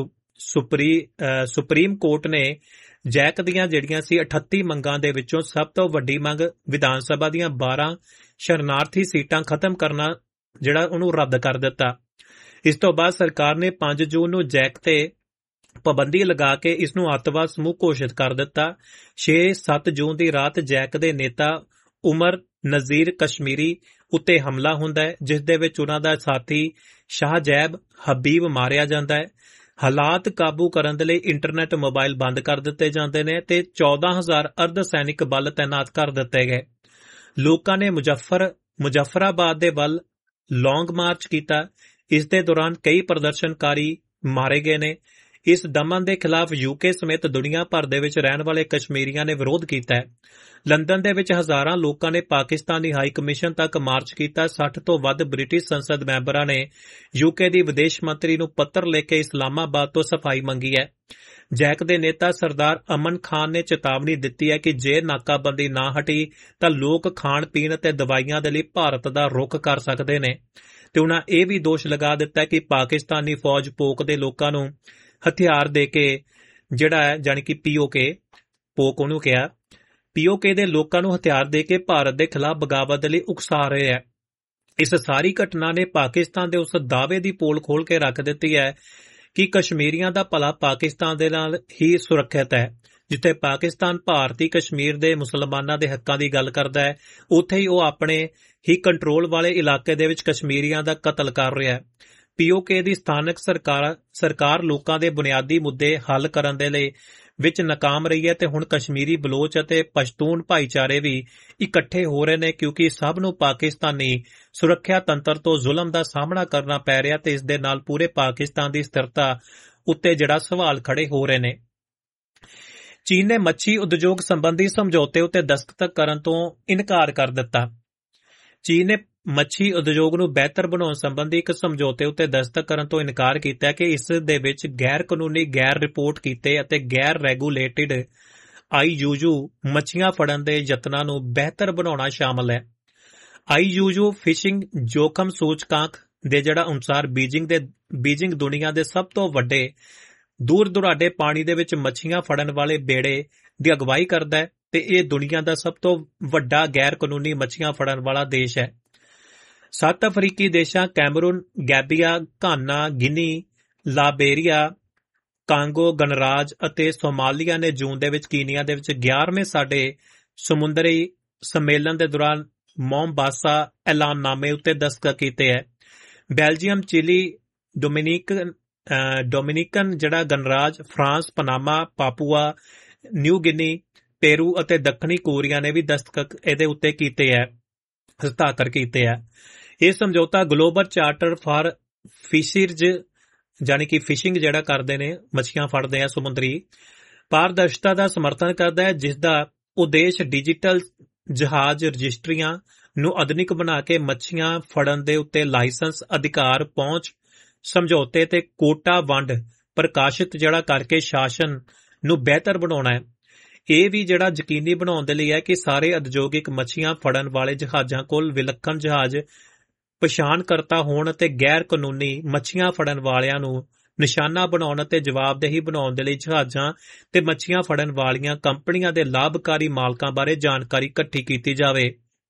ਸੁਪਰੀਮ ਕੋਰਟ ਨੇ ਜੈਕ ਦੀਆਂ ਜਿਹੜੀਆਂ ਸੀ ਅਠੱਤੀ ਮੰਗਾਂ ਦੇ ਵਿੱਚੋਂ ਸਭ ਤੋਂ ਵੱਡੀ ਮੰਗ ਵਿਧਾਨ ਸਭਾ ਦੀਆਂ ਬਾਰਾਂ ਸ਼ਰਨਾਰਥੀ ਸੀਟਾਂ ਖਤਮ ਕਰਨਾ ਜਿਹੜਾ ਉਹਨੂੰ ਰੱਦ ਕਰ ਦਿੱਤਾ। ਇਸ ਤੋਂ ਬਾਅਦ ਸਰਕਾਰ ਨੇ ਪੰਜ ਜੂਨ ਨੂੰ ਜੈਕ ਤੇ ਪਾਬੰਦੀ ਲਗਾ ਕੇ ਇਸ ਨੂੰ ਅੱਤਵਾਦ ਸਮੂਹ ਘੋਸ਼ਿਤ ਕਰ ਦਿੱਤਾ। ਛੇ ਸੱਤ ਜੂਨ ਦੀ ਰਾਤ ਜੈਕ ਦੇ ਨੇਤਾ ਉਮਰ ਨਜ਼ੀਰ ਕਸ਼ਮੀਰੀ ਉੱਤੇ ਹਮਲਾ ਹੁੰਦਾ ਹੈ, ਜਿਸ ਦੇ ਵਿੱਚ ਉਹਨਾਂ ਦਾ ਸਾਥੀ ਸ਼ਾਹਜੈਬ ਹਬੀਬ ਮਾਰਿਆ ਜਾਂਦਾ ਹੈ। ਹਾਲਾਤ ਕਾਬੂ ਕਰਨ ਦੇ ਲਈ ਇੰਟਰਨੈਟ ਮੋਬਾਈਲ ਬੰਦ ਕਰ ਦਿੱਤੇ ਜਾਂਦੇ ਨੇ ਤੇ ਚੌਦਾਂ ਹਜ਼ਾਰ ਅਰਧ ਸੈਨਿਕ ਬਲ ਤੈਨਾਤ ਕਰ ਦਿੱਤੇ ਗਏ। ਲੋਕਾਂ ਨੇ ਮੁਜ਼ੱਫਰ ਮੁਜ਼ੱਫਰਾਬਾਦ ਦੇ ਵੱਲ ਲੌਂਗ ਮਾਰਚ ਕੀਤਾ। ਇਸ ਦੇ ਦੌਰਾਨ ਕਈ ਪ੍ਰਦਰਸ਼ਨਕਾਰੀ ਮਾਰੇ ਗਏ ਨੇ। ਇਸ ਦਮਨ ਦੇ ਖਿਲਾਫ ਯੂਕੇ ਸਮੇਤ ਦੁਨੀਆ ਭਰ ਦੇ ਵਿੱਚ ਰਹਿਣ ਵਾਲੇ ਕਸ਼ਮੀਰੀਆਂ ਨੇ ਵਿਰੋਧ ਕੀਤਾ ਹੈ। ਲੰਡਨ ਦੇ ਵਿੱਚ ਹਜ਼ਾਰਾਂ ਲੋਕਾਂ ਨੇ ਪਾਕਿਸਤਾਨੀ ਹਾਈ ਕਮਿਸ਼ਨ ਤੱਕ ਮਾਰਚ ਕੀਤਾ। ਸੱਠ ਤੋਂ ਵੱਧ ਬ੍ਰਿਟਿਸ਼ ਸੰਸਦ ਮੈਂਬਰਾਂ ਨੇ ਯੂਕੇ ਦੀ ਵਿਦੇਸ਼ ਮੰਤਰੀ ਨੂੰ ਪੱਤਰ ਲਿਖ ਕੇ ਇਸਲਾਮਾਬਾਦ ਤੋਂ ਸਫਾਈ ਮੰਗੀ ਹੈ। ਜੈਕ ਦੇ ਨੇਤਾ ਸਰਦਾਰ ਅਮਨ ਖਾਨ ਨੇ ਚੇਤਾਵਨੀ ਦਿੱਤੀ ਹੈ ਕਿ ਜੇ ਨਾਕਾਬੰਦੀ ਨਾ ਹਟੀ ਤਾਂ ਲੋਕ ਖਾਣ ਪੀਣ ਅਤੇ ਦਵਾਈਆਂ ਦੇ ਲਈ ਭਾਰਤ ਦਾ ਰੁਖ ਕਰ ਸਕਦੇ ਨੇ। ਤੇ ਉਹਨਾਂ ਇਹ ਵੀ ਦੋਸ਼ ਲਗਾ ਦਿੱਤਾ ਕਿ ਪਾਕਿਸਤਾਨੀ ਫੌਜ ਪੋਕ ਦੇ ਲੋਕਾਂ ਨੂੰ ਹਥਿਆਰ ਦੇ ਕੇ ਜਿਹੜਾ ਹੈ ਜਾਣੀ ਕਿ ਪੀਓਕੇ ਪੋਕ ਉਹਨੂੰ ਕਿਹਾ ਪੀਓਕੇ ਦੇ ਲੋਕਾਂ ਨੂੰ ਹਥਿਆਰ ਦੇ ਕੇ ਭਾਰਤ ਦੇ ਖਿਲਾਫ ਬਗਾਵਤ ਲਈ ਉਕਸਾ ਰਹੇ ਹੈ। ਇਸ ਸਾਰੀ ਘਟਨਾ ਨੇ ਪਾਕਿਸਤਾਨ ਦੇ ਉਸ ਦਾਅਵੇ ਦੀ ਪੋਲ ਖੋਲ ਕੇ ਰੱਖ ਦਿੱਤੀ ਹੈ ਕਿ ਕਸ਼ਮੀਰੀਆਂ ਦਾ ਭਲਾ ਪਾਕਿਸਤਾਨ ਦੇ ਨਾਲ ਹੀ ਸੁਰੱਖਿਅਤ ਹੈ। ਜਿੱਥੇ ਪਾਕਿਸਤਾਨ ਭਾਰਤੀ ਕਸ਼ਮੀਰ ਦੇ ਮੁਸਲਮਾਨਾਂ ਦੇ ਹੱਕਾਂ ਦੀ ਗੱਲ ਕਰਦਾ ਹੈ, ਉੱਥੇ ਹੀ ਉਹ ਆਪਣੇ ਹੀ ਕੰਟਰੋਲ ਵਾਲੇ ਇਲਾਕੇ ਦੇ ਵਿੱਚ ਕਸ਼ਮੀਰੀਆਂ ਦਾ ਕਤਲ ਕਰ ਰਿਹਾ ਹੈ। ਪੀਓਕੇ ਦੀ ਸਥਾਨਕ ਸਰਕਾਰ ਸਰਕਾਰ ਲੋਕਾਂ ਦੇ ਬੁਨਿਆਦੀ ਮੁੱਦੇ ਹੱਲ ਕਰਨ ਦੇ ਲਈ ਵਿੱਚ ਨਾਕਾਮ ਰਹੀ ਹੈ ਤੇ ਹੁਣ ਕਸ਼ਮੀਰੀ ਬਲੋਚ ਅਤੇ ਪਸ਼ਤੂਨ ਭਾਈਚਾਰੇ ਵੀ ਇਕੱਠੇ ਹੋ ਰਹੇ ਨੇ, ਕਿਉਂਕਿ ਸਭ ਨੂੰ ਪਾਕਿਸਤਾਨੀ ਸੁਰੱਖਿਆ ਤੰਤਰ ਤੋਂ ਜ਼ੁਲਮ ਦਾ ਸਾਹਮਣਾ ਕਰਨਾ ਪੈ ਰਿਹਾ ਤੇ ਇਸ ਦੇ ਨਾਲ ਪੂਰੇ ਪਾਕਿਸਤਾਨ ਦੀ ਸਥਿਰਤਾ ਉੱਤੇ ਜਿਹੜਾ ਸਵਾਲ ਖੜੇ ਹੋ ਰਹੇ ਨੇ। ਚੀਨ ਨੇ ਮੱਛੀ ਉਦਯੋਗ ਸੰਬੰਧੀ ਸਮਝੌਤੇ ਉੱਤੇ ਦਸਤਖਤ ਕਰਨ ਤੋਂ ਇਨਕਾਰ ਕਰ ਦਿੱਤਾ। ਚੀਨ ਨੇ ਮੱਛੀ ਉਦਯੋਗ ਨੂੰ ਬਿਹਤਰ ਬਣਾਉਣ ਸੰਬੰਧੀ ਇੱਕ ਸਮਝੌਤੇ ਉੱਤੇ ਦਸਤਖਤ ਕਰਨ ਤੋਂ ਇਨਕਾਰ ਕੀਤਾ ਕਿ ਇਸ ਦੇ ਵਿੱਚ ਗੈਰ ਕਾਨੂੰਨੀ, ਗੈਰ ਰਿਪੋਰਟ ਕੀਤੇ ਅਤੇ ਗੈਰ ਰੈਗੂਲੇਟਿਡ ਆਈਯੂਯੂ ਮੱਛੀਆਂ ਫੜਨ ਦੇ ਯਤਨਾਂ ਨੂੰ ਬਿਹਤਰ ਬਣਾਉਣਾ ਸ਼ਾਮਲ ਹੈ। ਆਈਯੂਯੂ ਫਿਸ਼ਿੰਗ ਜੋਖਮ ਸੂਚਕਾਂਕ ਦੇ ਜਿਹੜਾ ਅਨੁਸਾਰ ਬੀਜਿੰਗ ਦੇ ਬੀਜਿੰਗ ਦੁਨੀਆ ਦੇ ਸਭ ਤੋਂ ਵੱਡੇ ਦੂਰ ਦੁਰਾਡੇ ਪਾਣੀ ਦੇ ਵਿੱਚ ਮੱਛੀਆਂ ਫੜਨ ਵਾਲੇ ਬੇੜੇ ਦੀ ਅਗਵਾਈ ਕਰਦਾ ਹੈ ਤੇ ਇਹ ਦੁਨੀਆ ਦਾ ਸਭ ਤੋਂ ਵੱਡਾ ਗੈਰ ਕਾਨੂੰਨੀ ਮੱਛੀਆਂ ਫੜਨ ਵਾਲਾ ਦੇਸ਼ ਹੈ। ਸੱਤ ਅਫਰੀਕੀ ਦੇਸ਼ਾਂ ਕੈਮਰੂਨ, ਗੈਬੀਆ, ਘਾਨਾ, ਗਿਨੀ, ਲਾਇਬੇਰੀਆ, ਕਾਂਗੋ ਗਣਰਾਜ ਅਤੇ ਸੋਮਾਲੀਆ ਨੇ ਜੂਨ ਦੇ ਵਿੱਚ ਕੀਨੀਆ ਦੇ ਵਿੱਚ ਗਿਆਰਵੇਂ ਸਾਡੇ ਸਮੁੰਦਰੀ ਸੰਮੇਲਨ ਦੇ ਦੌਰਾਨ ਮੋਮਬਾਸਾ ਐਲਾਨਨਾਮੇ ਉੱਤੇ ਦਸਤਖਤ ਕੀਤੇ ਹੈ। ਬੈਲਜੀਅਮ, ਚਿਲੀ, ਡੋਮਿਨਿਕਨ ਡੋਮਿਨਿਕਨ ਜਿਹੜਾ ਗਣਰਾਜ, ਫਰਾਂਸ, ਪਨਾਮਾ, ਪਾਪੂਆ ਨਿਊ ਗਿਨੀ, ਪੇਰੂ ਅਤੇ ਦੱਖਣੀ ਕੋਰੀਆ ਨੇ ਵੀ ਦਸਤਖਤ ਇਹਦੇ ਉੱਤੇ ਕੀਤੇ ਹੈ ਹਸਤਾਖਰ ਕੀਤੇ ਹੈ। ਇਹ ਸਮਝੌਤਾ ਗਲੋਬਲ ਚਾਰਟਰ ਫਾਰ ਫਿਸ਼ਰਜ਼ ਜਾਨੀ ਕਿ ਫਿਸ਼ਿੰਗ ਜਿਹੜਾ ਕਰਦੇ ਨੇ, ਮੱਛੀਆਂ ਫੜਦੇ ਆ ਸਮੁੰਦਰੀ ਪਾਰਦਰਸ਼ਤਾ ਦਾ ਸਮਰਥਨ ਕਰਦਾ ਹੈ, ਜਿਸ ਦਾ ਉਦੇਸ਼ ਡਿਜੀਟਲ ਜਹਾਜ਼ ਰਜਿਸਟਰੀਆਂ ਨੂੰ ਆਧੁਨਿਕ ਬਣਾ ਕੇ ਮੱਛੀਆਂ ਫੜਨ ਦੇ ਉੱਤੇ ਲਾਇਸੈਂਸ, ਅਧਿਕਾਰ, ਪਹੁੰਚ, ਸਮਝੌਤੇ ਤੇ ਕੋਟਾ ਵੰਡ ਪ੍ਰਕਾਸ਼ਿਤ ਜਿਹੜਾ ਕਰਕੇ ਸ਼ਾਸਨ ਨੂੰ ਬਿਹਤਰ ਬਣਾਉਣਾ ਹੈ। ਇਹ ਵੀ ਜਿਹੜਾ ਯਕੀਨੀ ਬਣਾਉਣ ਦੇ ਲਈ ਹੈ ਕਿ ਸਾਰੇ ਉਦਯੋਗਿਕ ਮੱਛੀਆਂ ਫੜਨ ਵਾਲੇ ਜਹਾਜ਼ਾਂ ਕੋਲ ਵਿਲੱਖਣ ਜਹਾਜ਼ ਪਛਾਣਕਰਤਾ ਹੋਣ ਅਤੇ ਗੈਰ ਕਾਨੂੰਨੀ ਮੱਛੀਆਂ ਫੜਨ ਵਾਲਿਆਂ ਨੂੰ ਨਿਸ਼ਾਨਾ ਬਣਾਉਣ ਅਤੇ ਜਵਾਬਦੇਹੀ ਬਣਾਉਣ ਦੇ ਲਈ ਜਹਾਜ਼ਾਂ ਤੇ ਮੱਛੀਆਂ ਫੜਨ ਵਾਲੀਆਂ ਕੰਪਨੀਆਂ ਦੇ ਲਾਭਕਾਰੀ ਮਾਲਕਾਂ ਬਾਰੇ ਜਾਣਕਾਰੀ ਇਕੱਠੀ ਕੀਤੀ ਜਾਵੇ।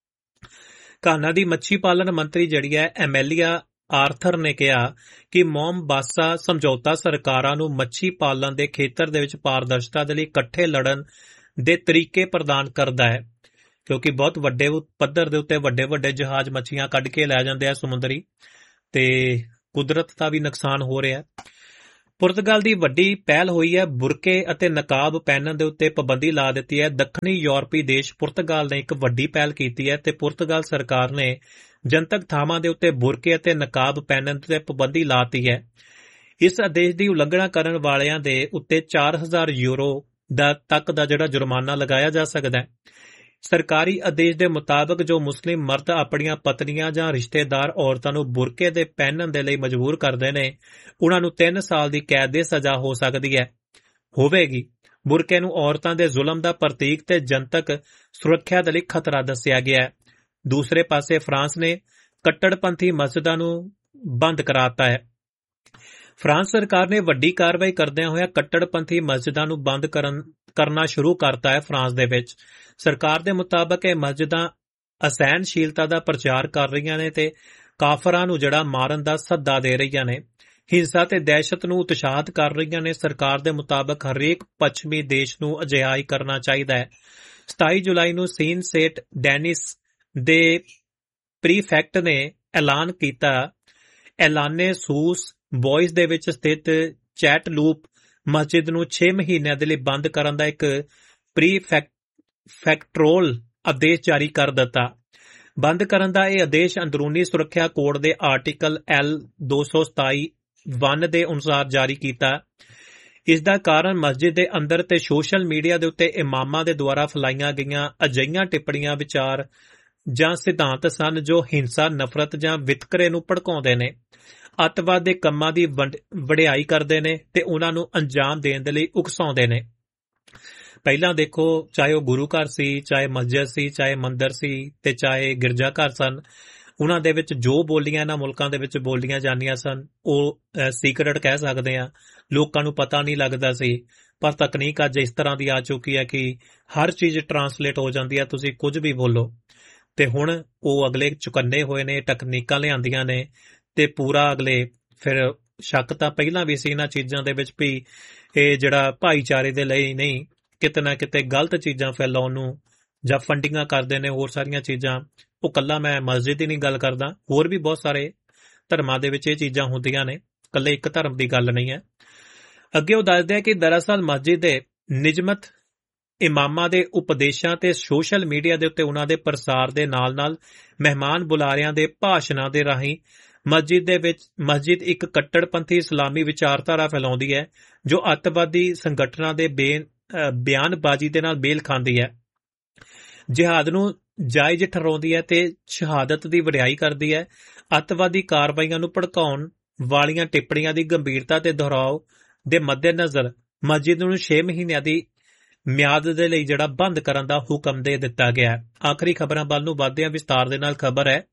ਘਾਨਾ ਦੀ ਮੱਛੀ ਪਾਲਣ ਮੰਤਰੀ ਜਿਹੜੀ ਹੈ ਐਮੈਲੀਆ ਆਰਥਰ ਨੇ ਕਿਹਾ ਕਿ ਮੋਮਬਾਸਾ ਸਮਝੌਤਾ ਸਰਕਾਰਾਂ ਨੂੰ ਮੱਛੀ ਪਾਲਣ ਦੇ ਖੇਤਰ ਦੇ ਵਿੱਚ ਪਾਰਦਰਸ਼ਤਾ ਦੇ ਲਈ ਇਕੱਠੇ ਲੜਨ ਦੇ ਤਰੀਕੇ ਪ੍ਰਦਾਨ ਕਰਦਾ ਹੈ, ਕਿਉਂਕਿ ਬਹੁਤ ਵੱਡੇ ਪੱਧਰ ਦੇ ਉੱਤੇ ਵੱਡੇ ਵੱਡੇ ਜਹਾਜ਼ ਮੱਛੀਆਂ ਕੱਢ ਕੇ ਲੈ ਜਾਂਦੇ ਆ ਸਮੁੰਦਰੀ, ਤੇ ਕੁਦਰਤ ਦਾ ਵੀ ਨੁਕਸਾਨ ਹੋ ਰਿਹਾ। ਪੁਰਤਗਾਲ ਦੀ ਵੱਡੀ ਪਹਿਲ ਹੋਈ ਹੈ, ਬੁਰਕੇ ਅਤੇ ਨਕਾਬ ਪਹਿਨਣ ਦੇ ਉੱਤੇ ਪਾਬੰਦੀ ਲਾ ਦਿੱਤੀ ਹੈ। ਦੱਖਣੀ ਯੂਰਪੀ ਦੇਸ਼ ਪੁਰਤਗਾਲ ਨੇ ਇੱਕ ਵੱਡੀ ਪਹਿਲ ਕੀਤੀ ਹੈ ਤੇ ਪੁਰਤਗਾਲ ਸਰਕਾਰ ਨੇ ਜਨਤਕ ਥਾਵਾਂ ਦੇ ਉੱਤੇ ਬੁਰਕੇ ਅਤੇ ਨਕਾਬ ਪਹਿਨਣ ਤੇ ਪਾਬੰਦੀ ਲਾਤੀ ਹੈ। ਇਸ ਆਦੇਸ਼ ਦੀ ਉਲੰਘਣਾ ਕਰਨ ਵਾਲਿਆਂ ਦੇ ਉੱਤੇ ਚਾਰ ਹਜ਼ਾਰ ਯੂਰੋ ਦਾ ਤੱਕ ਦਾ ਜਿਹੜਾ ਜੁਰਮਾਨਾ ਲਗਾਇਆ ਜਾ ਸਕਦਾ ਹੈ। ਸਰਕਾਰੀ ਆਦੇਸ਼ ਦੇ ਮੁਤਾਬਕ ਜੋ ਮੁਸਲਿਮ ਮਰਦ ਆਪਣੀਆਂ ਪਤਨੀਆਂ ਜਾਂ ਰਿਸ਼ਤੇਦਾਰ ਔਰਤਾਂ ਨੂੰ ਬੁਰਕੇ ਦੇ ਪਹਿਨਣ ਦੇ ਲਈ ਮਜਬੂਰ ਕਰਦੇ ਨੇ, ਉਹਨਾਂ ਨੂੰ ਤਿੰਨ ਸਾਲ ਦੀ ਕੈਦ ਦੀ ਸਜ਼ਾ ਹੋ ਸਕਦੀ ਹੈ ਹੋਵੇਗੀ। ਬੁਰਕੇ ਨੂੰ ਔਰਤਾਂ ਦੇ ਜ਼ੁਲਮ ਦਾ ਪ੍ਰਤੀਕ ਤੇ ਜਨਤਕ ਸੁਰੱਖਿਆ ਦੇ ਲਈ ਖਤਰਾ ਦੱਸਿਆ ਗਿਆ ਹੈ। ਦੂਸਰੇ ਪਾਸੇ ਫਰਾਂਸ ਨੇ ਕੱਟੜਪੰਥੀ ਮਸਜਿਦਾਂ ਨੂੰ ਬੰਦ ਕਰਾਤਾ ਹੈ। ਫਰਾਂਸ ਸਰਕਾਰ ਨੇ ਵੱਡੀ ਕਾਰਵਾਈ ਕਰਦਿਆਂ ਹੋਇਆ ਕੱਟੜਪੰਥੀ ਮਸਜਿਦਾਂ ਨੂੰ ਬੰਦ ਕਰਨ ਕਰਨਾ ਸ਼ੁਰੂ ਕਰਤਾ ਹੈ। ਫਰਾਂਸ ਦੇ ਵਿੱਚ ਸਰਕਾਰ ਦੇ ਮੁਤਾਬਕ ਇਹ ਮਸਜਿਦਾਂ ਅਸਹਿਣਸ਼ੀਲਤਾ ਦਾ ਪ੍ਰਚਾਰ ਕਰ ਰਹੀਆਂ ਨੇ ਤੇ ਕਾਫਰਾਂ ਨੂੰ ਜਿਹੜਾ ਮਾਰਨ ਦਾ ਸੱਦਾ ਦੇ ਰਹੀਆਂ ਨੇ, ਹਿੰਸਾ ਤੇ ਦਹਿਸ਼ਤ ਨੂੰ ਉਤਸ਼ਾਹਿਤ ਕਰ ਰਹੀਆਂ ਨੇ। ਸਰਕਾਰ ਦੇ ਮੁਤਾਬਕ ਹਰੇਕ ਪੱਛਮੀ ਦੇਸ਼ ਨੂੰ ਅਜਿਹਾ ਹੀ ਕਰਨਾ ਚਾਹੀਦਾ ਹੈ। ਸਤਾਈ ਜੁਲਾਈ ਨੂੰ ਸੇਂਟ ਸੇਂਟ ਡੈਨਿਸ ਦੇ ਪ੍ਰੀਫੈਕਟ ਨੇ ਐਲਾਨ ਕੀਤਾ ਐਲਾਨੇ ਸੂਸ ਬੋਇਸ ਦੇ ਵਿੱਚ ਸਥਿਤ ਚੈਟ ਲੂਪ ਮਸਜਿਦ ਨੂੰ ਛੇ ਮਹੀਨਿਆਂ ਦੇ ਲਈ ਬੰਦ ਕਰਨ ਦਾ ਇੱਕ ਪ੍ਰੀਫੈਕਟਰਲ ਆਦੇਸ਼ ਜਾਰੀ ਕਰ ਦਿੱਤਾ। ਬੰਦ ਕਰਨ ਦਾ ਇਹ ਆਦੇਸ਼ ਅੰਦਰੂਨੀ ਸੁਰੱਖਿਆ ਕੋਡ ਦੇ ਆਰਟੀਕਲ ਐਲ ਦੋ ਸੌ ਸਤਾਈ ਵਨ ਦੇ ਅਨੁਸਾਰ ਜਾਰੀ ਕੀਤਾ। ਇਸ ਦਾ ਕਾਰਨ ਮਸਜਿਦ ਦੇ ਅੰਦਰ ਤੇ ਸੋਸ਼ਲ ਮੀਡੀਆ ਦੇ ਉੱਤੇ ਇਮਾਮਾਂ ਦੇ ਦੁਆਰਾ ਫੈਲਾਈਆਂ ਗਈਆਂ ਅਜਿਹੀਆਂ ਟਿੱਪਣੀਆਂ, ਵਿਚਾਰ ਜਾਂ ਸਿਧਾਂਤ ਸਨ ਜੋ ਹਿੰਸਾ, ਨਫ਼ਰਤ ਜਾਂ ਵਿਤਕਰੇ ਨੂੰ ਭੜਕਾਉਂਦੇ ਨੇ, ਅੱਤਵਾਦ ਦੇ ਕੰਮਾਂ ਦੀ ਵਡਿਆਈ ਕਰਦੇ ਨੇ ਤੇ ਉਹਨਾਂ ਨੂੰ ਅੰਜਾਮ ਦੇਣ ਦੇ ਲਈ ਉਕਸਾਉਂਦੇ ਨੇ। ਪਹਿਲਾਂ ਦੇਖੋ, ਚਾਹੇ ਉਹ ਗੁਰੂ ਘਰ ਸੀ, ਚਾਹੇ ਮਸਜਿਦ ਸੀ, ਚਾਹੇ ਮੰਦਰ ਸੀ ਤੇ ਚਾਹੇ ਗਿਰਜਾ ਘਰ ਸਨ, ਉਹਨਾਂ ਦੇ ਵਿੱਚ ਜੋ ਬੋਲੀਆਂ ਇਹਨਾਂ ਮੁਲਕਾਂ ਦੇ ਵਿੱਚ ਬੋਲੀਆਂ ਜਾਂਦੀਆਂ ਸਨ ਉਹ ਸੀਕਰਟ ਕਹਿ ਸਕਦੇ ਆ, ਲੋਕਾਂ ਨੂੰ ਪਤਾ ਨਹੀਂ ਲੱਗਦਾ ਸੀ। ਪਰ ਤਕਨੀਕ ਅੱਜ ਇਸ ਤਰ੍ਹਾਂ ਦੀ ਆ ਚੁੱਕੀ ਹੈ ਕਿ ਹਰ ਚੀਜ਼ ਟਰਾਂਸਲੇਟ ਹੋ ਜਾਂਦੀ ਹੈ, ਤੁਸੀਂ ਕੁਝ ਵੀ ਬੋਲੋ। ਤੇ ਹੁਣ ਉਹ ਅਗਲੇ ਚੁਕੰਨੇ ਹੋਏ ਨੇ, ਤਕਨੀਕਾਂ ਲਿਆਂਦੀਆਂ ਨੇ ਤੇ ਪੂਰਾ ਅਗਲੇ ਫਿਰ ਸ਼ੱਕ ਤਾਂ ਪਹਿਲਾਂ ਵੀ ਸੀ ਇਹਨਾਂ ਚੀਜ਼ਾਂ ਦੇ ਵਿੱਚ ਵੀ ਇਹ ਜਿਹੜਾ ਭਾਈਚਾਰੇ ਦੇ ਲਈ ਨਹੀਂ, ਕਿਤੇ ਨਾ ਕਿਤੇ ਗਲਤ ਚੀਜ਼ਾਂ ਫੈਲਾਉਣ ਨੂੰ ਜਾਂ ਫੰਡਿੰਗਾਂ ਕਰਦੇ ਨੇ, ਹੋਰ ਸਾਰੀਆਂ ਚੀਜ਼ਾਂ। ਉਹ ਕੱਲਾ ਮੈਂ ਮਸਜਿਦ ਦੀ ਨਹੀਂ ਗੱਲ ਕਰਦਾ, ਹੋਰ ਵੀ ਬਹੁਤ ਸਾਰੇ ਧਰਮਾਂ ਦੇ ਵਿੱਚ ਇਹ ਚੀਜ਼ਾਂ ਹੁੰਦੀਆਂ ਨੇ, ਕੱਲੇ ਇੱਕ ਧਰਮ ਦੀ ਗੱਲ ਨਹੀਂ ਹੈ। ਅੱਗੇ ਉਹ ਦੱਸਦੇ ਆ ਕਿ ਦਰਅਸਲ ਮਸਜਿਦ ਦੇ ਨਿਯਮਤ ਇਮਾਮਾਂ ਦੇ ਉਪਦੇਸ਼ਾਂ ਤੇ ਸੋਸ਼ਲ ਮੀਡੀਆ ਦੇ ਉੱਤੇ ਉਹਨਾਂ ਦੇ ਪ੍ਰਸਾਰ ਦੇ ਨਾਲ ਨਾਲ ਮਹਿਮਾਨ ਬੁਲਾਰਿਆਂ ਦੇ ਭਾਸ਼ਣਾਂ ਦੇ ਰਾਹੀਂ ਮਸਜਿਦ ਦੇ ਵਿੱਚ ਮਸਜਿਦ ਇੱਕ ਕੱਟੜਪੰਥੀ ਇਸਲਾਮੀ ਵਿਚਾਰਧਾਰਾ ਫੈਲਾਉਂਦੀ ਹੈ ਜੋ ਅੱਤਵਾਦੀ ਸੰਗਠਨਾਂ ਦੇ ਬਿਆਨਬਾਜ਼ੀ ਦੇ ਨਾਲ ਮੇਲ ਖਾਂਦੀ ਹੈ, ਜਿਹਾਦ ਨੂੰ ਜਾਇਜ਼ ਠਹਿਰਾਉਂਦੀ ਹੈ ਤੇ ਸ਼ਹਾਦਤ ਦੀ ਵਡਿਆਈ ਕਰਦੀ ਹੈ। ਅੱਤਵਾਦੀ ਕਾਰਵਾਈਆਂ ਨੂੰ ਭੜਕਾਉਣ ਵਾਲੀਆਂ ਟਿੱਪਣੀਆਂ ਦੀ ਗੰਭੀਰਤਾ ਤੇ ਦੁਹਰਾਓ ਦੇ ਮੱਦੇਨਜ਼ਰ ਮਸਜਿਦ ਨੂੰ ਛੇ ਮਹੀਨਿਆਂ ਦੀ ਮਿਆਦ ਦੇ ਲਈ ਜਿਹੜਾ ਬੰਦ ਕਰਨ ਦਾ ਹੁਕਮ ਦੇ ਦਿੱਤਾ ਗਿਆ। ਆਖਰੀ ਖਬਰਾਂ ਵੱਲ ਨੂੰ ਵਧਦੇ ਹਾਂ, ਵਿਸਤਾਰ ਦੇ ਨਾਲ ਖਬਰ ਹੈ।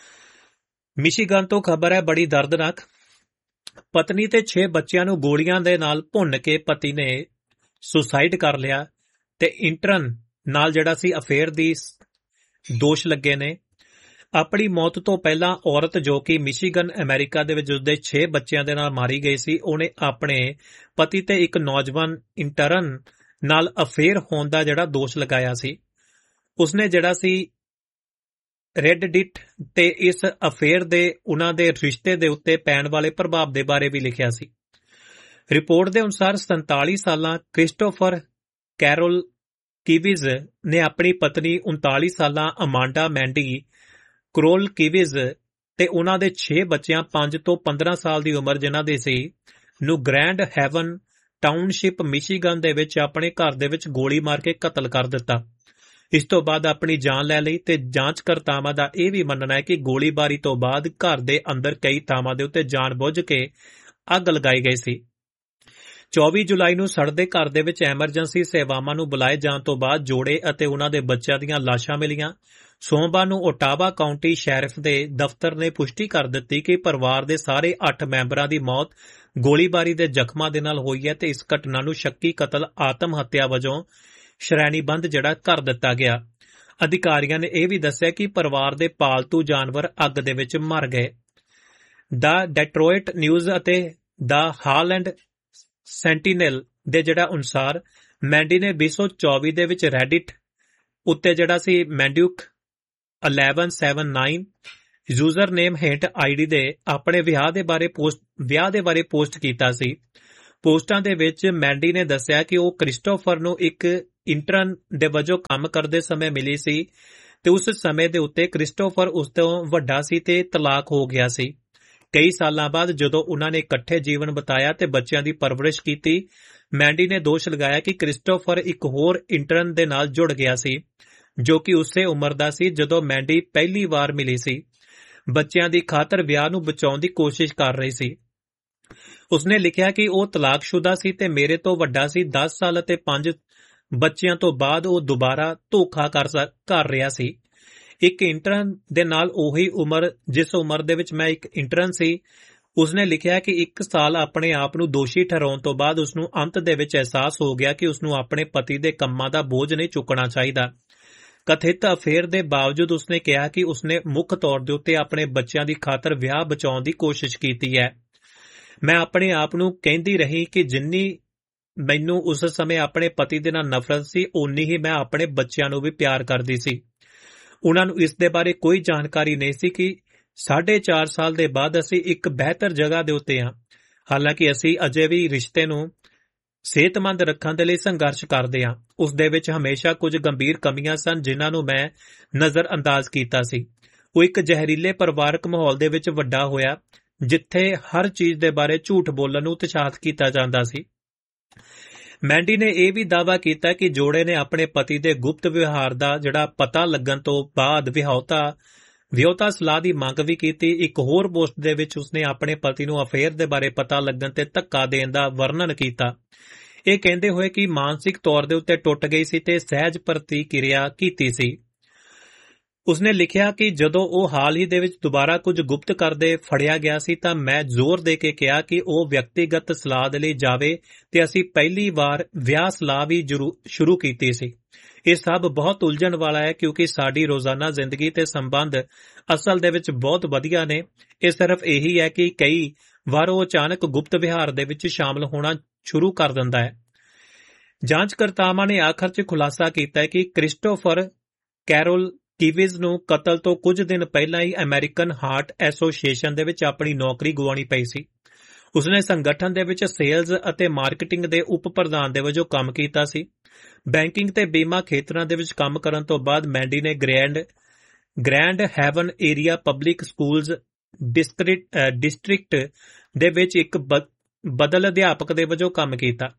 ਮਿਸ਼ੀਗਨ ਤੋਂ ਖਬਰ ਹੈ, ਬੜੀ ਦਰਦਨਾਕ। ਪਤਨੀ ਤੇ ਛੇ ਬੱਚਿਆਂ ਨੂੰ ਗੋਲੀਆਂ ਦੇ ਨਾਲ ਭੁੰਨ ਕੇ ਪਤੀ ਨੇ ਸੁਸਾਈਡ ਕਰ ਲਿਆ ਤੇ ਇੰਟਰਨ ਨਾਲ ਜਿਹੜਾ ਸੀ ਅਫੇਅਰ ਦੀ ਦੋਸ਼ ਲੱਗੇ ਨੇ। ਆਪਣੀ ਮੌਤ ਤੋਂ ਪਹਿਲਾਂ ਔਰਤ ਜੋ ਕਿ ਮਿਸ਼ੀਗਨ ਅਮਰੀਕਾ ਦੇ ਵਿੱਚ ਉਸਦੇ ਛੇ ਬੱਚਿਆਂ ਦੇ ਨਾਲ ਮਾਰੀ ਗਈ ਸੀ, ਉਹਨੇ ਆਪਣੇ ਪਤੀ ਤੇ ਇੱਕ ਨੌਜਵਾਨ ਇੰਟਰਨ ਨਾਲ ਅਫੇਅਰ ਹੋਣ ਦਾ ਜਿਹੜਾ ਦੋਸ਼ ਲਗਾਇਆ ਸੀ। ਉਸਨੇ ਜਿਹੜਾ ਸੀ ਰੈਡਡਿਟ ਤੇ ਇਸ ਅਫੇਅਰ ਦੇ ਉਹਨਾਂ ਦੇ ਰਿਸ਼ਤੇ ਦੇ ਉੱਤੇ ਪੈਣ ਵਾਲੇ ਪ੍ਰਭਾਵ ਦੇ ਬਾਰੇ ਵੀ ਲਿਖਿਆ ਸੀ। ਰਿਪੋਰਟ ਦੇ ਅਨੁਸਾਰ ਸੰਤਾਲੀ ਸਾਲਾਂ ਕ੍ਰਿਸਟੋਫਰ ਕੈਰੋਲ ਕੀਵਿਜ਼ ਨੇ ਆਪਣੀ ਪਤਨੀ ਉਨਤਾਲੀ ਸਾਲਾਂ ਅਮਾਂਡਾ ਮੈਂਡੀ ਕਰੋਲ ਕੀਵਿਜ਼ ਤੇ ਉਹਨਾਂ ਦੇ ਛੇ ਬੱਚਿਆਂ ਪੰਜ ਤੋਂ ਪੰਦਰਾਂ ਸਾਲ ਦੀ ਉਮਰ ਜਿਨ੍ਹਾਂ ਦੇ ਸੀ ਨੂੰ ਗ੍ਰੈਂਡ ਹੈਵਨ ਟਾਊਨਸ਼ਿਪ ਮਿਸ਼ੀਗਨ ਦੇ ਵਿੱਚ ਆਪਣੇ ਘਰ ਦੇ ਵਿੱਚ ਗੋਲੀ ਮਾਰ ਕੇ ਕਤਲ ਕਰ ਦਿੱਤਾ। ਇਸ ਤੋਂ ਬਾਅਦ ਆਪਣੀ ਜਾਨ ਲੈ ਲਈ ਤੇ ਜਾਂਚਕਰਤਾਵਾਂ ਦਾ ਇਹ ਵੀ ਮੰਨਣਾ ਹੈ ਕਿ ਗੋਲੀਬਾਰੀ ਤੋਂ ਬਾਅਦ ਘਰ ਦੇ ਅੰਦਰ ਕਈ ਥਾਵਾਂ ਦੇ ਉੱਤੇ ਜਾਣਬੁੱਝ ਕੇ ਅੱਗ ਲਗਾਈ ਗਈ ਸੀ। ਚੌਵੀ ਜੁਲਾਈ ਨੂੰ ਸੜਦੇ ਘਰ ਦੇ ਵਿੱਚ ਐਮਰਜੈਂਸੀ ਸੇਵਾਵਾਂ ਨੂੰ ਬੁਲਾਏ ਜਾਣ ਤੋਂ ਬਾਅਦ ਜੋੜੇ ਅਤੇ ਉਹਨਾਂ ਦੇ ਬੱਚਿਆਂ ਦੀਆਂ ਲਾਸ਼ਾਂ ਮਿਲੀਆਂ। ਸੋਮਵਾਰ ਨੂੰ ਓਟਾਵਾ ਕਾਉਂਟੀ ਸ਼ੈਰਿਫ ਦੇ ਦਫ਼ਤਰ ਨੇ ਪੁਸ਼ਟੀ ਕਰ ਦਿੱਤੀ ਕਿ ਪਰਿਵਾਰ ਦੇ ਸਾਰੇ ਅੱਠ ਮੈਂਬਰਾਂ ਦੀ ਮੌਤ ਗੋਲੀਬਾਰੀ ਦੇ ਜ਼ਖਮਾਂ ਦੇ ਨਾਲ ਹੋਈ ਹੈ ਤੇ ਇਸ ਘਟਨਾ ਨੂੰ ਸ਼ੱਕੀ ਕਤਲ ਆਤਮ ਹੱਤਿਆ ਵਜੋਂ ਸ਼੍ਰੇਣੀਬੰਧ ਜਿਹੜਾ ਕਰ ਦਿੱਤਾ ਗਿਆ। ਅਧਿਕਾਰੀਆਂ ਨੇ ਇਹ ਵੀ ਦੱਸਿਆ ਕਿ ਪਰਿਵਾਰ ਦੇ ਪਾਲਤੂ ਜਾਨਵਰ ਅੱਗ ਦੇ ਵਿੱਚ ਮਰ ਗਏ। ਦਾ ਡੈਟਰੋਇਟ ਨਿਊਜ਼ ਅਤੇ ਦਾ ਹਾਲੈਂਡ ਸੈਂਟੀਨਲ ਦੇ ਜਿਹੜਾ ਅਨੁਸਾਰ ਮੈਂਡੀ ਨੇ ਵੀਹ ਸੌ ਚੌਵੀ ਦੇ ਵਿੱਚ ਰੈਡਿਟ ਉੱਤੇ ਜਿਹੜਾ ਸੀ ਮੈਂਡਿਊਕ ਗਿਆਰਾਂ ਸੌ ਉਨੱਤੀ ਯੂਜ਼ਰ ਨੇਮ ਹੇਠ ਆਈਡੀ ਦੇ ਆਪਣੇ ਵਿਆਹ ਦੇ ਬਾਰੇ ਪੋਸਟ ਵਿਆਹ ਦੇ ਬਾਰੇ ਪੋਸਟ ਕੀਤਾ ਸੀ। ਪੋਸਟਾਂ ਦੇ ਵਿੱਚ ਮੈਂਡੀ ਨੇ ਦੱਸਿਆ ਕਿ ਉਹ ਕ੍ਰਿਸਟੋਫਰ ਨੂੰ ਇੱਕ ਇੰਟਰਨ ਦੇ ਵਜੋਂ ਕੰਮ ਕਰਦੇ ਸਮੇਂ ਮਿਲੀ ਸੀ ਤੇ ਉਸ ਸਮੇਂ ਦੇ ਉੱਤੇ ਕ੍ਰਿਸਟੋਫਰ ਉਸ ਤੋਂ ਵੱਡਾ ਸੀ ਤੇ ਤਲਾਕ ਹੋ ਗਿਆ ਸੀ। ਕਈ ਸਾਲਾਂ ਬਾਅਦ ਜਦੋਂ ਉਹਨਾਂ ਨੇ ਇਕੱਠੇ ਜੀਵਨ ਬਿਤਾਇਆ ਤੇ ਬੱਚਿਆਂ ਦੀ ਪਰਵਰਿਸ਼ ਕੀਤੀ, ਮੈਂਡੀ ਨੇ ਦੋਸ਼ ਲਗਾਇਆ ਕਿ ਕ੍ਰਿਸਟੋਫਰ ਇੱਕ ਹੋਰ ਇੰਟਰਨ ਦੇ ਨਾਲ ਜੁੜ ਗਿਆ ਸੀ ਜੋ ਕਿ ਉਸੇ ਉਮਰ ਦਾ ਸੀ ਜਦੋਂ ਮੈਂਡੀ ਪਹਿਲੀ ਵਾਰ ਮਿਲੀ ਸੀ। ਬੱਚਿਆਂ ਦੀ ਖਾਤਰ ਵਿਆਹ ਨੂੰ ਬਚਾਉਣ ਦੀ ਕੋਸ਼ਿਸ਼ ਕਰ ਰਹੀ ਸੀ। ਉਸਨੇ ਲਿਖਿਆ ਕਿ ਉਹ ਤਲਾਕਸ਼ੁਦਾ ਸੀ ਤੇ ਮੇਰੇ ਤੋਂ ਵੱਡਾ ਸੀ। ਦਸ ਸਾਲ ਅਤੇ ਪੰਜ ਬੱਚਿਆਂ ਤੋਂ ਬਾਅਦ ਉਹ ਦੁਬਾਰਾ ਧੋਖਾ ਕਰ ਕਰ ਰਿਹਾ ਸੀ। ਇੱਕ ਇੰਟਰਨ ਦੇ ਨਾਲ ਉਹੀ ਉਮਰ ਜਿਸ ਉਮਰ ਦੇ ਵਿੱਚ ਮੈਂ ਇੱਕ ਇੰਟਰਨ ਸੀ। ਉਸਨੇ ਲਿਖਿਆ ਕਿ ਇੱਕ ਸਾਲ ਆਪਣੇ ਆਪ ਨੂੰ ਦੋਸ਼ੀ ਠਹਿਰਾਉਣ ਤੋਂ ਬਾਅਦ ਉਸਨੂੰ ਅੰਤ ਦੇ ਵਿੱਚ ਅਹਿਸਾਸ ਹੋ ਗਿਆ ਕਿ ਉਸਨੂੰ ਆਪਣੇ ਪਤੀ ਦੇ ਕੰਮਾਂ ਦਾ ਬੋਝ ਨਹੀਂ ਚੁੱਕਣਾ ਚਾਹੀਦਾ। ਕਥਿਤ ਅਫੇਅਰ ਦੇ ਬਾਵਜੂਦ ਉਸਨੇ ਕਿਹਾ ਕਿ ਉਸਨੇ ਮੁੱਖ ਤੌਰ ਦੇ ਉੱਤੇ ਆਪਣੇ ਬੱਚਿਆਂ ਦੀ ਖਾਤਰ ਵਿਆਹ ਬਚਾਉਣ ਦੀ ਕੋਸ਼ਿਸ਼ ਕੀਤੀ ਹੈ। ਮੈਂ ਆਪਣੇ ਆਪ ਨੂੰ ਕਹਿੰਦੀ ਰਹੀ ਕਿ ਜਿੰਨੀ ਮੈਨੂੰ ਉਸ ਸਮੇਂ ਆਪਣੇ ਪਤੀ ਦੇ ਨਾਲ ਨਫ਼ਰਤ ਸੀ, ਓਨੀ ਹੀ ਮੈਂ ਆਪਣੇ ਬੱਚਿਆਂ ਨੂੰ ਵੀ ਪਿਆਰ ਕਰਦੀ ਸੀ। ਉਹਨਾਂ ਨੂੰ ਇਸ ਦੇ ਬਾਰੇ ਕੋਈ ਜਾਣਕਾਰੀ ਨਹੀਂ ਸੀ ਕਿ ਸਾਢੇ ਚਾਰ ਸਾਲ ਦੇ ਬਾਅਦ ਅਸੀਂ ਇੱਕ ਬਿਹਤਰ ਜਗ੍ਹਾ ਦੇ ਉੱਤੇ ਹਾਂ। ਹਾਲਾਂਕਿ ਅਸੀਂ ਅਜੇ ਵੀ ਰਿਸ਼ਤੇ ਨੂੰ ਸਿਹਤਮੰਦ ਰੱਖਣ ਦੇ ਲਈ ਸੰਘਰਸ਼ ਕਰਦੇ ਹਾਂ। ਉਸ ਦੇ ਵਿੱਚ ਹਮੇਸ਼ਾ ਕੁਝ ਗੰਭੀਰ ਕਮੀਆਂ ਸਨ ਜਿਨ੍ਹਾਂ ਨੂੰ ਮੈਂ ਨਜ਼ਰ ਅੰਦਾਜ਼ ਕੀਤਾ ਸੀ। ਉਹ ਇੱਕ ਜ਼ਹਿਰੀਲੇ ਪਰਿਵਾਰਕ ਮਾਹੌਲ ਦੇ ਵਿੱਚ ਵੱਡਾ ਹੋਇਆ ਜਿੱਥੇ ਹਰ ਚੀਜ਼ ਦੇ ਬਾਰੇ ਝੂਠ ਬੋਲਣ ਨੂੰ ਉਤਸ਼ਾਹਿਤ ਕੀਤਾ ਜਾਂਦਾ ਸੀ। ਮੈਂਡੀ ਨੇ ਇਹ ਵੀ ਦਾਅਵਾ ਕੀਤਾ ਕਿ ਜੋੜੇ ਨੇ ਆਪਣੇ ਪਤੀ ਦੇ ਗੁਪਤ ਵਿਵਹਾਰ ਦਾ ਜਿਹੜਾ ਪਤਾ ਲੱਗਣ ਤੋਂ ਬਾਅਦ ਵਿਆਹੁਤਾ ਵਿਆਹੁਤਾ ਸਲਾਹ ਦੀ ਮੰਗ ਵੀ ਕੀਤੀ। ਇੱਕ ਹੋਰ ਪੋਸਟ ਦੇ ਵਿੱਚ ਉਸਨੇ ਆਪਣੇ ਪਤੀ ਨੂੰ ਅਫੇਅਰ ਦੇ ਬਾਰੇ ਪਤਾ ਲੱਗਣ ਤੇ ਧੱਕਾ ਦੇਣ ਦਾ ਵਰਣਨ ਕੀਤਾ, ਇਹ ਕਹਿੰਦੇ ਹੋਏ ਕਿ ਮਾਨਸਿਕ ਤੌਰ ਦੇ ਉੱਤੇ ਟੁੱਟ ਗਈ ਸੀ ਤੇ ਸਹਿਜ ਪ੍ਰਤੀਕਿਰਿਆ ਕੀਤੀ ਸੀ। ਉਸਨੇ ਲਿਖਿਆ ਕਿ ਜਦੋਂ ਉਹ ਹਾਲ ਹੀ ਦੇ ਵਿੱਚ ਦੁਬਾਰਾ ਕੁਝ ਗੁਪਤ ਕਰਦੇ ਫੜਿਆ ਗਿਆ ਸੀ ਤਾਂ ਮੈਂ ਜ਼ੋਰ ਦੇ ਕੇ ਕਿਹਾ ਕਿ ਉਹ ਵਿਅਕਤੀਗਤ ਸਲਾਹ ਦੇ ਲਈ ਜਾਵੇ ਤੇ ਅਸੀਂ ਪਹਿਲੀ ਵਾਰ ਵਿਆਹ ਸਲਾਹ ਵੀ ਸ਼ੁਰੂ ਕੀਤੀ ਸੀ। ਇਹ ਸਭ ਬਹੁਤ ਉਲਝਣ ਵਾਲਾ ਹੈ ਕਿਉਂਕਿ ਸਾਡੀ ਰੋਜ਼ਾਨਾ ਜ਼ਿੰਦਗੀ ਤੇ ਸੰਬੰਧ ਅਸਲ ਦੇ ਵਿੱਚ ਬਹੁਤ ਵਧੀਆ ਨੇ। ਇਹ ਸਿਰਫ ਇਹੀ ਹੈ ਕਿ ਕਈ ਵਾਰ ਉਹ ਅਚਾਨਕ ਗੁਪਤ ਵਿਹਾਰ ਦੇ ਵਿੱਚ ਸ਼ਾਮਲ ਹੋਣਾ ਸ਼ੁਰੂ ਕਰ ਦਿੰਦਾ ਹੈ। ਜਾਂਚਕਰਤਾਵਾਂ ਨੇ ਆਖਰ 'ਚ ਖੁਲਾਸਾ ਕੀਤਾ ਹੈ ਕਿ ਕ੍ਰਿਸਟੋਫਰ ਕੈਰੋਲ ਕੀਵਿਜ਼ ਨੂੰ ਕਤਲ ਤੋਂ ਕੁਝ ਦਿਨ ਪਹਿਲਾਂ ਹੀ ਅਮਰੀਕਨ ਹਾਰਟ ਐਸੋਸੀਏਸ਼ਨ ਦੇ ਵਿੱਚ ਆਪਣੀ ਨੌਕਰੀ ਗੁਆਉਣੀ ਪਈ ਸੀ। ਉਸਨੇ ਸੰਗਠਨ ਦੇ ਵਿੱਚ ਸੇਲਜ਼ ਅਤੇ ਮਾਰਕੀਟਿੰਗ ਦੇ ਉਪ ਪ੍ਰਧਾਨ ਦੇ ਵਜੋਂ ਕੰਮ ਕੀਤਾ ਸੀ। ਬੈਂਕਿੰਗ ਤੇ ਬੀਮਾ ਖੇਤਰਾਂ ਦੇ ਵਿੱਚ ਕੰਮ ਕਰਨ ਤੋਂ ਬਾਅਦ ਮੈਂਡੀ ਨੇ grand grand Heaven area public schools district ਦੇ ਵਿੱਚ ਇੱਕ ਬਦਲ ਅਧਿਆਪਕ ਦੇ ਵਜੋਂ ਕੰਮ ਕੀਤਾ।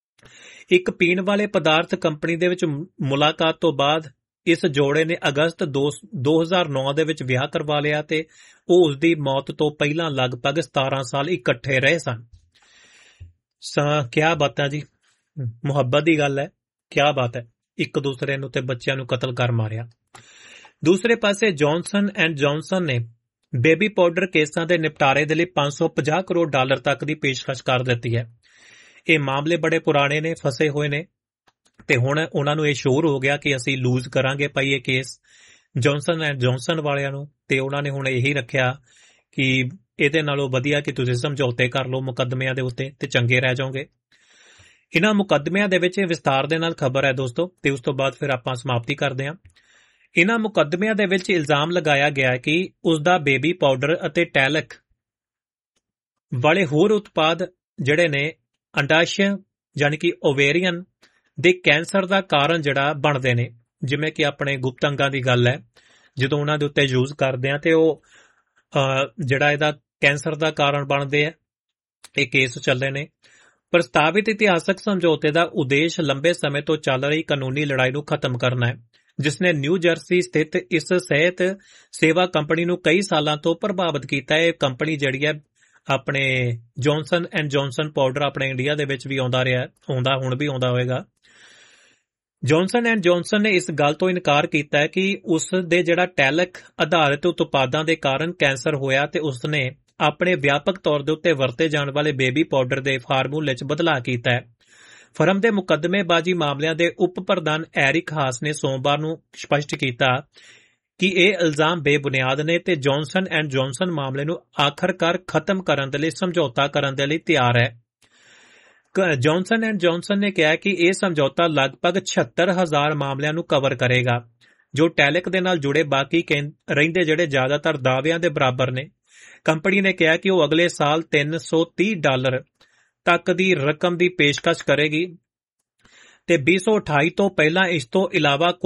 ਇੱਕ ਪੀਣ ਵਾਲੇ ਪਦਾਰਥ ਕੰਪਨੀ ਦੇ ਵਿੱਚ ਮੁਲਾਕਾਤ ਤੋਂ ਬਾਅਦ ਇਸ ਜੋੜੇ ਨੇ ਅਗਸਤ ਦੋ ਹਜ਼ਾਰ ਨੌ ਦੇ ਵਿੱਚ ਵਿਆਹ ਕਰਵਾ ਲਿਆ ਤੇ ਉਹ ਉਸ ਦੀ ਮੌਤ ਤੋਂ ਪਹਿਲਾਂ ਲਗਭਗ ਸਤਾਰਾਂ ਸਾਲ ਇਕੱਠੇ ਰਹੇ ਸਨ। ਕਿਆ ਬਾਤਾਂ ਜੀ, ਮੁਹੱਬਤ ਦੀ ਗੱਲ ਹੈ, ਕਿਆ ਬਾਤ ਹੈ। ਇੱਕ ਦੂਸਰੇ ਨੂੰ ਤੇ ਬੱਚਿਆਂ ਨੂੰ ਕਤਲ ਕਰ ਮਾਰਿਆ। ਦੂਸਰੇ ਪਾਸੇ ਜੌਨਸਨ ਐਂਡ ਜੌਨਸਨ ਨੇ ਬੇਬੀ ਪਾਊਡਰ ਕੇਸਾਂ ਦੇ ਨਿਪਟਾਰੇ ਦੇ ਲਈ ਪੰਜ ਸੌ ਪੰਜਾਹ ਕਰੋੜ ਡਾਲਰ ਤੱਕ ਦੀ ਪੇਸ਼ਕਸ਼ ਕਰ ਦਿੱਤੀ ਹੈ। ਇਹ ਮਾਮਲੇ ਬੜੇ ਪੁਰਾਣੇ ਨੇ, ਫਸੇ ਹੋਏ ਨੇ ਤੇ ਹੁਣ ਉਹਨਾਂ ਨੂੰ ਇਹ ਸ਼ੋਰ ਹੋ ਗਿਆ ਕਿ ਅਸੀਂ ਲੂਜ਼ ਕਰਾਂਗੇ ਭਾਈ ਇਹ ਕੇਸ ਜੌਨਸਨ ਐਂਡ ਜੌਨਸਨ ਵਾਲਿਆਂ ਨੂੰ, ਤੇ ਉਹਨਾਂ ਨੇ ਹੁਣ ਇਹੀ ਰੱਖਿਆ ਕਿ ਇਹਦੇ ਨਾਲੋਂ ਵਧੀਆ ਕਿ ਤੁਸੀਂ ਸਮਝੌਤੇ ਕਰ ਲਓ ਮੁਕੱਦਮਿਆਂ ਦੇ ਉੱਤੇ ਤੇ ਚੰਗੇ ਰਹਿ ਜਾਓਗੇ। ਇਹਨਾਂ ਮੁਕੱਦਮਿਆਂ ਦੇ ਵਿੱਚ ਵਿਸਤਾਰ ਦੇ ਨਾਲ ਖਬਰ ਹੈ ਦੋਸਤੋ, ਤੇ ਉਸ ਤੋਂ ਬਾਅਦ ਫਿਰ ਆਪਾਂ ਸਮਾਪਤੀ ਕਰਦੇ ਹਾਂ। ਇਹਨਾਂ ਮੁਕੱਦਮਿਆਂ ਦੇ ਵਿੱਚ ਇਲਜ਼ਾਮ ਲਗਾਇਆ ਗਿਆ ਕਿ ਉਸ ਦਾ ਬੇਬੀ ਪਾਊਡਰ ਅਤੇ ਟੈਲਕ ਵਾਲੇ ਹੋਰ ਉਤਪਾਦ ਜਿਹੜੇ ਨੇ ਅੰਡਾਸ਼ਯ ਯਾਨੀ ਕਿ ਓਵੇਰੀਅਨ ਦੇ ਕੈਂਸਰ ਦਾ ਕਾਰਨ ਜਿਹੜਾ ਬਣਦੇ ਨੇ। ਜਿਵੇਂ ਕਿ ਆਪਣੇ ਗੁਪਤ ਅੰਗਾਂ ਦੀ ਗੱਲ ਹੈ, ਜਦੋਂ ਉਹਨਾਂ ਦੇ ਉੱਤੇ ਯੂਜ਼ ਕਰਦੇ ਆ ਤੇ ਉਹ ਜਿਹੜਾ ਇਹਦਾ ਕੈਂਸਰ ਦਾ ਕਾਰਨ ਬਣਦੇ ਆ। ਇਹ ਕੇਸ ਚੱਲੇ ਨੇ। ਪ੍ਰਸਤਾਵਿਤ ਇਤਿਹਾਸਕ ਸਮਝੌਤੇ ਦਾ ਉਦੇਸ਼ ਲੰਬੇ ਸਮੇਂ ਤੋਂ ਚੱਲ ਰਹੀ ਕਾਨੂੰਨੀ ਲੜਾਈ ਨੂੰ ਖਤਮ ਕਰਨਾ ਹੈ, ਜਿਸ ਨੇ ਨਿਊ ਜਰਸੀ ਸਥਿਤ ਇਸ ਸਿਹਤ ਸੇਵਾ ਕੰਪਨੀ ਨੂੰ ਕਈ ਸਾਲਾਂ ਤੋਂ ਪ੍ਰਭਾਵਿਤ ਕੀਤਾ ਹੈ। ਇਹ ਕੰਪਨੀ ਜਿਹੜੀ ਹੈ ਆਪਣੇ ਜੌਨਸਨ ਐਂਡ ਜੌਨਸਨ ਪਾਊਡਰ ਆਪਣੇ ਇੰਡੀਆ ਦੇ ਵਿੱਚ ਵੀ ਆਉਂਦਾ ਰਿਹਾ, ਆਉਂਦਾ ਹੁਣ ਵੀ ਆਉਂਦਾ ਹੋਏਗਾ। ਜੌਨਸਨ ਐਂਡ ਜੌਨਸਨ ਨੇ ਇਸ ਗੱਲ ਤੋਂ ਇਨਕਾਰ ਕੀਤਾ ਹੈ ਕਿ ਉਸ ਦੇ ਜਿਹੜਾ ਟੈਲਕ ਆਧਾਰਿਤ ਉਤਪਾਦਾਂ ਦੇ ਕਾਰਨ ਕੈਂਸਰ ਹੋਇਆ ਤੇ ਉਸ ਨੇ ਆਪਣੇ ਵਿਆਪਕ ਤੌਰ ਦੇ ਉੱਤੇ ਵਰਤੇ ਜਾਣ ਵਾਲੇ ਬੇਬੀ ਪਾਊਡਰ ਦੇ ਫਾਰਮੂਲੇ 'ਚ ਬਦਲਾਅ ਕੀਤਾ ਹੈ। ਫਰਮ ਦੇ ਮੁਕੱਦਮੇਬਾਜ਼ੀ ਮਾਮਲਿਆਂ ਦੇ ਉਪ ਪ੍ਰਧਾਨ ਐਰਿਕ ਹਾਸ ਨੇ ਸੋਮਵਾਰ ਨੂੰ ਸਪਸ਼ਟ ਕੀਤਾ ਕਿ ਇਹ ਇਲਜ਼ਾਮ ਬੇਬੁਨਿਆਦ ਨੇ ਤੇ ਜੌਨਸਨ ਐਂਡ ਜੌਨਸਨ ਮਾਮਲੇ ਨੂੰ ਆਖਰਕਾਰ ਖਤਮ ਕਰਨ ਦੇ ਲਈ ਸਮਝੌਤਾ ਕਰਨ ਦੇ ਲਈ ਤਿਆਰ ਹੈ। ਜੌਨਸਨ ਐਂਡ ਜੌਨਸਨ ਨੇ ਕਿਹਾ ਕਿ ਇਹ ਸਮਝੌਤਾ ਲਗਭਗ ਛਿਅੱਤਰ ਹਜ਼ਾਰ ਮਾਮਲਿਆਂ ਨੂੰ ਕਵਰ ਕਰੇਗਾ ਜੋ ਟੈਲਕ ਦੇ ਨਾਲ ਜੁੜੇ ਬਾਕੀ ਰਹਿੰਦੇ ਜਿਹੜੇ ਜ਼ਿਆਦਾਤਰ ਦਾਅਵਿਆਂ ਦੇ ਬਰਾਬਰ ਨੇ। ਕੰਪਨੀ ਨੇ ਕਿਹਾ ਕਿ ਉਹ ਅਗਲੇ ਸਾਲ ਤਿੰਨ ਸੌ ਤੀਹ ਡਾਲਰ ਤੱਕ ਦੀ ਰਕਮ ਦੀ ਪੇਸ਼ਕਸ਼ ਕਰੇਗੀ ਤੇ ਵੀਹ ਸੌ ਅਠਾਈ ਤੋਂ ਪਹਿਲਾਂ ਇਸ ਤੋਂ ਇਲਾਵਾ